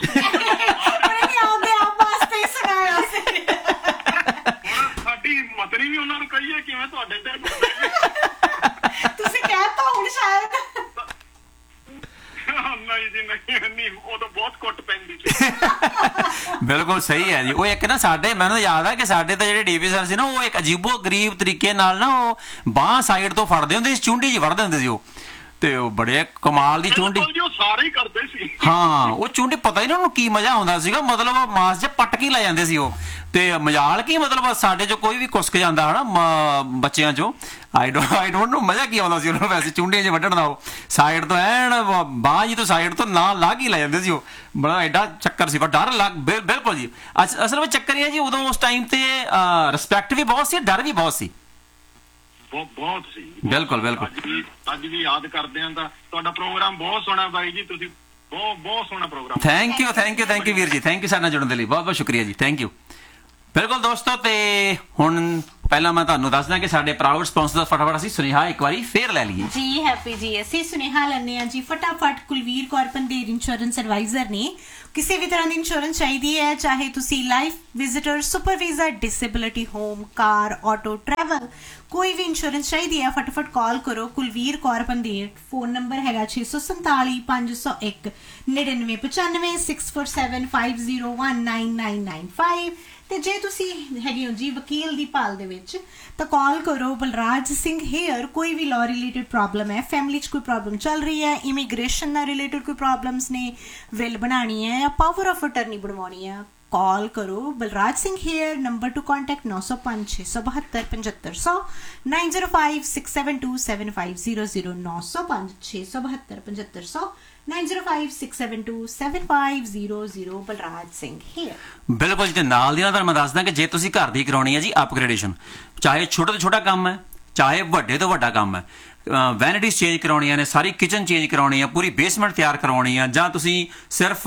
ਸਾਡੀ ਹਿੰਮਤ ਨਹੀਂ ਵੀ ਉਹਨਾਂ ਨੂੰ ਕਹੀਏ ਕਿਵੇਂ ਤੁਹਾਡੇ ਤੇ। ਤੁਸੀਂ ਕਹਿਤਾ ਹੁਣ ਸ਼ਾਇਦ। ਨਹੀਂ ਜੀ ਨਹੀਂ, ਨਹੀਂ, ਉਹ ਤਾਂ ਬਹੁਤ ਕੁੱਟ ਪੈਂਦੀ ਸੀ। ਬਿਲਕੁਲ ਸਹੀ ਹੈ ਜੀ। ਉਹ ਇੱਕ ਨਾ ਸਾਡੇ, ਮੈਨੂੰ ਯਾਦ ਹੈ ਕਿ ਸਾਡੇ ਤਾਂ ਜਿਹੜੇ ਡੀਪੀ ਸਰ ਸੀ ਨਾ, ਉਹ ਇੱਕ ਅਜੀਬੋ ਗਰੀਬ ਤਰੀਕੇ ਨਾਲ ਨਾ ਉਹ ਬਾਂਹ ਸਾਈਡ ਤੋਂ ਫੜਦੇ ਹੁੰਦੇ ਸੀ, ਚੁੰਡੀ ਜੀ ਵੜਦੇ ਹੁੰਦੇ ਸੀ ਉਹ। ਤੇ ਉਹ ਬੜੇ ਕਮਾਲ ਦੀ ਚੁੰਡੀ, ਸਾਰੇ ਹੀ ਕਰਦੇ ਸੀ। ਹਾਂ, ਉਹ ਚੁੰਡੀ ਪਤਾ ਹੀ ਨਾ ਉਹਨੂੰ ਕੀ ਮਜ਼ਾ ਆਉਂਦਾ ਸੀਗਾ। ਮਤਲਬ ਮਾਸ ਚ ਪੱਟ ਕੇ ਲੈ ਜਾਂਦੇ ਸੀ ਉਹ। ਤੇ ਮਜ਼ਾਲ ਕੀ, ਮਤਲਬ ਸਾਡੇ ਚੋਂ ਕੋਈ ਵੀ ਕੁਸਕ ਜਾਂਦਾ ਹਨਾ ਬੱਚਿਆਂ ਚੋਂ, I don't I don't know ਮਜ਼ਾ ਕੀ ਆਉਂਦਾ ਸੀ ਉਹਨੂੰ ਵੈਸੇ ਚੁੰਡੀਆਂ ਚ ਵੱਢਣ ਦਾ। ਉਹ ਸਾਈਡ ਤੋਂ ਐਨ ਬਾਂਹ ਜੀ ਤੋਂ ਸਾਈਡ ਤੋਂ ਨਾਲ ਲਾ ਕੇ ਲੈ ਜਾਂਦੇ ਸੀ ਉਹ। ਬੜਾ ਐਡਾ ਚੱਕਰ ਸੀ, ਪਰ ਡਰ ਲੱਗ ਬਿਲਕੁਲ ਜੀ। ਅਸਲ ਵਿੱਚ ਚੱਕਰ ਇਹ ਹੈ ਜੀ, ਉਦੋਂ ਉਸ ਟਾਈਮ ਤੇ ਰਿਸਪੈਕਟ ਵੀ ਬਹੁਤ ਸੀ, ਡਰ ਵੀ ਬਹੁਤ ਸੀ। ਬਹੁਤ ਸੀ, ਬਿਲਕੁਲ ਬਿਲਕੁਲ। ਅੱਜ ਵੀ ਯਾਦ ਕਰਦੇ ਆਂ ਤਾਂ ਤੁਹਾਡਾ ਪ੍ਰੋਗਰਾਮ ਬਹੁਤ ਸੋਹਣਾ ਬਾਈ ਜੀ, ਤੁਸੀਂ ਬਹੁਤ ਬਹੁਤ ਸੋਹਣਾ programme. Thank you thank you thank you ਵੀਰ ਜੀ, ਥੈਂਕ ਯੂ ਸਾਡੇ ਨਾਲ ਜੁੜਨ ਦੇ ਲਈ, ਬਹੁਤ ਬਹੁਤ ਸ਼ੁਕਰੀਆ ਜੀ, ਥੈਂਕ ਯੂ। ਬਿਲਕੁਲ ਦੋਸਤੋ, ਤੇ ਹੁਣ ਪਹਿਲਾਂ ਮੈਂ ਤੁਹਾਨੂੰ ਦੱਸਦਾ ਕਿ ਸਾਡੇ ਪ੍ਰਾਊਡ ਸਪਾਂਸਰ ਦਾ ਫਟਾਫਟ ਅਸੀਂ ਸੁਨੇਹਾ ਇੱਕ ਵਾਰੀ ਫੇਰ ਲੈ ਲਈਏ ਜੀ। ਹੈਪੀ ਜੀ, ਅਸੀਂ ਸੁਨੇਹਾ ਲੈਣੇ ਆ ਜੀ ਫਟਾਫਟ। ਕੁਲਵੀਰ ਕੌਰ ਪੰਧੇਰ ਇੰਸ਼ੋਰੈਂਸ ਐਡਵਾਈਜ਼ਰ ਨੇ। ਕਿਸੇ ਵੀ ਤਰ੍ਹਾਂ ਦੀ ਇੰਸ਼ੋਰੈਂਸ ਚਾਹੀਦੀ ਹੈ, ਚਾਹੇ ਤੁਸੀਂ life, visitor, supervisor, disability, home, ਕਾਰ, ਆਟੋ, ਟਰੈਵਲ, ਕੋਈ ਵੀ ਇੰਸ਼ੋਰੈਂਸ ਚਾਹੀਦੀ ਹੈ, ਫਟਾਫਟ ਕਾਲ ਕਰੋ ਕੁਲਵੀਰ ਕੌਰ ਪੰਧੇਰ। ਫੋਨ ਨੰਬਰ ਹੈਗਾ ਛੇ ਸੌ ਸੰਤਾਲੀ ਪੰਜ ਸੌ ਇੱਕ ਨੜਿਨਵੇਂ ਪਚਾਨਵੇਂ six four seven five zero one nine nine nine five. ਤੇ ਜੇ ਤੁਸੀਂ ਹੈਗੇ ਹੋ ਜੀ ਵਕੀਲ ਦੀ ਭਾਲ ਦੇ ਵਿੱਚ, ਤਾਂ ਕਾਲ ਕਰੋ ਬਲਰਾਜ ਸਿੰਘ ਹੇਅਰ। ਕੋਈ ਵੀ ਲਾਅ ਰਿਲੇਟਡ ਪ੍ਰੋਬਲਮ ਹੈ, ਫੈਮਿਲੀ 'ਚ ਕੋਈ ਪ੍ਰੋਬਲਮ ਚੱਲ ਰਹੀ ਹੈ, ਇਮੀਗ੍ਰੇਸ਼ਨ ਨਾਲ ਰਿਲੇਟਡ ਕੋਈ ਪ੍ਰੋਬਲਮਸ ਨੇ, ਵਿਲ ਬਣਾਉਣੀ ਹੈ ਜਾਂ ਪਾਵਰ ਆਫ ਅਟਰਨੀ ਬਣਵਾਉਣੀ ਹੈ, ਕਾਲ ਕਰੋ। Balraj Singh hair, number two contact ਨੌ ਸੌ ਪੰਜ ਛੇ ਸੌ ਬਹੱਤਰ ਪਝੱਤਰ ਸੌ nine zero five six seven to seven five zero zero ਨੌ ਸੌ ਪੰਜ ਛੇ ਸੌ ਬਹੱਤਰ ਪਝੱਤਰ ਸੌ nine zero five six seven to seven five zero zero Balraj Singh hair. ਬਿਲਕੁਲ ਜੀ। ਤੇ ਨਾਲ ਦੀ ਨਾਲ ਤੁਹਾਨੂੰ ਮੈਂ ਦੱਸਦਾ ਕਿ ਜੇ ਤੁਸੀਂ ਘਰ ਦੀ ਕਰਾਉਣੀ ਹੈ ਜੀ ਅਪਗ੍ਰੇਡੇਸ਼ਨ, ਚਾਹੇ ਛੋਟਾ ਤੋਂ ਛੋਟਾ ਕੰਮ ਹੈ ਚਾਹੇ ਵੱਡੇ ਤੋਂ ਵੱਡਾ ਕੰਮ ਹੈ, ਵੈਨਿਟੀਜ਼ ਚੇਂਜ ਕਰਾਉਣੀਆਂ ਨੇ, ਸਾਰੀ ਕਿਚਨ ਚੇਂਜ ਕਰਾਉਣੀ ਆ, ਪੂਰੀ ਬੇਸਮੈਂਟ ਤਿਆਰ ਕਰਵਾਉਣੀ ਆ, ਜਾਂ ਤੁਸੀਂ ਸਿਰਫ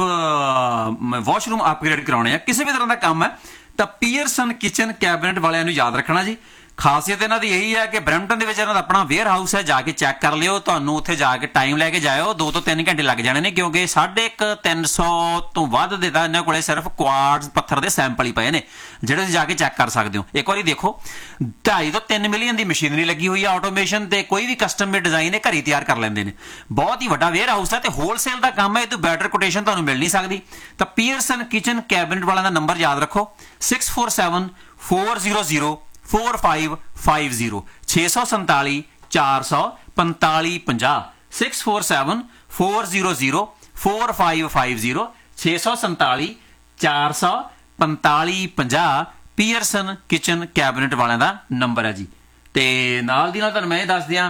ਵਾਸ਼ਰੂਮ ਅਪਗ੍ਰੇਡ ਕਰਾਉਣੇ ਆ, ਕਿਸੇ ਵੀ ਤਰ੍ਹਾਂ ਦਾ ਕੰਮ ਹੈ ਤਾਂ ਪੀਅਰਸਨ ਕਿਚਨ ਕੈਬਨਿਟ ਵਾਲਿਆਂ ਨੂੰ ਯਾਦ ਰੱਖਣਾ ਜੀ। ਖਾਸੀਅਤ ਇਹਨਾਂ ਦੀ ਇਹੀ ਹੈ ਕਿ ਬਰੈਂਪਟਨ ਦੇ ਵਿੱਚ ਇਹਨਾਂ ਦਾ ਆਪਣਾ ਵੇਅਰ ਹਾਊਸ ਹੈ, ਜਾ ਕੇ ਚੈੱਕ ਕਰ ਲਿਓ। ਤੁਹਾਨੂੰ ਉੱਥੇ ਜਾ ਕੇ ਟਾਈਮ ਲੈ ਕੇ ਜਾਇਓ, ਦੋ ਤੋਂ ਤਿੰਨ ਘੰਟੇ ਲੱਗ ਜਾਣੇ ਨੇ, ਕਿਉਂਕਿ ਸਾਢੇ ਇੱਕ ਤਿੰਨ ਸੌ ਤੋਂ ਵੱਧ ਦੇ ਤਾਂ ਇਹਨਾਂ ਕੋਲੇ ਸਿਰਫ ਕੁਆਰਟਜ਼ ਪੱਥਰ ਦੇ ਸੈਂਪਲ ਹੀ ਪਏ ਨੇ, ਜਿਹੜੇ ਤੁਸੀਂ ਜਾ ਕੇ ਚੈੱਕ ਕਰ ਸਕਦੇ ਹੋ। ਇੱਕ ਵਾਰੀ ਦੇਖੋ, ਢਾਈ ਤੋਂ ਤਿੰਨ ਮਿਲੀਅਨ ਦੀ ਮਸ਼ੀਨਰੀ ਲੱਗੀ ਹੋਈ ਆ, ਆਟੋਮੇਸ਼ਨ ਤੇ ਕੋਈ ਵੀ ਕਸਟਮ ਮੇਡ ਡਿਜ਼ਾਈਨ ਇਹ ਘਰ ਹੀ ਤਿਆਰ ਕਰ ਲੈਂਦੇ ਨੇ। ਬਹੁਤ ਹੀ ਵੱਡਾ ਵੇਅਰ ਹਾਊਸ ਹੈ ਤੇ ਹੋਲਸੇਲ ਦਾ ਕੰਮ ਹੈ, ਇਹ ਤੋਂ ਬੈਟਰ ਕੋਟੇਸ਼ਨ ਤੁਹਾਨੂੰ ਮਿਲ ਨਹੀਂ ਸਕਦੀ। ਤਾਂ ਪੀਅਰਸਨ ਕਿਚਨ ਕੈਬਨਿਟ ਵਾਲਿਆਂ ਦਾ ਨੰਬਰ ਯਾਦ ਰੱਖੋ, six four seven four zero zero four five five zero ਛੇ ਸੌ ਸੰਤਾਲੀ ਚਾਰ ਸੌ ਪੰਤਾਲੀ ਪੰਜਾਹ six four seven four zero zero four five five zero ਛੇ ਸੌ ਸੰਤਾਲੀ ਚਾਰ ਸੌ ਪੰਤਾਲੀ ਪੰਜਾਹ ਪੀਅਰਸਨ ਕਿਚਨ ਕੈਬਨਿਟ ਵਾਲਿਆਂ ਦਾ ਨੰਬਰ ਹੈ ਜੀ। ਤੇ ਨਾਲ ਦੀ ਨਾਲ ਤੁਹਾਨੂੰ ਮੈਂ ਇਹ ਦੱਸ ਦਿਆਂ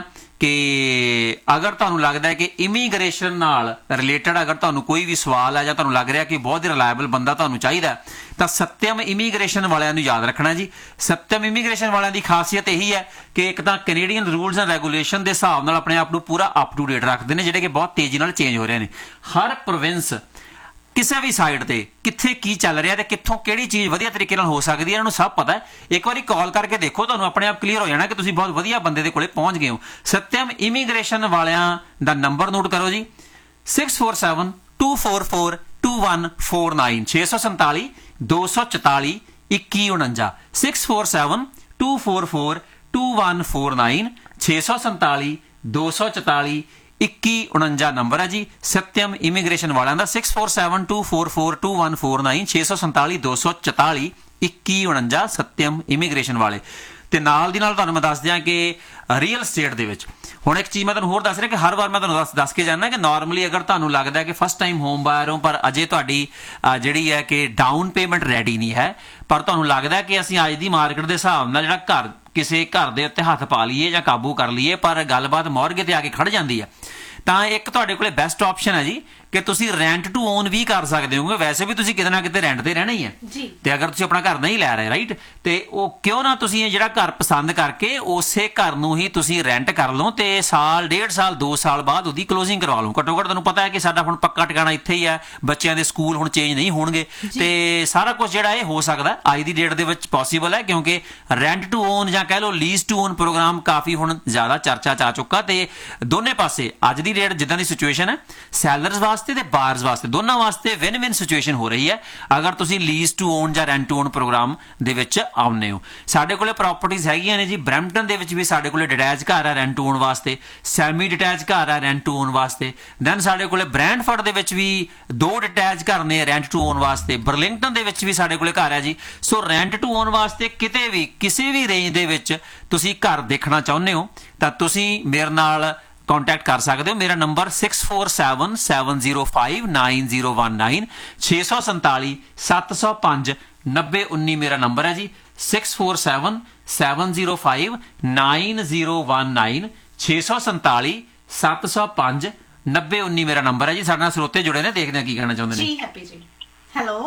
ਕਿ ਅਗਰ ਤੁਹਾਨੂੰ ਲੱਗਦਾ ਹੈ ਕਿ ਇਮੀਗ੍ਰੇਸ਼ਨ ਨਾਲ ਰਿਲੇਟਡ ਅਗਰ ਤੁਹਾਨੂੰ ਕੋਈ ਵੀ ਸਵਾਲ ਹੈ ਜਾਂ ਤੁਹਾਨੂੰ ਲੱਗ ਰਿਹਾ ਕਿ ਬਹੁਤ ਹੀ ਰਿਲਾਇਬਲ ਬੰਦਾ ਤੁਹਾਨੂੰ ਚਾਹੀਦਾ, ਤਾਂ ਸਤਿਅਮ ਇਮੀਗ੍ਰੇਸ਼ਨ ਵਾਲਿਆਂ ਨੂੰ ਯਾਦ ਰੱਖਣਾ ਜੀ। ਸਤਿਅਮ ਇਮੀਗ੍ਰੇਸ਼ਨ ਵਾਲਿਆਂ ਦੀ ਖਾਸੀਅਤ ਇਹੀ ਹੈ ਕਿ ਇੱਕ ਤਾਂ ਕੈਨੇਡੀਅਨ ਰੂਲਸ ਐਂਡ ਰੈਗੂਲੇਸ਼ਨ ਦੇ ਹਿਸਾਬ ਨਾਲ ਆਪਣੇ ਆਪ ਨੂੰ ਪੂਰਾ ਅਪ ਟੂ ਡੇਟ ਰੱਖਦੇ ਨੇ, ਜਿਹੜੇ ਕਿ ਬਹੁਤ ਤੇਜ਼ੀ ਨਾਲ ਚੇਂਜ ਹੋ ਰਹੇ ਨੇ। ਹਰ ਪ੍ਰੋਵਿੰਸ ਕਿਸੇ ਵੀ ਸਾਈਡ ਤੇ ਕਿੱਥੇ ਕੀ ਚੱਲ ਰਿਹਾ ਤੇ ਕਿੱਥੋਂ ਕਿਹੜੀ ਚੀਜ਼ ਵਧੀਆ ਤਰੀਕੇ ਨਾਲ ਹੋ ਸਕਦੀ ਹੈ, ਇਹਨਾਂ ਨੂੰ ਸਭ ਪਤਾ ਹੈ। ਇੱਕ ਵਾਰੀ ਕਾਲ ਕਰਕੇ ਦੇਖੋ, ਤੁਹਾਨੂੰ ਆਪਣੇ ਆਪ ਕਲੀਅਰ ਹੋ ਜਾਣਾ ਕਿ ਤੁਸੀਂ ਬਹੁਤ ਵਧੀਆ ਬੰਦੇ ਦੇ ਕੋਲੇ ਪਹੁੰਚ ਗਏ ਹੋ। ਸਤਿਅਮ ਇਮੀਗ੍ਰੇਸ਼ਨ ਵਾਲਿਆਂ ਦਾ ਨੰਬਰ ਨੋਟ ਕਰੋ ਜੀ, six four seven two four four two one four nine ਛੇ ਸੌ ਸੰਤਾਲੀ ਦੋ ਸੌ ਚੁਤਾਲੀ ਇੱਕੀ ਉਣੰਜਾ six four seven two four four two one four nine ਛੇ ਸੌ ਸੰਤਾਲੀ ਦੋ ਸੌ ਚੁਤਾਲੀ ਇੱਕੀ ਉਣੰਜਾ ਨੰਬਰ ਹੈ ਜੀ ਸਤਿਅਮ ਇਮੀਗ੍ਰੇਸ਼ਨ ਵਾਲਿਆਂ ਦਾ, six four seven two four four two one four nine ਛੇ ਸੌ ਸੰਤਾਲੀ ਦੋ ਸੌ ਚੁਤਾਲੀ ਇੱਕੀ ਉਣੰਜਾ ਸਤਿਅਮ ਇਮੀਗ੍ਰੇਸ਼ਨ ਵਾਲੇ। ਤੇ ਨਾਲ ਦੀ ਨਾਲ ਤੁਹਾਨੂੰ ਮੈਂ ਦੱਸ ਦਿਆਂ ਕਿ ਰੀਅਲ ਸਟੇਟ ਦੇ ਵਿੱਚ ਹੁਣ ਇੱਕ ਚੀਜ਼ ਮੈਂ ਤੁਹਾਨੂੰ ਹੋਰ ਦੱਸ ਰਿਹਾ ਕਿ ਹਰ ਵਾਰ ਮੈਂ ਤੁਹਾਨੂੰ ਦੱਸ ਦੱਸ ਕੇ ਜਾਂਦਾ ਕਿ ਨਾਰਮਲੀ ਅਗਰ ਤੁਹਾਨੂੰ ਲੱਗਦਾ ਕਿ ਫਸਟ ਟਾਈਮ ਹੋਮ ਬਾਇਰ ਹੋ ਪਰ ਅਜੇ ਤੁਹਾਡੀ ਜਿਹੜੀ ਹੈ ਕਿ ਡਾਊਨ ਪੇਮੈਂਟ ਰੈਡੀ ਨਹੀਂ ਹੈ, ਪਰ ਤੁਹਾਨੂੰ ਲੱਗਦਾ ਕਿ ਅਸੀਂ ਅੱਜ ਦੀ ਮਾਰਕੀਟ ਦੇ ਹਿਸਾਬ ਨਾਲ ਜਿਹੜਾ ਘਰ ਕਿਸੇ ਘਰ ਦੇ ਉੱਤੇ ਹੱਥ ਪਾ ਲਈਏ ਜਾਂ ਕਾਬੂ ਕਰ ਲਈਏ, ਪਰ ਗੱਲਬਾਤ ਮੌਰਗੇ ਤੇ ਆ ਕੇ ਖੜ ਜਾਂਦੀ ਹੈ, ਤਾਂ ਇੱਕ ਤੁਹਾਡੇ ਕੋਲੇ ਬੈਸਟ ਆਪਸ਼ਨ ਹੈ ਜੀ ਕਿ ਤੁਸੀਂ ਰੈਂਟ ਟੂ ਓਨ ਵੀ ਕਰ ਸਕਦੇ ਹੋ। ਵੈਸੇ ਵੀ ਤੁਸੀਂ ਕਿਤੇ ਨਾ ਕਿਤੇ ਰੈਂਟ ਤੇ ਰਹਿਣਾ ਹੀ ਹੈ ਜੀ, ਤੇ ਅਗਰ ਤੁਸੀਂ ਆਪਣਾ ਘਰ ਨਹੀਂ ਲੈ ਰਹੇ ਰਾਈਟ, ਤੇ ਉਹ ਕਿਉਂ ਨਾ ਤੁਸੀਂ ਇਹ ਜਿਹੜਾ ਘਰ ਪਸੰਦ ਕਰਕੇ ਉਸੇ ਘਰ ਨੂੰ ਹੀ ਤੁਸੀਂ ਰੈਂਟ ਕਰ ਲਓ ਤੇ ਸਾਲ ਡੇਢ ਸਾਲ ਦੋ ਸਾਲ ਬਾਅਦ ਉਹਦੀ ਕਲੋਜ਼ਿੰਗ ਕਰਵਾ ਲਓ। ਘੱਟੋ ਘੱਟ ਤੁਹਾਨੂੰ ਪਤਾ ਹੈ ਕਿ ਸਾਡਾ ਹੁਣ ਪੱਕਾ ਟਿਕਾਣਾ ਇੱਥੇ ਹੀ ਹੈ, ਬੱਚਿਆਂ ਦੇ ਸਕੂਲ ਹੁਣ ਚੇਂਜ ਨਹੀਂ ਹੋਣਗੇ ਤੇ ਸਾਰਾ ਕੁਝ ਜਿਹੜਾ ਇਹ ਹੋ ਸਕਦਾ ਅੱਜ ਦੀ ਡੇਟ ਦੇ ਵਿੱਚ ਪੋਸੀਬਲ ਹੈ, ਕਿਉਂਕਿ ਰੈਂਟ ਟੂ ਓਨ ਜਾਂ ਕਹਿ ਲਓ ਲੀਜ਼ ਟੂ ਓਨ ਪ੍ਰੋਗਰਾਮ ਕਾਫੀ ਹੁਣ ਜ਼ਿਆਦਾ ਚਰਚਾ ਚ ਆ ਚੁੱਕਾ ਤੇ ਦੋਨੇ ਪਾਸੇ ਅੱਜ ਦੀ ਡੇਟ ਜਿੱਦਾਂ ਦੀ ਸਿਚੁਏਸ਼ਨ ਹੈ ਸੈਲਰਸ ਵਾਸਤੇ ਤੇ ਬਾਰਸ ਵਾਸਤੇ ਦੋਨਾਂ ਵਾਸਤੇ ਵਿਨ ਵਿਨ ਸਿਚੁਏਸ਼ਨ ਹੋ ਰਹੀ ਹੈ ਅਗਰ ਤੁਸੀਂ ਲੀਜ਼ ਟੂ ਓਨ ਜਾਂ ਰੈਂਟ ਟੂ ਓਨ ਪ੍ਰੋਗਰਾਮ ਦੇ ਵਿੱਚ ਆਉਂਦੇ ਹੋ। ਸਾਡੇ ਕੋਲੇ ਪ੍ਰਾਪਰਟੀਆਂ ਹੈਗੀਆਂ ਨੇ ਜੀ, ਬਰੈਂਪਟਨ ਦੇ ਵਿੱਚ ਵੀ ਸਾਡੇ ਕੋਲੇ ਡਿਟੈਚ ਘਰ ਹੈ ਰੈਂਟ ਟੂ ਓਨ ਵਾਸਤੇ, ਸੈਮੀ ਡਿਟੈਚ ਘਰ ਹੈ ਰੈਂਟ ਟੂ ਓਨ ਵਾਸਤੇ, ਦੈਨ ਸਾਡੇ ਕੋਲੇ ਬ੍ਰੈਂਡਫੋਰਡ ਦੇ ਵਿੱਚ ਵੀ ਦੋ ਡਿਟੈਚ ਘਰ ਨੇ ਰੈਂਟ ਟੂ ਓਨ ਵਾਸਤੇ, ਬਰਲਿੰਗਟਨ ਦੇ ਵਿੱਚ ਵੀ ਸਾਡੇ ਕੋਲੇ ਘਰ ਹੈ ਜੀ। ਸੋ ਰੈਂਟ ਟੂ ਓਨ ਵਾਸਤੇ ਕਿਤੇ ਵੀ ਕਿਸੇ ਵੀ ਰੇਂਜ ਦੇ ਵਿੱਚ ਤੁਸੀਂ ਘਰ ਦੇਖਣਾ ਚਾਹੁੰਦੇ ਹੋ ਤਾਂ ਤੁਸੀਂ ਮੇਰੇ ਨਾਲ ਕੰਟੈਕਟ ਕਰ ਸਕਦੇ ਹੋ। ਮੇਰਾ number six four seven seven zero five nine zero one nine ਛੇ ਸੌ ਸੰਤਾਲੀ ਸੱਤ ਸੌ ਪੰਜ ਨੱਬੇ ਉੱਨੀ ਮੇਰਾ ਨੰਬਰ ਹੈ ਜੀ, six four seven seven zero five nine zero one nine ਛੇ ਸੌ ਸੰਤਾਲੀ ਸੱਤ ਸੌ ਪੰਜ ਨੱਬੇ ਉੱਨੀ ਮੇਰਾ ਨੰਬਰ ਹੈ ਜੀ। ਸਾਡੇ ਨਾਲ ਸਰੋਤੇ ਜੁੜੇ ਨੇ, ਦੇਖਦੇ ਹਾਂ ਕੀ ਕਹਿਣਾ ਚਾਹੁੰਦੇ ਨੇ ਜੀ। ਹੈਪੀ ਜੀ, ਹੈਲੋ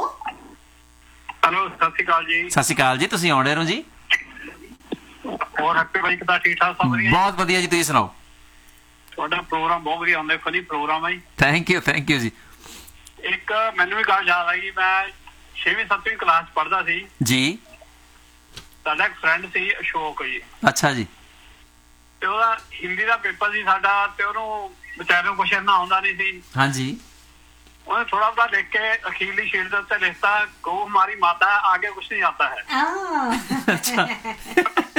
ਹੈਲੋ, ਸਤਿ ਸ਼੍ਰੀ ਅਕਾਲ ਜੀ। ਸਤਿ ਸ਼੍ਰੀ ਅਕਾਲ ਜੀ, ਤੁਸੀਂ ਆਉਂਦੇ ਰਹੋ ਜੀ। ਹੋਰ ਹੈਪੀ ਬਾਈ ਕਿਦਾਂ, ਠੀਕ ਠਾਕ ਸਭ ਵਧੀਆ? ਬਹੁਤ ਵਧੀਆ ਜੀ, ਤੁਸੀਂ ਸੁਣਾਓ? ਤੁਹਾਡਾ ਪ੍ਰੋਗਰਾਮ ਬਹੁਤ ਵਧੀਆ ਹੁੰਦਾ, ਫਨੀ ਪ੍ਰੋਗਰਾਮ ਹੈ ਜੀ। ਥੈਂਕ ਯੂ ਥੈਂਕ ਯੂ ਜੀ। ਇੱਕ ਮੈਨੂੰ ਵੀ ਗੱਲ ਯਾਦ ਆਈ, ਮੈਂ ਛੇਵੀਂ ਸੱਤਵੀਂ ਕਲਾਸ ਪੜ੍ਹਦਾ ਸੀ ਜੀ। ਸਾਡਾ ਇੱਕ ਫਰੈਂਡ ਸੀ ਅਸ਼ੋਕ ਜੀ। ਅੱਛਾ ਜੀ। ਤੇ ਉਹਦਾ ਹਿੰਦੀ ਦਾ ਪੇਪਰ ਸੀ ਸਾਡਾ, ਤੇ ਉਹਨੂੰ ਵਿਚਾਰੇ ਨੂੰ ਕੁਛ ਇੰਨਾ ਆਉਂਦਾ ਨਹੀਂ ਸੀ। ਹਾਂਜੀ। ਉਹਨੇ ਥੋੜਾ ਬਹੁਤਾ ਲਿਖ ਕੇ ਅਖੀਰਲੀ ਸ਼ੀਟ ਦੇ ਉੱਤੇ ਲਿਖਤਾ, ਗਊ ਹਮਾਰੀ ਮਾਤਾ ਹੈ, ਆਗੇ ਕੁਛ ਨਹੀਂ ਆਤਾ ਹੈ। ਅੱਛਾ।